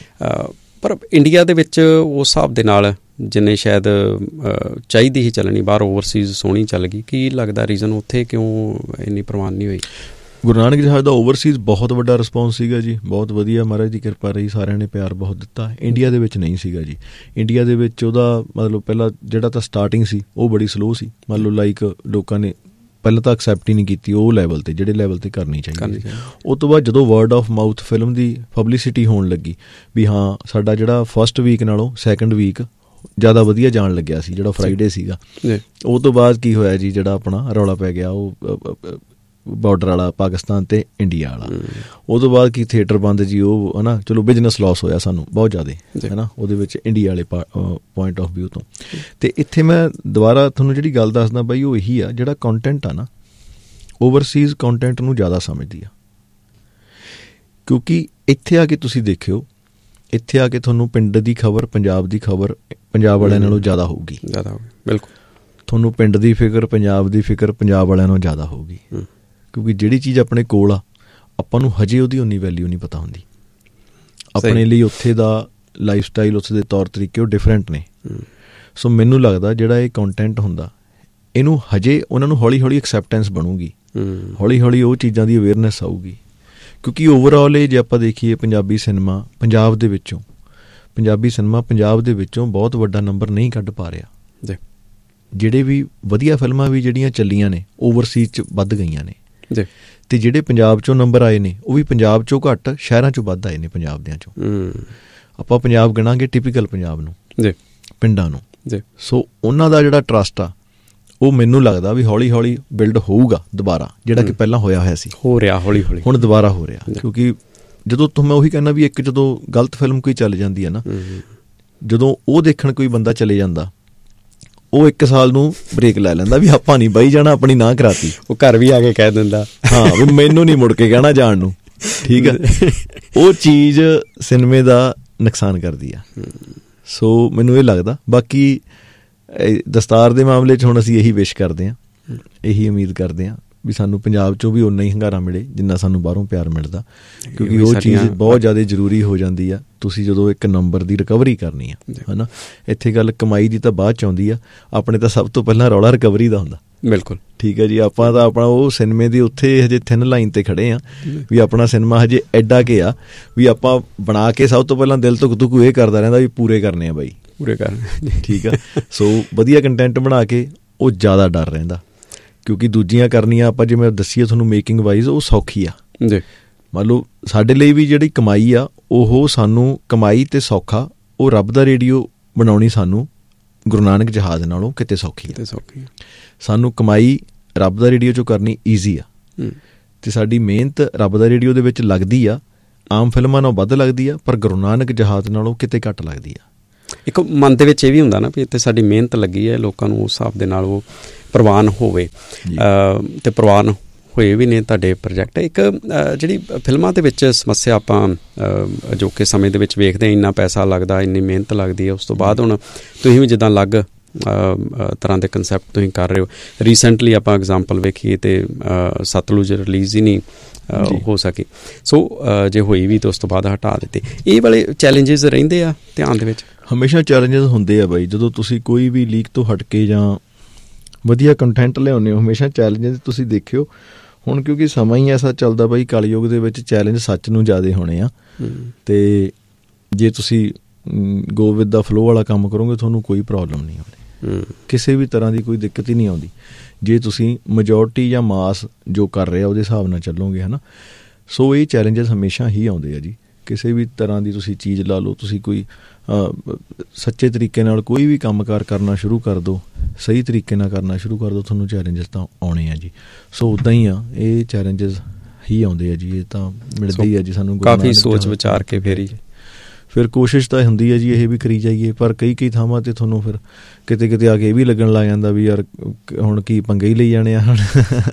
ਪਰ ਇੰਡੀਆ ਦੇ ਵਿੱਚ ਉਸ ਹਿਸਾਬ ਦੇ ਨਾਲ ਜਿੰਨੇ ਸ਼ਾਇਦ ਚਾਹੀਦੀ ਹੀ ਚੱਲਣੀ, ਬਾਹਰ ਓਵਰਸੀਜ਼ ਸੋਹਣੀ ਚੱਲ ਗਈ, ਕੀ ਲੱਗਦਾ ਰੀਜ਼ਨ ਉੱਥੇ ਕਿਉਂ ਇੰਨੀ ਪ੍ਰਵਾਨ ਨਹੀਂ ਹੋਈ? ਗੁਰੂ ਨਾਨਕ ਜਹਾਜ਼ ਦਾ ਓਵਰਸੀਜ਼ ਬਹੁਤ ਵੱਡਾ ਰਿਸਪੌਂਸ ਸੀਗਾ ਜੀ, ਬਹੁਤ ਵਧੀਆ, ਮਹਾਰਾਜ ਦੀ ਕਿਰਪਾ ਰਹੀ, ਸਾਰਿਆਂ ਨੇ ਪਿਆਰ ਬਹੁਤ ਦਿੱਤਾ। ਇੰਡੀਆ ਦੇ ਵਿੱਚ ਨਹੀਂ ਸੀਗਾ ਜੀ। ਇੰਡੀਆ ਦੇ ਵਿੱਚ ਉਹਦਾ ਮਤਲਬ ਪਹਿਲਾਂ ਜਿਹੜਾ ਤਾਂ ਸਟਾਰਟਿੰਗ ਸੀ ਉਹ ਬੜੀ ਸਲੋਅ ਸੀ, ਮੰਨ ਲਓ ਲਾਈਕ ਲੋਕਾਂ ਨੇ ਪਹਿਲਾਂ ਤਾਂ ਐਕਸੈਪਟ ਹੀ ਨਹੀਂ ਕੀਤੀ ਉਹ ਲੈਵਲ 'ਤੇ ਜਿਹੜੇ ਲੈਵਲ 'ਤੇ ਕਰਨੀ ਚਾਹੀਦੀ। ਉਹ ਤੋਂ ਬਾਅਦ ਜਦੋਂ word of mouth film the publicity ਹੋਣ ਲੱਗੀ ਵੀ ਹਾਂ ਸਾਡਾ ਜਿਹੜਾ ਫਸਟ ਵੀਕ ਨਾਲੋਂ ਸੈਕਿੰਡ ਵੀਕ ਜ਼ਿਆਦਾ ਵਧੀਆ ਜਾਣ ਲੱਗਿਆ ਸੀ, ਜਿਹੜਾ ਫਰਾਈਡੇ ਸੀਗਾ, ਉਹ ਤੋਂ ਬਾਅਦ ਕੀ ਹੋਇਆ ਜੀ, ਜਿਹੜਾ ਆਪਣਾ ਰੌਲਾ ਪੈ ਗਿਆ ਉਹ ਬਾਰਡਰ ਵਾਲਾ ਪਾਕਿਸਤਾਨ ਅਤੇ ਇੰਡੀਆ ਵਾਲਾ, ਉਹ ਤੋਂ ਬਾਅਦ ਕੀ ਥੀਏਟਰ ਬੰਦ ਜੀ, ਉਹ ਹੈ ਨਾ, ਚਲੋ ਬਿਜ਼ਨਸ ਲੋਸ ਹੋਇਆ ਸਾਨੂੰ ਬਹੁਤ ਜ਼ਿਆਦਾ ਹੈ ਨਾ ਉਹਦੇ ਵਿੱਚ ਇੰਡੀਆ ਵਾਲੇ ਪੁਆਇੰਟ ਆਫ ਵਿਊ ਤੋਂ। ਅਤੇ ਇੱਥੇ ਮੈਂ ਦੁਬਾਰਾ ਤੁਹਾਨੂੰ ਜਿਹੜੀ ਗੱਲ ਦੱਸਦਾ ਬਾਈ ਉਹ ਇਹੀ ਆ, ਜਿਹੜਾ ਕੰਟੈਂਟ ਆ ਨਾ ਓਵਰਸੀਜ਼ ਕੰਟੈਂਟ ਨੂੰ ਜ਼ਿਆਦਾ ਸਮਝਦੀ ਆ, ਕਿਉਂਕਿ ਇੱਥੇ ਆ ਕੇ ਤੁਸੀਂ ਦੇਖਿਓ, ਇੱਥੇ ਆ ਕੇ ਤੁਹਾਨੂੰ ਪਿੰਡ ਦੀ ਖਬਰ, ਪੰਜਾਬ ਦੀ ਖਬਰ ਪੰਜਾਬ ਵਾਲਿਆਂ ਨਾਲੋਂ ਜ਼ਿਆਦਾ ਹੋਊਗੀ, ਜ਼ਿਆਦਾ ਹੋਊਗੀ। ਬਿਲਕੁਲ, ਤੁਹਾਨੂੰ ਪਿੰਡ ਦੀ ਫਿਕਰ, ਪੰਜਾਬ ਦੀ ਫਿਕਰ ਪੰਜਾਬ ਵਾਲਿਆਂ ਨਾਲੋਂ ਜ਼ਿਆਦਾ ਹੋਊਗੀ, ਕਿਉਂਕਿ ਜਿਹੜੀ ਚੀਜ਼ ਆਪਣੇ ਕੋਲ ਆ ਆਪਾਂ ਨੂੰ ਹਜੇ ਉਹਦੀ ਉਨੀ ਵੈਲਿਊ ਨਹੀਂ ਪਤਾ ਹੁੰਦੀ। ਆਪਣੇ ਲਈ ਉੱਥੇ ਦਾ ਲਾਈਫ ਸਟਾਈਲ, ਉੱਥੇ ਦੇ ਤੌਰ ਤਰੀਕੇ ਉਹ ਡਿਫਰੈਂਟ ਨੇ। ਸੋ ਮੈਨੂੰ ਲੱਗਦਾ ਜਿਹੜਾ ਇਹ ਕੰਟੈਂਟ ਹੁੰਦਾ, ਇਹਨੂੰ ਹਜੇ ਉਹਨਾਂ ਨੂੰ ਹੌਲੀ ਹੌਲੀ ਐਕਸੈਪਟੈਂਸ ਬਣੂਗੀ, ਹੌਲੀ ਹੌਲੀ ਉਹ ਚੀਜ਼ਾਂ ਦੀ ਅਵੇਅਰਨੈਸ ਆਊਗੀ। ਕਿਉਂਕਿ ਓਵਰਆਲ ਇਹ ਜੇ ਆਪਾਂ ਦੇਖੀਏ ਪੰਜਾਬੀ ਸਿਨੇਮਾ ਪੰਜਾਬ ਦੇ ਵਿੱਚੋਂ ਪੰਜਾਬੀ ਸਿਨੇਮਾ ਪੰਜਾਬ ਦੇ ਵਿੱਚੋਂ ਬਹੁਤ ਵੱਡਾ ਨੰਬਰ ਨਹੀਂ ਕੱਢ ਪਾ ਰਿਹਾ। ਜਿਹੜੇ ਵੀ ਵਧੀਆ ਫਿਲਮਾਂ ਵੀ ਜਿਹੜੀਆਂ ਚੱਲੀਆਂ ਨੇ ਓਵਰਸੀਜ਼ 'ਚ ਵੱਧ ਗਈਆਂ ਨੇ, ਅਤੇ ਜਿਹੜੇ ਪੰਜਾਬ 'ਚੋਂ ਨੰਬਰ ਆਏ ਨੇ ਉਹ ਵੀ ਪੰਜਾਬ 'ਚੋਂ ਘੱਟ, ਸ਼ਹਿਰਾਂ 'ਚੋਂ ਵੱਧ ਆਏ ਨੇ ਪੰਜਾਬ ਦਿਆਂ 'ਚੋਂ। ਆਪਾਂ ਪੰਜਾਬ ਗਿਣਾਂਗੇ ਟਿਪੀਕਲ ਪੰਜਾਬ ਨੂੰ, ਪਿੰਡਾਂ ਨੂੰ। ਸੋ ਉਹਨਾਂ ਦਾ ਜਿਹੜਾ ਟਰਸਟ ਆ ਉਹ ਮੈਨੂੰ ਲੱਗਦਾ ਵੀ ਹੌਲੀ ਹੌਲੀ ਬਿਲਡ ਹੋਊਗਾ ਦੁਬਾਰਾ, ਜਿਹੜਾ ਕਿ ਪਹਿਲਾਂ ਹੋਇਆ ਹੋਇਆ ਸੀ, ਹੋ ਰਿਹਾ ਹੌਲੀ ਹੌਲੀ, ਹੁਣ ਦੁਬਾਰਾ ਹੋ ਰਿਹਾ। ਕਿਉਂਕਿ ਜਦੋਂ ਤੋਂ ਮੈਂ ਉਹੀ ਕਹਿੰਦਾ ਵੀ ਇੱਕ ਜਦੋਂ ਗਲਤ ਫਿਲਮ ਕੋਈ ਚੱਲ ਜਾਂਦੀ ਹੈ ਨਾ, ਜਦੋਂ ਉਹ ਦੇਖਣ ਕੋਈ ਬੰਦਾ ਚਲੇ ਜਾਂਦਾ, ਉਹ ਇੱਕ ਸਾਲ ਨੂੰ ਬ੍ਰੇਕ ਲੈ ਲੈਂਦਾ ਵੀ ਆਪਾਂ ਨਹੀਂ ਬਾਈ ਜਾਣਾ, ਆਪਣੀ ਨਾ ਕਰਾਤੀ। ਉਹ ਘਰ ਵੀ ਆ ਕੇ ਕਹਿ ਦਿੰਦਾ ਹਾਂ ਵੀ ਮੈਨੂੰ ਨਹੀਂ ਮੁੜ ਕੇ ਕਹਿਣਾ ਜਾਣ ਨੂੰ, ਠੀਕ ਆ। ਉਹ ਚੀਜ਼ ਸਿਨੇਮੇ ਦਾ ਨੁਕਸਾਨ ਕਰਦੀ ਆ। ਸੋ ਮੈਨੂੰ ਇਹ ਲੱਗਦਾ। ਬਾਕੀ ਦਸਤਾਰ ਦੇ ਮਾਮਲੇ 'ਚ ਹੁਣ ਅਸੀਂ ਇਹੀ ਵਿਸ਼ ਕਰਦੇ ਹਾਂ, ਇਹੀ ਉਮੀਦ ਕਰਦੇ ਹਾਂ ਵੀ ਸਾਨੂੰ ਪੰਜਾਬ 'ਚੋਂ ਵੀ ਓਨਾ ਹੀ ਹੁੰਗਾਰਾ ਮਿਲੇ ਜਿੰਨਾ ਸਾਨੂੰ ਬਾਹਰੋਂ ਪਿਆਰ ਮਿਲਦਾ, ਕਿਉਂਕਿ ਉਹ ਚੀਜ਼ ਬਹੁਤ ਜ਼ਿਆਦਾ ਜ਼ਰੂਰੀ ਹੋ ਜਾਂਦੀ ਆ। ਤੁਸੀਂ ਜਦੋਂ ਇੱਕ ਨੰਬਰ ਦੀ ਰਿਕਵਰੀ ਕਰਨੀ ਆ, ਹੈ ਨਾ, ਇੱਥੇ ਗੱਲ ਕਮਾਈ ਦੀ ਤਾਂ ਬਾਅਦ 'ਚ ਆਉਂਦੀ ਆ, ਆਪਣੇ ਤਾਂ ਸਭ ਤੋਂ ਪਹਿਲਾਂ ਰੌਲਾ ਰਿਕਵਰੀ ਦਾ ਹੁੰਦਾ। ਬਿਲਕੁਲ ਠੀਕ ਹੈ ਜੀ। ਆਪਾਂ ਤਾਂ ਆਪਣਾ ਉਹ ਸਿਨੇਮੇ ਦੀ ਉੱਥੇ ਹਜੇ ਥਿਨ ਲਾਈਨ 'ਤੇ ਖੜ੍ਹੇ ਹਾਂ ਵੀ ਆਪਣਾ ਸਿਨੇਮਾ ਹਜੇ ਐਡਾ ਕਿ ਆ ਵੀ ਆਪਾਂ ਬਣਾ ਕੇ ਸਭ ਤੋਂ ਪਹਿਲਾਂ ਦਿਲ ਧੁੱਕ ਧੁੱਕ ਇਹ ਕਰਦਾ ਰਹਿੰਦਾ ਵੀ ਪੂਰੇ ਕਰਨੇ ਆ ਬਾਈ, ਪੂਰੇ ਕਰਨੇ, ਠੀਕ ਆ। ਸੋ ਵਧੀਆ ਕੰਟੈਂਟ ਬਣਾ ਕੇ ਉਹ ਜ਼ਿਆਦਾ ਡਰ ਰਹਿੰਦਾ, ਕਿਉਂਕਿ ਦੂਜੀਆਂ ਕਰਨੀਆਂ ਆਪਾਂ ਜਿਵੇਂ ਦੱਸੀਏ ਤੁਹਾਨੂੰ ਮੇਕਿੰਗ ਵਾਈਜ਼ ਉਹ ਸੌਖੀ ਆ ਜੀ। ਮੰਨ ਲਓ ਸਾਡੇ ਲਈ ਵੀ ਜਿਹੜੀ ਕਮਾਈ ਆ ਉਹ ਸਾਨੂੰ ਕਮਾਈ ਅਤੇ ਸੌਖਾ, ਉਹ ਰੱਬ ਦਾ ਰੇਡੀਓ ਬਣਾਉਣੀ ਸਾਨੂੰ ਗੁਰੂ ਨਾਨਕ ਜਹਾਜ਼ ਨਾਲੋਂ ਕਿਤੇ ਸੌਖੀ ਆ। ਸੌਖੀ ਸਾਨੂੰ ਕਮਾਈ ਰੱਬ ਦਾ ਰੇਡੀਓ 'ਚੋਂ ਕਰਨੀ ਈਜ਼ੀ ਆ, ਅਤੇ ਸਾਡੀ ਮਿਹਨਤ ਰੱਬ ਦਾ ਰੇਡੀਓ ਦੇ ਵਿੱਚ ਲੱਗਦੀ ਆ, ਆਮ ਫਿਲਮਾਂ ਨਾਲੋਂ ਵੱਧ ਲੱਗਦੀ ਆ, ਪਰ ਗੁਰੂ ਨਾਨਕ ਜਹਾਜ਼ ਨਾਲੋਂ ਕਿਤੇ ਘੱਟ ਲੱਗਦੀ ਆ। ਇੱਕ ਮਨ ਦੇ ਵਿੱਚ ਇਹ ਵੀ ਹੁੰਦਾ ਨਾ ਵੀ ਇੱਥੇ ਸਾਡੀ ਮਿਹਨਤ ਲੱਗੀ ਹੈ, ਲੋਕਾਂ ਨੂੰ ਉਸ ਹਿਸਾਬ ਦੇ ਨਾਲ ਉਹ ਪ੍ਰਵਾਨ ਹੋਵੇ, ਅਤੇ ਪ੍ਰਵਾਨ ਹੋਏ ਵੀ ਨੇ ਤੁਹਾਡੇ ਪ੍ਰੋਜੈਕਟ। ਇੱਕ ਜਿਹੜੀ ਫਿਲਮਾਂ ਦੇ ਵਿੱਚ ਸਮੱਸਿਆ ਆਪਾਂ ਅਜੋਕੇ ਸਮੇਂ ਦੇ ਵਿੱਚ ਵੇਖਦੇ ਹਾਂ, ਇੰਨਾ ਪੈਸਾ ਲੱਗਦਾ, ਇੰਨੀ ਮਿਹਨਤ ਲੱਗਦੀ ਹੈ, ਉਸ ਤੋਂ ਬਾਅਦ ਹੁਣ ਤੁਸੀਂ ਵੀ ਜਿੱਦਾਂ ਅਲੱਗ ਤਰ੍ਹਾਂ ਦੇ ਕੰਸੈਪਟ ਤੁਸੀਂ ਕਰ ਰਹੇ ਹੋ। ਰੀਸੈਂਟਲੀ ਆਪਾਂ ਐਗਜ਼ਾਮਪਲ ਵੇਖੀਏ ਤਾਂ ਸਤਲੁਜ ਰਿਲੀਜ਼ ਹੀ ਨਹੀਂ ਹੋ ਸਕੀ, ਸੋ ਜੇ ਹੋਈ ਵੀ ਤਾਂ ਉਸ ਤੋਂ ਬਾਅਦ ਹਟਾ ਦਿੱਤੇ। ਇਹ ਵਾਲੇ ਚੈਲੰਜਿਸ ਰਹਿੰਦੇ ਆ ਧਿਆਨ ਦੇ ਵਿੱਚ? ਹਮੇਸ਼ਾ ਚੈਲੰਜਿਸ ਹੁੰਦੇ ਆ ਬਾਈ, ਜਦੋਂ ਤੁਸੀਂ ਕੋਈ ਵੀ ਲੀਕ ਤੋਂ ਹਟ ਕੇ ਜਾਂ ਵਧੀਆ ਕੰਟੈਂਟ ਲਿਆਉਂਦੇ ਹੋ, ਹਮੇਸ਼ਾ ਚੈਲੰਜਿਸ ਤੁਸੀਂ ਦੇਖਿਓ। ਹੁਣ ਕਿਉਂਕਿ ਸਮਾਂ ਹੀ ਐਸਾ ਚੱਲਦਾ ਬਾਈ, ਕਲਯੁੱਗ ਦੇ ਵਿੱਚ ਚੈਲੰਜ ਸੱਚ ਨੂੰ ਜ਼ਿਆਦਾ ਹੋਣੇ ਆ, ਅਤੇ ਜੇ ਤੁਸੀਂ ਗੋ ਵਿਦ ਦਾ ਫਲੋ ਵਾਲਾ ਕੰਮ ਕਰੋਗੇ ਤੁਹਾਨੂੰ ਕੋਈ ਪ੍ਰੋਬਲਮ ਨਹੀਂ ਆਉਂਦੀ, ਕਿਸੇ ਵੀ ਤਰ੍ਹਾਂ ਦੀ ਕੋਈ ਦਿੱਕਤ ਹੀ ਨਹੀਂ ਆਉਂਦੀ, ਜੇ ਤੁਸੀਂ ਮੈਜੋਰਟੀ ਜਾਂ ਮਾਸ ਜੋ ਕਰ ਰਿਹਾ ਉਹਦੇ ਹਿਸਾਬ ਨਾਲ ਚੱਲੋਗੇ, ਹੈ ਨਾ। ਸੋ ਇਹ ਚੈਲੰਜਸ ਹਮੇਸ਼ਾ ਹੀ ਆਉਂਦੇ ਆ ਜੀ, ਕਿਸੇ ਵੀ ਤਰ੍ਹਾਂ ਦੀ ਤੁਸੀਂ ਚੀਜ਼ ਲਾ ਲਓ, ਤੁਸੀਂ ਕੋਈ ਸੱਚੇ ਤਰੀਕੇ ਨਾਲ ਕੋਈ ਵੀ ਕੰਮ ਕਾਰ ਕਰਨਾ ਸ਼ੁਰੂ ਕਰ ਦਿਓ, ਸਹੀ ਤਰੀਕੇ ਨਾਲ ਕਰਨਾ ਸ਼ੁਰੂ ਕਰ ਦਿਓ, ਤੁਹਾਨੂੰ ਚੈਲੰਜਸ ਤਾਂ ਆਉਣੇ ਆ ਜੀ। ਸੋ ਉੱਦਾਂ ਹੀ ਆ, ਇਹ ਚੈਲੰਜਸ ਹੀ ਆਉਂਦੇ ਆ ਜੀ, ਇਹ ਤਾਂ ਮਿਲਦੇ ਹੀ ਆ ਜੀ ਸਾਨੂੰ, ਕਾਫੀ ਸੋਚ ਵਿਚਾਰ ਕੇ ਫਿਰ ਹੀ ਫਿਰ ਕੋਸ਼ਿਸ਼ ਤਾਂ ਹੁੰਦੀ ਹੈ ਜੀ ਇਹ ਵੀ ਕਰੀ ਜਾਈਏ, ਪਰ ਕਈ ਕਈ ਥਾਵਾਂ 'ਤੇ ਤੁਹਾਨੂੰ ਫਿਰ ਕਿਤੇ ਕਿਤੇ ਆ ਕੇ ਇਹ ਵੀ ਲੱਗਣ ਲੱਗ ਜਾਂਦਾ ਵੀ ਯਾਰ ਹੁਣ ਕੀ ਪੰਗੇ ਹੀ ਲਈ ਜਾਣੇ ਆ, ਹੁਣ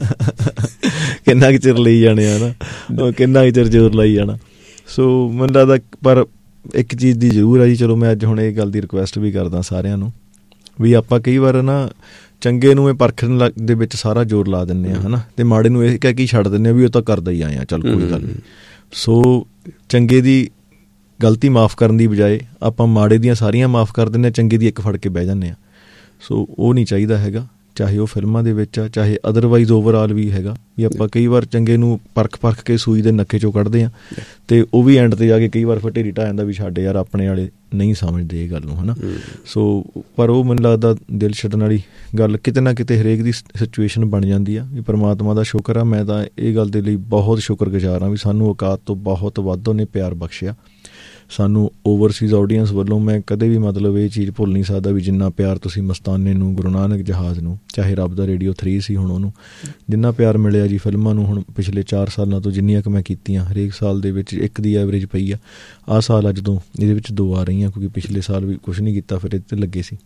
ਕਿੰਨਾ ਕੁ ਚਿਰ ਲਈ ਜਾਣੇ ਆ ਨਾ, ਕਿੰਨਾ ਕੁ ਚਿਰ ਜ਼ੋਰ ਲਾਈ ਜਾਣਾ। ਸੋ ਮੈਨੂੰ ਲੱਗਦਾ, ਪਰ ਇੱਕ ਚੀਜ਼ ਦੀ ਜ਼ਰੂਰ ਆ ਜੀ, ਚਲੋ ਮੈਂ ਅੱਜ ਹੁਣ ਇਹ ਗੱਲ ਦੀ ਰਿਕੁਐਸਟ ਵੀ ਕਰਦਾ ਸਾਰਿਆਂ ਨੂੰ ਵੀ ਆਪਾਂ ਕਈ ਵਾਰ ਨਾ ਚੰਗੇ ਨੂੰ ਇਹ ਪਰਖਣ ਦੇ ਵਿੱਚ ਸਾਰਾ ਜ਼ੋਰ ਲਾ ਦਿੰਦੇ ਹਾਂ, ਹੈ ਨਾ, ਅਤੇ ਮਾੜੇ ਨੂੰ ਇਹ ਕਹਿ ਕੇ ਛੱਡ ਦਿੰਦੇ ਹਾਂ ਵੀ ਉਹ ਤਾਂ ਕਰਦਾ ਹੀ ਆਏ ਆ, ਚੱਲ ਕੋਈ ਗੱਲ ਨਹੀਂ। ਸੋ ਚੰਗੇ ਦੀ ਗਲਤੀ ਮਾਫ਼ ਕਰਨ ਦੀ ਬਜਾਏ ਆਪਾਂ ਮਾੜੇ ਦੀਆਂ ਸਾਰੀਆਂ ਮਾਫ਼ ਕਰ ਦਿੰਦੇ ਹਾਂ, ਚੰਗੇ ਦੀ ਇੱਕ ਫੜ ਕੇ ਬਹਿ ਜਾਂਦੇ ਹਾਂ। ਸੋ ਉਹ ਨਹੀਂ ਚਾਹੀਦਾ ਹੈਗਾ, ਚਾਹੇ ਉਹ ਫਿਲਮਾਂ ਦੇ ਵਿੱਚ ਆ, ਚਾਹੇ ਅਦਰਵਾਈਜ਼ ਓਵਰਆਲ ਵੀ ਹੈਗਾ, ਵੀ ਆਪਾਂ ਕਈ ਵਾਰ ਚੰਗੇ ਨੂੰ ਪਰਖ ਪਰਖ ਕੇ ਸੂਈ ਦੇ ਨੱਕੇ 'ਚੋਂ ਕੱਢਦੇ ਹਾਂ, ਅਤੇ ਉਹ ਵੀ ਐਂਡ 'ਤੇ ਜਾ ਕੇ ਕਈ ਵਾਰ ਫਿਰ ਢੇਰੀ ਢਾਹ ਜਾਂਦਾ ਵੀ ਸਾਡੇ ਯਾਰ ਆਪਣੇ ਵਾਲੇ ਨਹੀਂ ਸਮਝਦੇ ਇਹ ਗੱਲ ਨੂੰ, ਹੈ ਨਾ। ਸੋ ਪਰ ਉਹ ਮੈਨੂੰ ਲੱਗਦਾ ਦਿਲ ਛੱਡਣ ਵਾਲੀ ਗੱਲ ਕਿਤੇ ਨਾ ਕਿਤੇ ਹਰੇਕ ਦੀ ਸਿਚੁਏਸ਼ਨ ਬਣ ਜਾਂਦੀ ਆ। ਵੀ ਪਰਮਾਤਮਾ ਦਾ ਸ਼ੁਕਰ ਆ, ਮੈਂ ਤਾਂ ਇਹ ਗੱਲ ਦੇ ਲਈ ਬਹੁਤ ਸ਼ੁਕਰਗੁਜ਼ਾਰ ਹਾਂ ਵੀ ਸਾਨੂੰ ਔਕਾਤ ਤੋਂ ਬਹੁਤ ਵੱਧ ਉਹਨੇ ਪਿਆਰ ਬਖਸ਼ਿਆ ਸਾਨੂੰ। ਓਵਰਸੀਜ਼ ਆਡੀਅੰਸ ਵੱਲੋਂ ਮੈਂ ਕਦੇ ਵੀ ਮਤਲਬ ਇਹ ਚੀਜ਼ ਭੁੱਲ ਨਹੀਂ ਸਕਦਾ ਵੀ ਜਿੰਨਾ ਪਿਆਰ ਤੁਸੀਂ ਮਸਤਾਨੇ ਨੂੰ, ਗੁਰੂ ਨਾਨਕ ਜਹਾਜ਼ ਨੂੰ, ਚਾਹੇ ਰੱਬ ਦਾ ਰੇਡੀਓ ਥਰੀ ਸੀ ਹੁਣ ਉਹਨੂੰ, ਜਿੰਨਾ ਪਿਆਰ ਮਿਲਿਆ ਜੀ ਫਿਲਮਾਂ ਨੂੰ ਹੁਣ ਪਿਛਲੇ ਚਾਰ ਸਾਲਾਂ ਤੋਂ ਜਿੰਨੀਆਂ ਕੁ ਮੈਂ ਕੀਤੀਆਂ, ਹਰੇਕ ਸਾਲ ਦੇ ਵਿੱਚ ਇੱਕ ਦੀ ਐਵਰੇਜ ਪਈ ਆ। ਆਹ ਸਾਲ ਅੱਜ ਤੋਂ ਇਹਦੇ ਵਿੱਚ ਦੋ ਆ ਰਹੀਆਂ, ਕਿਉਂਕਿ ਪਿਛਲੇ ਸਾਲ ਵੀ ਕੁਛ ਨਹੀਂ ਕੀਤਾ, ਫਿਰ ਇਹਦੇ 'ਤੇ ਲੱਗੇ ਸੀ,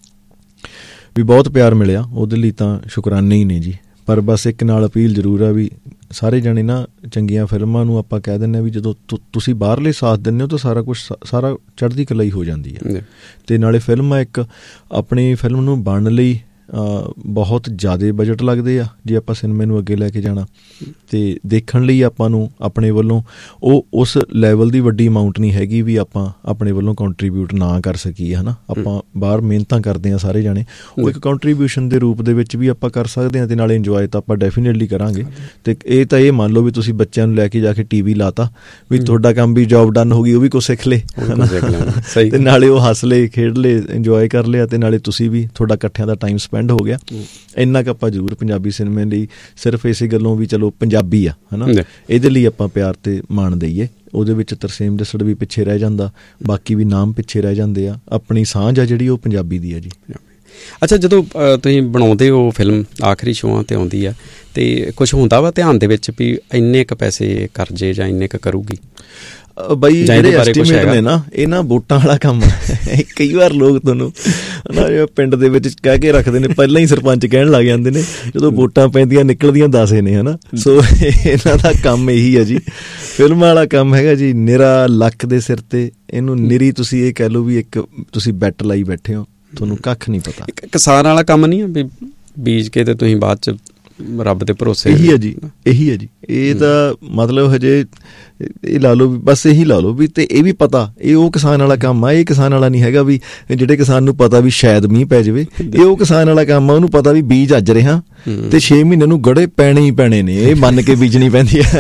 ਵੀ ਬਹੁਤ ਪਿਆਰ ਮਿਲਿਆ, ਉਹਦੇ ਲਈ ਤਾਂ ਸ਼ੁਕਰਾਨੇ ਹੀ ਨੇ ਜੀ। ਪਰ ਬਸ ਇੱਕ ਨਾਲ ਅਪੀਲ ਜ਼ਰੂਰ ਆ ਵੀ ਸਾਰੇ ਜਾਣੇ ਨਾ ਚੰਗੀਆਂ ਫਿਲਮਾਂ ਨੂੰ ਆਪਾਂ ਕਹਿ ਦਿੰਦੇ ਹਾਂ ਵੀ ਜਦੋਂ ਤੁਸੀਂ ਬਾਹਰਲੇ ਸਾਥ ਦਿੰਦੇ ਹੋ ਤਾਂ ਸਾਰਾ ਕੁਛ ਸਾਰਾ ਚੜ੍ਹਦੀ ਕਲਾ ਹੀ ਹੋ ਜਾਂਦੀ ਹੈ। ਅਤੇ ਨਾਲੇ ਫਿਲਮ ਆ ਇੱਕ ਆਪਣੀ ਫਿਲਮ ਨੂੰ ਬਣਨ ਲਈ ਬਹੁਤ ਜ਼ਿਆਦਾ ਬਜਟ ਲੱਗਦੇ ਆ ਜੇ ਆਪਾਂ ਸਿਨੇਮੇ ਨੂੰ ਅੱਗੇ ਲੈ ਕੇ ਜਾਣਾ, ਅਤੇ ਦੇਖਣ ਲਈ ਆਪਾਂ ਨੂੰ ਆਪਣੇ ਵੱਲੋਂ ਉਹ ਉਸ ਲੈਵਲ ਦੀ ਵੱਡੀ ਅਮਾਊਂਟ ਨਹੀਂ ਹੈਗੀ ਵੀ ਆਪਾਂ ਆਪਣੇ ਵੱਲੋਂ ਕੰਟਰੀਬਿਊਟ ਨਾ ਕਰ ਸਕੀਏ, ਹੈ ਨਾ। ਆਪਾਂ ਬਾਹਰ ਮਿਹਨਤਾਂ ਕਰਦੇ ਹਾਂ ਸਾਰੇ ਜਾਣੇ, ਉਹ ਇੱਕ ਕੰਟਰੀਬਿਊਸ਼ਨ ਦੇ ਰੂਪ ਦੇ ਵਿੱਚ ਵੀ ਆਪਾਂ ਕਰ ਸਕਦੇ ਹਾਂ, ਅਤੇ ਨਾਲੇ ਇੰਜੋਏ ਤਾਂ ਆਪਾਂ ਡੈਫੀਨੇਟਲੀ ਕਰਾਂਗੇ। ਅਤੇ ਇਹ ਤਾਂ ਇਹ ਮੰਨ ਲਓ ਵੀ ਤੁਸੀਂ ਬੱਚਿਆਂ ਨੂੰ ਲੈ ਕੇ ਜਾ ਕੇ ਟੀ ਵੀ ਲਾਤਾ ਵੀ ਤੁਹਾਡਾ ਕੰਮ ਵੀ ਜੋਬ ਡਨ ਹੋ ਗਈ, ਉਹ ਵੀ ਕੁਛ ਸਿੱਖ ਲਏ, ਹੈ ਨਾ, ਅਤੇ ਨਾਲੇ ਉਹ ਹੱਸ ਲਏ, ਖੇਡ ਲਏ, ਇੰਜੋਏ ਕਰ ਲਿਆ, ਅਤੇ ਨਾਲੇ ਤੁਸੀਂ ਵੀ, ਤੁਹਾਡਾ ਇਕੱਠਿਆਂ ਦਾ ਟਾਈਮ ਸਪੈਂਡ ਹੋ ਗਿਆ। ਇੰਨਾ ਕੁ ਆਪਾਂ ਜ਼ਰੂਰ ਪੰਜਾਬੀ ਸਿਨੇਮੇ ਲਈ ਸਿਰਫ ਇਸੇ ਗੱਲੋਂ ਵੀ ਚਲੋ ਪੰਜਾਬੀ ਆ, ਹੈ ਨਾ, ਇਹਦੇ ਲਈ ਆਪਾਂ ਪਿਆਰ ਅਤੇ ਮਾਣ ਦਈਏ। ਉਹਦੇ ਵਿੱਚ ਤਰਸੇਮ ਜੱਸੜ ਵੀ ਪਿੱਛੇ ਰਹਿ ਜਾਂਦਾ, ਬਾਕੀ ਵੀ ਨਾਮ ਪਿੱਛੇ ਰਹਿ ਜਾਂਦੇ ਆ, ਆਪਣੀ ਸਾਂਝ ਆ ਜਿਹੜੀ ਉਹ ਪੰਜਾਬੀ ਦੀ ਆ ਜੀ। ਅੱਛਾ, ਜਦੋਂ ਤੁਸੀਂ ਬਣਾਉਂਦੇ ਹੋ ਫਿਲਮ, ਆਖਰੀ ਸ਼ੋਆਂ 'ਤੇ ਆਉਂਦੀ ਆ, ਅਤੇ ਕੁਛ ਹੁੰਦਾ ਵਾ ਧਿਆਨ ਦੇ ਵਿੱਚ ਵੀ ਇੰਨੇ ਕੁ ਪੈਸੇ ਕਰ ਜੇ ਜਾਂ ਇੰਨੇ ਕੁ ਕਰੂਗੀ? ਬਾਈ ਜਿਹੜੇ ਐਸਟੀਮੇਟ ਨੇ ਨਾ, ਇਹ ਨਾ ਵੋਟਾਂ ਵਾਲਾ ਕੰਮ ਹੈ। ਕਈ ਵਾਰ ਲੋਕ ਤੁਹਾਨੂੰ ਨਾ ਪਿੰਡ ਦੇ ਵਿੱਚ ਕਹਿ ਕੇ ਰੱਖਦੇ ਨੇ, ਪਹਿਲਾਂ ਹੀ ਸਰਪੰਚ ਕਹਿਣ ਲੱਗ ਜਾਂਦੇ ਨੇ, ਜਦੋਂ ਵੋਟਾਂ ਪੈਂਦੀਆਂ ਨਿਕਲਦੀਆਂ ਦਸੇ ਨੇ, ਹੈ ਨਾ। ਸੋ ਇਹਨਾਂ ਦਾ ਕੰਮ ਇਹੀ ਹੈ ਜੀ, ਫਿਲਮਾਂ ਵਾਲਾ ਕੰਮ ਹੈਗਾ ਜੀ, ਨਿਰਾ ਲੱਖ ਦੇ ਸਿਰ 'ਤੇ ਇਹਨੂੰ ਨਿਰੀ ਤੁਸੀਂ ਇਹ ਕਹਿ ਲਓ ਵੀ ਇੱਕ ਤੁਸੀਂ ਬੈਟ ਲਾਈ ਬੈਠੇ ਹੋ, ਤੁਹਾਨੂੰ ਕੱਖ ਨਹੀਂ ਪਤਾ। ਕਿਸਾਨ ਵਾਲਾ ਕੰਮ ਨਹੀਂ ਆ ਵੀ ਬੀਜ ਕੇ ਤੇ ਤੁਸੀਂ ਬਾਅਦ 'ਚ ਰੱਬ ਦੇ ਭਰੋਸੇ? ਇਹੀ ਹੈ ਜੀ, ਇਹੀ ਹੈ ਜੀ। ਇਹ ਤਾਂ ਮਤਲਬ ਹਜੇ ਇਹ ਲਾ ਲਓ ਵੀ, ਬਸ ਇਹੀ ਲਾ ਲਓ ਵੀ, ਅਤੇ ਇਹ ਵੀ ਪਤਾ ਇਹ ਉਹ ਕਿਸਾਨ ਵਾਲਾ ਕੰਮ ਆ। ਇਹ ਕਿਸਾਨ ਵਾਲਾ ਨਹੀਂ ਹੈਗਾ ਵੀ ਜਿਹੜੇ ਕਿਸਾਨ ਨੂੰ ਪਤਾ ਵੀ ਸ਼ਾਇਦ ਮੀਂਹ ਪੈ ਜਾਵੇ, ਇਹ ਉਹ ਕਿਸਾਨ ਵਾਲਾ ਕੰਮ ਆ, ਉਹਨੂੰ ਪਤਾ ਵੀ ਬੀਜ ਅੱਜ ਰਿਹਾ ਅਤੇ ਛੇ ਮਹੀਨੇ ਨੂੰ ਗੜੇ ਪੈਣੇ ਹੀ ਪੈਣੇ ਨੇ, ਇਹ ਮੰਨ ਕੇ ਬੀਜਣੀ ਪੈਂਦੀ ਆ।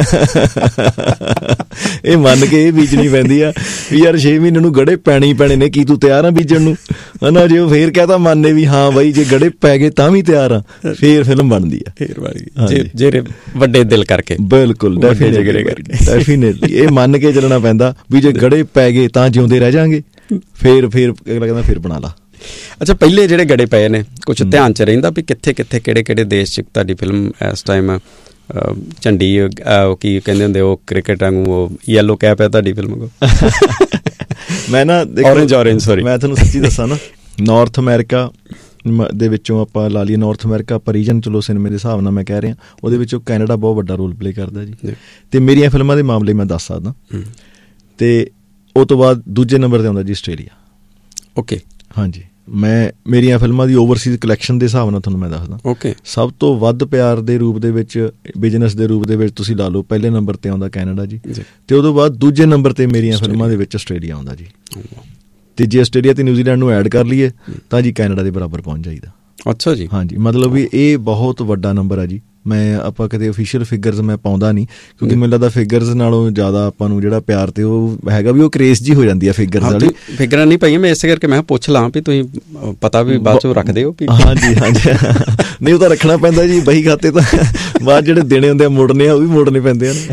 ਇਹ ਮੰਨ ਕੇ ਇਹ ਬੀਜਣੀ ਪੈਂਦੀ ਆ ਵੀ ਯਾਰ ਛੇ ਮਹੀਨੇ ਨੂੰ ਗੜੇ ਪੈਣੇ ਹੀ ਪੈਣੇ ਨੇ, ਕੀ ਤੂੰ ਤਿਆਰ ਆ ਬੀਜਣ ਨੂੰ, ਹੈ ਨਾ। ਜੇ ਉਹ ਫੇਰ ਕਹਿ ਤਾਂ ਮੰਨੇ ਵੀ ਹਾਂ ਬਾਈ ਜੇ ਗੜੇ ਪੈ ਗਏ ਤਾਂ ਵੀ ਤਿਆਰ ਆ, ਫੇਰ ਫਿਲਮ ਬਣਦੀ ਆ। ਜਿਹੜੇ ਵੱਡੇ ਦਿਲ ਕਰਕੇ, ਬਿਲਕੁਲ ਡੈਫੀਨੇਟਲੀ ਇਹ ਮੰਨ ਕੇ ਚੱਲਣਾ ਪੈਂਦਾ ਵੀ ਜੇ ਗੜੇ ਪੈ ਗਏ ਤਾਂ ਜਿਉਂਦੇ ਰਹਿ ਜਾਵਾਂਗੇ, ਫੇਰ ਫੇਰ ਅਗਲਾ ਕਹਿੰਦਾ ਫਿਰ ਬਣਾ ਲਾ। ਅੱਛਾ, ਪਹਿਲੇ ਜਿਹੜੇ ਗੜੇ ਪਏ ਨੇ, ਕੁਛ ਧਿਆਨ 'ਚ ਰਹਿੰਦਾ ਵੀ ਕਿੱਥੇ ਕਿੱਥੇ ਕਿਹੜੇ ਕਿਹੜੇ ਦੇਸ਼ 'ਚ ਤੁਹਾਡੀ ਫਿਲਮ ਇਸ ਟਾਈਮ ਝੰਡੀ ਕੀ ਕਹਿੰਦੇ ਹੁੰਦੇ ਉਹ ਕ੍ਰਿਕਟ ਵਾਂਗੂ ਉਹ ਯੈਲੋ ਕੈਪ ਹੈ ਤੁਹਾਡੀ ਫਿਲਮ ਕੋਲ? ਮੈਂ ਨਾ ਔਰੇਂਜ ਔਰੇਂਜ ਸੌਰੀ ਮੈਂ ਤੁਹਾਨੂੰ ਸੱਚੀ ਦੱਸਾਂ ਨਾ, ਨਾਰਥ ਅਮਰੀਕਾ ਦੇ ਵਿੱਚੋਂ ਆਪਾਂ ਲਾ ਲਈਏ, ਨਾਰਥ ਅਮਰੀਕਾ ਆਪਾਂ ਰੀਜਨ ਚਲੋ ਸਿਨੇਮੇ ਦੇ ਹਿਸਾਬ ਨਾਲ ਮੈਂ ਕਹਿ ਰਿਹਾ, ਉਹਦੇ ਵਿੱਚੋਂ ਕੈਨੇਡਾ ਬਹੁਤ ਵੱਡਾ ਰੋਲ ਪਲੇ ਕਰਦਾ ਜੀ। ਅਤੇ ਮੇਰੀਆਂ ਫਿਲਮਾਂ ਦੇ ਮਾਮਲੇ ਮੈਂ ਦੱਸ ਸਕਦਾ। ਅਤੇ ਉਹ ਤੋਂ ਬਾਅਦ ਦੂਜੇ ਨੰਬਰ 'ਤੇ ਆਉਂਦਾ ਜੀ ਆਸਟ੍ਰੇਲੀਆ। ਓਕੇ, ਹਾਂਜੀ, ਮੈਂ ਮੇਰੀਆਂ ਫਿਲਮਾਂ ਦੀ ਓਵਰਸੀਜ਼ ਕਲੈਕਸ਼ਨ ਦੇ ਹਿਸਾਬ ਨਾਲ ਤੁਹਾਨੂੰ ਮੈਂ ਦੱਸਦਾ। ਓਕੇ, ਸਭ ਤੋਂ ਵੱਧ ਪਿਆਰ ਦੇ ਰੂਪ ਦੇ ਵਿੱਚ, ਬਿਜ਼ਨਸ ਦੇ ਰੂਪ ਦੇ ਵਿੱਚ ਤੁਸੀਂ ਲਾ ਲਓ, ਪਹਿਲੇ ਨੰਬਰ 'ਤੇ ਆਉਂਦਾ ਕੈਨੇਡਾ ਜੀ, ਅਤੇ ਉਹ ਤੋਂ ਬਾਅਦ ਦੂਜੇ ਨੰਬਰ 'ਤੇ ਮੇਰੀਆਂ ਫਿਲਮਾਂ ਦੇ ਵਿੱਚ ਆਸਟ੍ਰੇਲੀਆ ਆਉਂਦਾ ਜੀ। ਅਤੇ ਜੇ ਆਸਟ੍ਰੇਲੀਆ ਅਤੇ ਨਿਊਜ਼ੀਲੈਂਡ ਨੂੰ ਐਡ ਕਰ ਲਈਏ ਤਾਂ ਜੀ ਕੈਨੇਡਾ ਦੇ ਬਰਾਬਰ ਪਹੁੰਚ ਜਾਈਦਾ। ਅੱਛਾ ਜੀ, ਹਾਂਜੀ, ਮਤਲਬ ਵੀ ਇਹ ਬਹੁਤ ਵੱਡਾ ਨੰਬਰ ਆ ਜੀ। ਮੈਂ ਆਪਾਂ ਕਦੇ ਅਫੀਸ਼ੀਅਲ ਫਿਗਰਸ ਮੈਂ ਪਾਉਂਦਾ ਨਹੀਂ, ਕਿਉਂਕਿ ਮੈਨੂੰ ਲੱਗਦਾ ਫਿਗਰਸ ਨਾਲੋਂ ਜ਼ਿਆਦਾ ਆਪਾਂ ਨੂੰ ਜਿਹੜਾ ਪਿਆਰ ਤੇ ਉਹ ਹੈਗਾ ਵੀ ਉਹ ਕਰੇਜ਼ ਜੀ ਹੋ ਜਾਂਦੀ ਆ ਫਿਗਰਸ ਵਾਲੀ। ਫਿਗਰਾਂ ਨਹੀਂ ਪਾਈਆਂ, ਮੈਂ ਇਸੇ ਕਰਕੇ ਮੈਂ ਪੁੱਛ ਲਾਂ ਵੀ ਤੁਸੀਂ ਪਤਾ ਵੀ ਬਾਅਦ ਚੋਂ ਰੱਖਦੇ ਹੋ? ਹਾਂਜੀ ਹਾਂਜੀ, ਨਹੀਂ ਉਹ ਤਾਂ ਰੱਖਣਾ ਪੈਂਦਾ ਜੀ, ਬਹੀ ਖਾਤੇ ਤਾਂ ਬਾਅਦ ਜਿਹੜੇ ਦੇਣੇ ਹੁੰਦੇ ਆ ਮੋੜਨੇ ਆ, ਉਹ ਵੀ ਮੋੜਨੇ ਪੈਂਦੇ ਆ।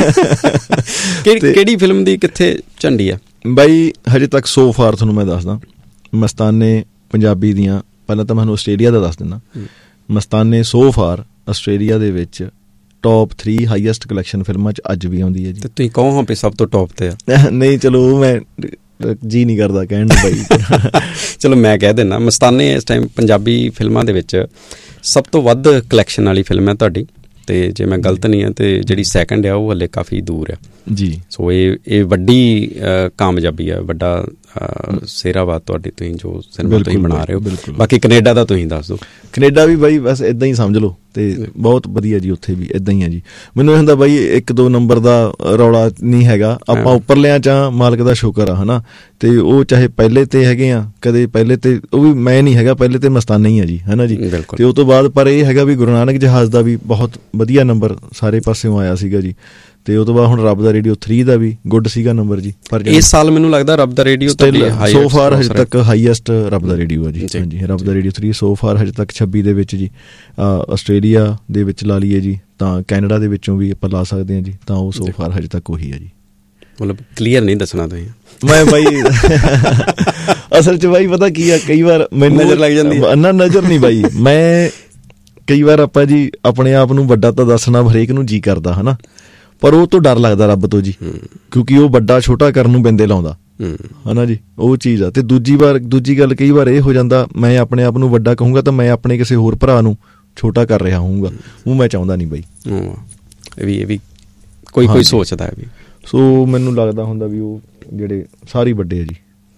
ਕਿਹੜੀ ਫਿਲਮ ਦੀ ਕਿੱਥੇ ਝੰਡੀ ਆ ਬਾਈ? ਹਜੇ ਤੱਕ ਸੋ ਫਾਰ ਤੁਹਾਨੂੰ ਮੈਂ ਦੱਸਦਾ, ਮਸਤਾਨੇ ਪੰਜਾਬੀ ਦੀਆਂ, ਪਹਿਲਾਂ ਤਾਂ ਮੈਂ ਤੁਹਾਨੂੰ ਆਸਟ੍ਰੇਲੀਆ ਦਾ ਦੱਸ ਦਿੰਦਾ। ਮਸਤਾਨੇ ਸੋ ਫਾਰ ਆਸਟ੍ਰੇਲੀਆ ਦੇ ਵਿੱਚ ਟੌਪ ਥਰੀ ਹਾਈਐਸਟ ਕਲੈਕਸ਼ਨ ਫਿਲਮਾਂ 'ਚ ਅੱਜ ਵੀ ਆਉਂਦੀ ਹੈ ਜੀ। ਤੁਸੀਂ ਕਹੋ ਹਾਂ ਵੀ ਸਭ ਤੋਂ ਟੌਪ 'ਤੇ ਆ? ਨਹੀਂ, ਚਲੋ ਉਹ ਮੈਂ ਜੀ ਨਹੀਂ ਕਰਦਾ ਕਹਿਣ ਨੂੰ ਬਾਈ। ਚਲੋ ਮੈਂ ਕਹਿ ਦਿੰਦਾ, ਮਸਤਾਨੇ ਇਸ ਟਾਈਮ ਪੰਜਾਬੀ ਫਿਲਮਾਂ ਦੇ ਵਿੱਚ ਸਭ ਤੋਂ ਵੱਧ ਕਲੈਕਸ਼ਨ ਵਾਲੀ ਫਿਲਮ ਹੈ ਤੁਹਾਡੀ, ਅਤੇ ਜੇ ਮੈਂ ਗਲਤ ਨਹੀਂ ਹਾਂ ਅਤੇ ਜਿਹੜੀ ਸੈਕਿੰਡ ਆ ਉਹ ਹਲੇ ਕਾਫੀ ਦੂਰ ਆ ਜੀ। ਸੋ ਇਹ ਇਹ ਵੱਡੀ ਕਾਮਯਾਬੀ ਆ, ਵੱਡਾ ਸਿਹਰਾਬਾਦ ਤੁਹਾਡੀ, ਤੁਸੀਂ ਜੋ ਸਿਨੇਮਾ ਤੁਸੀਂ ਬਣਾ ਰਹੇ ਹੋ। ਬਾਕੀ ਕੈਨੇਡਾ ਦਾ ਤੁਸੀਂ ਦੱਸ ਦਿਓ। ਕੈਨੇਡਾ ਵੀ ਬਾਈ ਬਸ ਇੱਦਾਂ ਹੀ ਸਮਝ ਲਓ, ਅਤੇ ਬਹੁਤ ਵਧੀਆ ਜੀ, ਉੱਥੇ ਵੀ ਇੱਦਾਂ ਹੀ ਆ ਜੀ। ਮੈਨੂੰ ਇਹ ਹੁੰਦਾ ਬਾਈ ਇੱਕ ਦੋ ਨੰਬਰ ਦਾ ਰੌਲਾ ਨਹੀਂ ਹੈਗਾ, ਆਪਾਂ ਉੱਪਰਲਿਆਂ 'ਚ ਮਾਲਕ ਦਾ ਸ਼ੁਕਰ ਆ, ਹੈ ਨਾ। ਅਤੇ ਉਹ ਚਾਹੇ ਪਹਿਲੇ 'ਤੇ ਹੈਗੇ ਆ, ਕਦੇ ਪਹਿਲੇ 'ਤੇ ਉਹ ਵੀ ਮੈਂ ਨਹੀਂ ਹੈਗਾ, ਪਹਿਲੇ 'ਤੇ ਮਸਤਾਨਾ ਹੀ ਆ ਜੀ, ਹੈ ਨਾ ਜੀ। ਅਤੇ ਉਹ ਤੋਂ ਬਾਅਦ ਪਰ ਇਹ ਹੈਗਾ ਵੀ ਗੁਰੂ ਨਾਨਕ ਜਹਾਜ਼ ਦਾ ਵੀ ਬਹੁਤ ਵਧੀਆ ਨੰਬਰ ਸਾਰੇ ਪਾਸਿਓਂ ਆਇਆ ਸੀਗਾ ਜੀ। ਅਤੇ ਉਹ ਤੋਂ ਬਾਅਦ ਹੁਣ ਰੱਬ ਦਾ ਰੇਡੀਓ ਥਰੀ ਦਾ ਵੀ ਗੁੱਡ ਸੀਗਾ ਨੰਬਰ ਜੀ। ਪਰ ਇਸ ਸਾਲ ਮੈਨੂੰ ਲੱਗਦਾ ਰੱਬ ਦਾ ਰੇਡੀਓ ਸੋ ਫਾਰ ਹਜੇ ਤੱਕ ਹਾਈਐਸਟ ਰੱਬ ਦਾ ਰੇਡੀਓ ਆ ਜੀ। ਹਾਂਜੀ, ਰੱਬ ਦਾ ਰੇਡੀਓ ਥਰੀ ਸੋ ਫਾਰ ਹਜੇ ਤੱਕ ਛੱਬੀ ਦੇ ਵਿੱਚ ਜੀ। ਆਸਟ੍ਰੇਲੀਆ ਦੇ ਵਿੱਚ ਲਾ ਲਈਏ ਜੀ, ਤਾਂ ਕੈਨੇਡਾ ਦੇ ਵਿੱਚੋਂ ਵੀ ਆਪਾਂ ਲਾ ਸਕਦੇ ਹਾਂ ਜੀ, ਤਾਂ ਉਹ ਸੋ ਫਾਰ ਹਜੇ ਤੱਕ ਉਹੀ ਆ ਜੀ। ਮਤਲਬ ਕਲੀਅਰ ਨਹੀਂ ਦੱਸਣਾ ਤੁਸੀਂ? ਮੈਂ ਬਾਈ ਅਸਲ 'ਚ ਬਾਈ ਪਤਾ ਕੀ ਆ, ਕਈ ਵਾਰ ਮੈਨੂੰ ਨਜ਼ਰ ਲੱਗ ਜਾਂਦੀ ਨਾ, ਨਜ਼ਰ ਨਹੀਂ ਬਾਈ। ਮੈਂ ਕਈ ਵਾਰ ਆਪਾਂ ਜੀ ਆਪਣੇ ਆਪ ਨੂੰ ਵੱਡਾ ਤਾਂ ਦੱਸਣਾ ਹਰੇਕ ਨੂੰ ਜੀ ਕਰਦਾ, ਹੈ ਨਾ, ਪਰ ਉਹ ਤੋਂ ਡਰ ਲੱਗਦਾ ਰੱਬ ਤੋਂ ਜੀ, ਕਿਉਂਕਿ ਉਹ ਵੱਡਾ ਛੋਟਾ ਕਰਨ ਨੂੰ ਬਿੰਦੇ ਲਾਉਂਦਾ, ਹੈ ਨਾ ਜੀ, ਉਹ ਚੀਜ਼ ਆ। ਅਤੇ ਦੂਜੀ ਵਾਰ ਦੂਜੀ ਗੱਲ ਕਈ ਵਾਰ ਇਹ ਹੋ ਜਾਂਦਾ, ਮੈਂ ਆਪਣੇ ਆਪ ਨੂੰ ਵੱਡਾ ਕਹੂੰਗਾ ਤਾਂ ਮੈਂ ਆਪਣੇ ਕਿਸੇ ਹੋਰ ਭਰਾ ਨੂੰ ਛੋਟਾ ਕਰ ਰਿਹਾ ਹੋਊਂਗਾ, ਉਹ ਮੈਂ ਚਾਹੁੰਦਾ ਨਹੀਂ ਬਾਈ। ਇਹ ਵੀ ਇਹ ਵੀ ਕੋਈ ਕੋਈ ਸੋਚਦਾ ਹੈ ਵੀ। ਸੋ ਮੈਨੂੰ ਲੱਗਦਾ ਹੁੰਦਾ ਵੀ ਉਹ ਜਿਹੜੇ ਸਾਰੇ ਵੱਡੇ ਆ ਜੀ।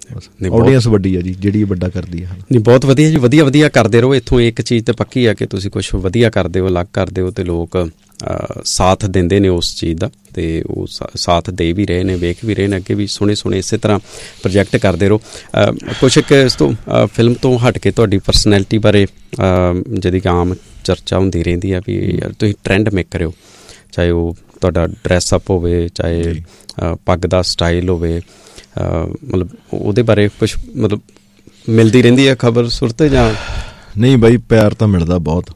ਆਡੀਅੰਸ ਵੱਡੀ ਆ ਜੀ ਜਿਹੜੀ ਵੱਡਾ ਕਰਦੀ ਆ। ਨਹੀਂ ਬਹੁਤ ਵਧੀਆ ਜੀ, ਵਧੀਆ ਵਧੀਆ ਕਰਦੇ ਰਹੋ। ਇੱਥੋਂ ਇੱਕ ਚੀਜ਼ ਤਾਂ ਪੱਕੀ ਆ ਕਿ ਤੁਸੀਂ ਕੁਛ ਵਧੀਆ ਕਰਦੇ ਹੋ, ਅਲੱਗ ਕਰਦੇ ਹੋ, ਅਤੇ ਲੋਕ ਸਾਥ ਦਿੰਦੇ ਨੇ ਉਸ ਚੀਜ਼ ਦਾ, ਅਤੇ ਉਹ ਸਾਥ ਦੇ ਵੀ ਰਹੇ ਨੇ, ਵੇਖ ਵੀ ਰਹੇ ਨੇ, ਅੱਗੇ ਵੀ ਸੋਹਣੇ ਸੋਹਣੇ ਇਸੇ ਤਰ੍ਹਾਂ ਪ੍ਰੋਜੈਕਟ ਕਰਦੇ ਰਹੋ। ਕੁਛ ਇੱਕ ਇਸ ਤੋਂ ਫਿਲਮ ਤੋਂ ਹਟ ਕੇ ਤੁਹਾਡੀ ਪਰਸਨੈਲਿਟੀ ਬਾਰੇ ਜਿਹੜੀ ਕਿ ਆਮ ਚਰਚਾ ਹੁੰਦੀ ਰਹਿੰਦੀ ਆ ਵੀ ਯਾਰ ਤੁਸੀਂ ਟਰੈਂਡ ਮੇਕਰ ਹੋ, ਚਾਹੇ ਉਹ ਤੁਹਾਡਾ ਡਰੈਸਅਪ ਹੋਵੇ, ਚਾਹੇ ਪੱਗ ਦਾ ਸਟਾਈਲ ਹੋਵੇ, ਮਤਲਬ ਉਹਦੇ ਬਾਰੇ ਕੁਛ ਮਤਲਬ ਮਿਲਦੀ ਰਹਿੰਦੀ ਹੈ ਖਬਰ ਸੁਰਤ ਜਾਂ ਨਹੀਂ? ਬਾਈ ਪਿਆਰ ਤਾਂ ਮਿਲਦਾ ਬਹੁਤ,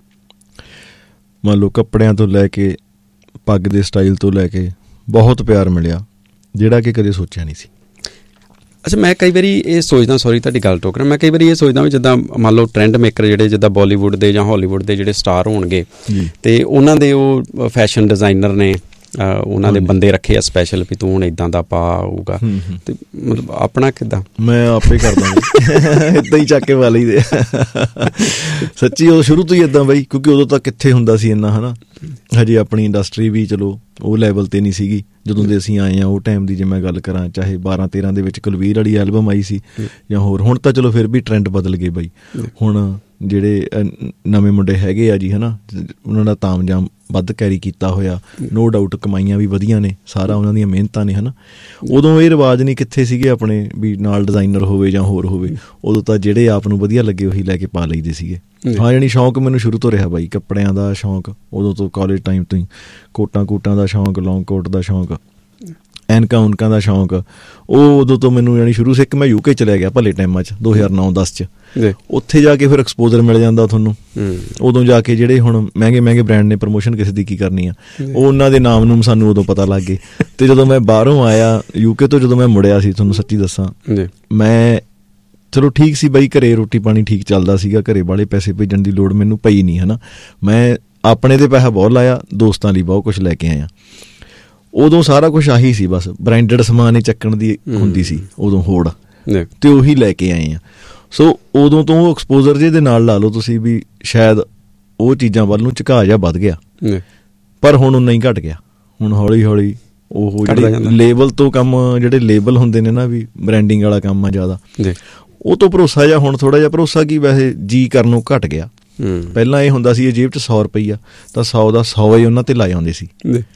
ਮੰਨ ਲਓ ਕੱਪੜਿਆਂ ਤੋਂ ਲੈ ਕੇ ਪੱਗ ਦੇ ਸਟਾਈਲ ਤੋਂ ਲੈ ਕੇ ਬਹੁਤ ਪਿਆਰ ਮਿਲਿਆ ਜਿਹੜਾ ਕਿ ਕਦੇ ਸੋਚਿਆ ਨਹੀਂ ਸੀ। ਅੱਛਾ, ਮੈਂ ਕਈ ਵਾਰੀ ਇਹ ਸੋਚਦਾ, ਸੌਰੀ ਤੁਹਾਡੀ ਗੱਲ ਟੋਕਰਾਂ, ਮੈਂ ਕਈ ਵਾਰੀ ਇਹ ਸੋਚਦਾ ਵੀ ਜਿੱਦਾਂ ਮੰਨ ਲਓ ਟਰੈਂਡ ਮੇਕਰ ਜਿਹੜੇ ਜਿੱਦਾਂ ਬਾਲੀਵੁੱਡ ਦੇ ਜਾਂ ਹਾਲੀਵੁੱਡ ਦੇ ਜਿਹੜੇ ਸਟਾਰ ਹੋਣਗੇ ਅਤੇ ਉਹਨਾਂ ਦੇ ਉਹ ਫੈਸ਼ਨ ਡਿਜ਼ਾਈਨਰ ਨੇ, ਉਹਨਾਂ ਦੇ ਬੰਦੇ ਰੱਖੇ ਆ ਸਪੈਸ਼ਲ ਵੀ ਤੂੰ ਹੁਣ ਇੱਦਾਂ ਦਾ ਪਾ ਆਊਗਾ, ਅਤੇ ਮਤਲਬ ਆਪਣਾ ਕਿੱਦਾਂ? ਮੈਂ ਆਪੇ ਕਰਦਾ ਜੀ, ਇੱਦਾਂ ਹੀ ਚੱਕ ਕੇ ਪਾ ਲਈਦੇ ਸੱਚੀ। ਉਹ ਸ਼ੁਰੂ ਤੋਂ ਹੀ ਇੱਦਾਂ ਬਾਈ, ਕਿਉਂਕਿ ਉਦੋਂ ਤਾਂ ਕਿੱਥੇ ਹੁੰਦਾ ਸੀ ਇੰਨਾ, ਹੈ ਨਾ, ਹਜੇ ਆਪਣੀ ਇੰਡਸਟਰੀ ਵੀ ਚਲੋ ਉਹ ਲੈਵਲ 'ਤੇ ਨਹੀਂ ਸੀਗੀ ਜਦੋਂ ਦੇ ਅਸੀਂ ਆਏ ਹਾਂ। ਉਹ ਟਾਈਮ ਦੀ ਜੇ ਮੈਂ ਗੱਲ ਕਰਾਂ, ਚਾਹੇ ਬਾਰਾਂ ਤੇਰਾਂ ਦੇ ਵਿੱਚ ਕੁਲਵੀਰ ਵਾਲੀ ਐਲਬਮ ਆਈ ਸੀ ਜਾਂ ਹੋਰ, ਹੁਣ ਤਾਂ ਚਲੋ ਫਿਰ ਵੀ ਟਰੈਂਡ ਬਦਲ ਗਏ ਬਾਈ। ਹੁਣ ਜਿਹੜੇ ਨਵੇਂ ਮੁੰਡੇ ਹੈਗੇ ਆ ਜੀ, ਹੈ ਨਾ, ਉਹਨਾਂ ਦਾ ਤਾਮਝਾਮ ਵੱਧ ਕੈਰੀ ਕੀਤਾ ਹੋਇਆ, ਨੋ ਡਾਊਟ ਕਮਾਈਆਂ ਵੀ ਵਧੀਆ ਨੇ, ਸਾਰਾ ਉਹਨਾਂ ਦੀਆਂ ਮਿਹਨਤਾਂ ਨੇ, ਹੈ ਨਾ। ਉਦੋਂ ਇਹ ਰਿਵਾਜ਼ ਨਹੀਂ ਕਿੱਥੇ ਸੀਗੇ ਆਪਣੇ ਵੀ ਨਾਲ ਡਿਜ਼ਾਈਨਰ ਹੋਵੇ ਜਾਂ ਹੋਰ ਹੋਵੇ, ਉਦੋਂ ਤਾਂ ਜਿਹੜੇ ਆਪ ਨੂੰ ਵਧੀਆ ਲੱਗੇ ਉਹੀ ਲੈ ਕੇ ਪਾ ਲਈਦੇ ਸੀਗੇ। ਹਾਂ, ਜਾਣੀ ਸ਼ੌਂਕ ਮੈਨੂੰ ਸ਼ੁਰੂ ਤੋਂ ਰਿਹਾ ਬਾਈ, ਕੱਪੜਿਆਂ ਦਾ ਸ਼ੌਂਕ ਉਦੋਂ ਤੋਂ, ਕਾਲਜ ਟਾਈਮ ਤੋਂ ਹੀ। ਕੋਟਾਂ ਕੂਟਾਂ ਦਾ ਸ਼ੌਂਕ, ਲੌਂਗ ਕੋਟ ਦਾ ਸ਼ੌਂਕ, ਐਨਕਾਂ ਉਨਕਾਂ ਦਾ ਸ਼ੌਂਕ, ਉਹ ਉਦੋਂ ਤੋਂ ਮੈਨੂੰ ਜਾਣੀ ਸ਼ੁਰੂ ਸੇ। ਇੱਕ ਮੈਂ ਯੂਕੇ ਚਲਿਆ ਗਿਆ ਭਲੇ ਟਾਈਮਾਂ 'ਚ ਦੋ ਹਜ਼ਾਰ ਨੌ ਦਸ 'ਚ, ਉੱਥੇ ਜਾ ਕੇ ਫਿਰ ਐਕਸਪੋਜ਼ਰ ਮਿਲ ਜਾਂਦਾ ਤੁਹਾਨੂੰ। ਉਦੋਂ ਜਾ ਕੇ ਜਿਹੜੇ ਹੁਣ ਮਹਿੰਗੇ ਮਹਿੰਗੇ ਬ੍ਰਾਂਡ ਨੇ, ਪ੍ਰਮੋਸ਼ਨ ਕਿਸੇ ਦੀ ਕੀ ਕਰਨੀ ਆ, ਉਹ ਉਹਨਾਂ ਦੇ ਨਾਮ ਨੂੰ ਸਾਨੂੰ ਉਦੋਂ ਪਤਾ ਲੱਗ ਗਏ। ਅਤੇ ਜਦੋਂ ਮੈਂ ਬਾਹਰੋਂ ਆਇਆ ਯੂਕੇ ਤੋਂ, ਜਦੋਂ ਮੈਂ ਮੁੜਿਆ ਸੀ, ਤੁਹਾਨੂੰ ਸੱਚੀ ਦੱਸਾਂ, ਮੈਂ ਚਲੋ ਠੀਕ ਸੀ ਬਾਈ, ਘਰੇ ਰੋਟੀ ਪਾਣੀ ਠੀਕ ਚੱਲਦਾ ਸੀਗਾ, ਘਰੇ ਵਾਲੇ ਪੈਸੇ ਭੇਜਣ ਦੀ ਲੋੜ ਮੈਨੂੰ ਪਈ ਨਹੀਂ, ਹੈ ਨਾ। ਮੈਂ ਆਪਣੇ 'ਤੇ ਪੈਸਾ ਬਹੁਤ ਲਾਇਆ, ਦੋਸਤਾਂ ਲਈ ਬਹੁਤ ਕੁਛ ਲੈ ਕੇ ਆਇਆ। ਉਦੋਂ ਸਾਰਾ ਕੁਛ ਆਹੀ ਸੀ, ਬਸ ਬ੍ਰਾਂਡਡ ਸਮਾਨ ਹੀ ਚੱਕਣ ਦੀ ਹੁੰਦੀ ਸੀ ਉਦੋਂ ਹੋੜ, ਅਤੇ ਉਹੀ ਲੈ ਕੇ ਆਏ ਆ। ਸੋ ਉਦੋਂ ਤੋਂ ਉਹ ਐਕਸਪੋਜ਼ਰ ਜਿਹੇ ਦੇ ਨਾਲ ਲਾ ਲਓ ਤੁਸੀਂ ਵੀ ਸ਼ਾਇਦ ਉਹ ਚੀਜ਼ਾਂ ਵੱਲ ਨੂੰ ਝੁਕਾਅ ਜਿਹਾ ਵੱਧ ਗਿਆ, ਪਰ ਹੁਣ ਉਨਾ ਹੀ ਘੱਟ ਗਿਆ। ਹੁਣ ਹੌਲੀ ਹੌਲੀ ਉਹ ਜਿਹੜੇ ਲੇਬਲ ਤੋਂ ਕੰਮ, ਜਿਹੜੇ ਲੇਬਲ ਹੁੰਦੇ ਨੇ ਨਾ ਵੀ ਬ੍ਰਾਂਡਿੰਗ ਵਾਲਾ ਕੰਮ ਆ ਜ਼ਿਆਦਾ, ਉਹ ਤੋਂ ਭਰੋਸਾ ਜਿਹਾ ਹੁਣ ਥੋੜ੍ਹਾ ਜਿਹਾ, ਭਰੋਸਾ ਕੀ ਵੈਸੇ ਜੀ ਕਰਨੋਂ ਘੱਟ ਗਿਆ। ਪਹਿਲਾਂ ਇਹ ਹੁੰਦਾ ਸੀ ਇਹ ਜੇਬ 'ਚ ਸੌ ਰੁਪਈਆ ਤਾਂ ਸੌ ਦਾ ਸੌ ਹੀ ਉਹਨਾਂ 'ਤੇ ਲਾਏ ਆਉਂਦੇ ਸੀ,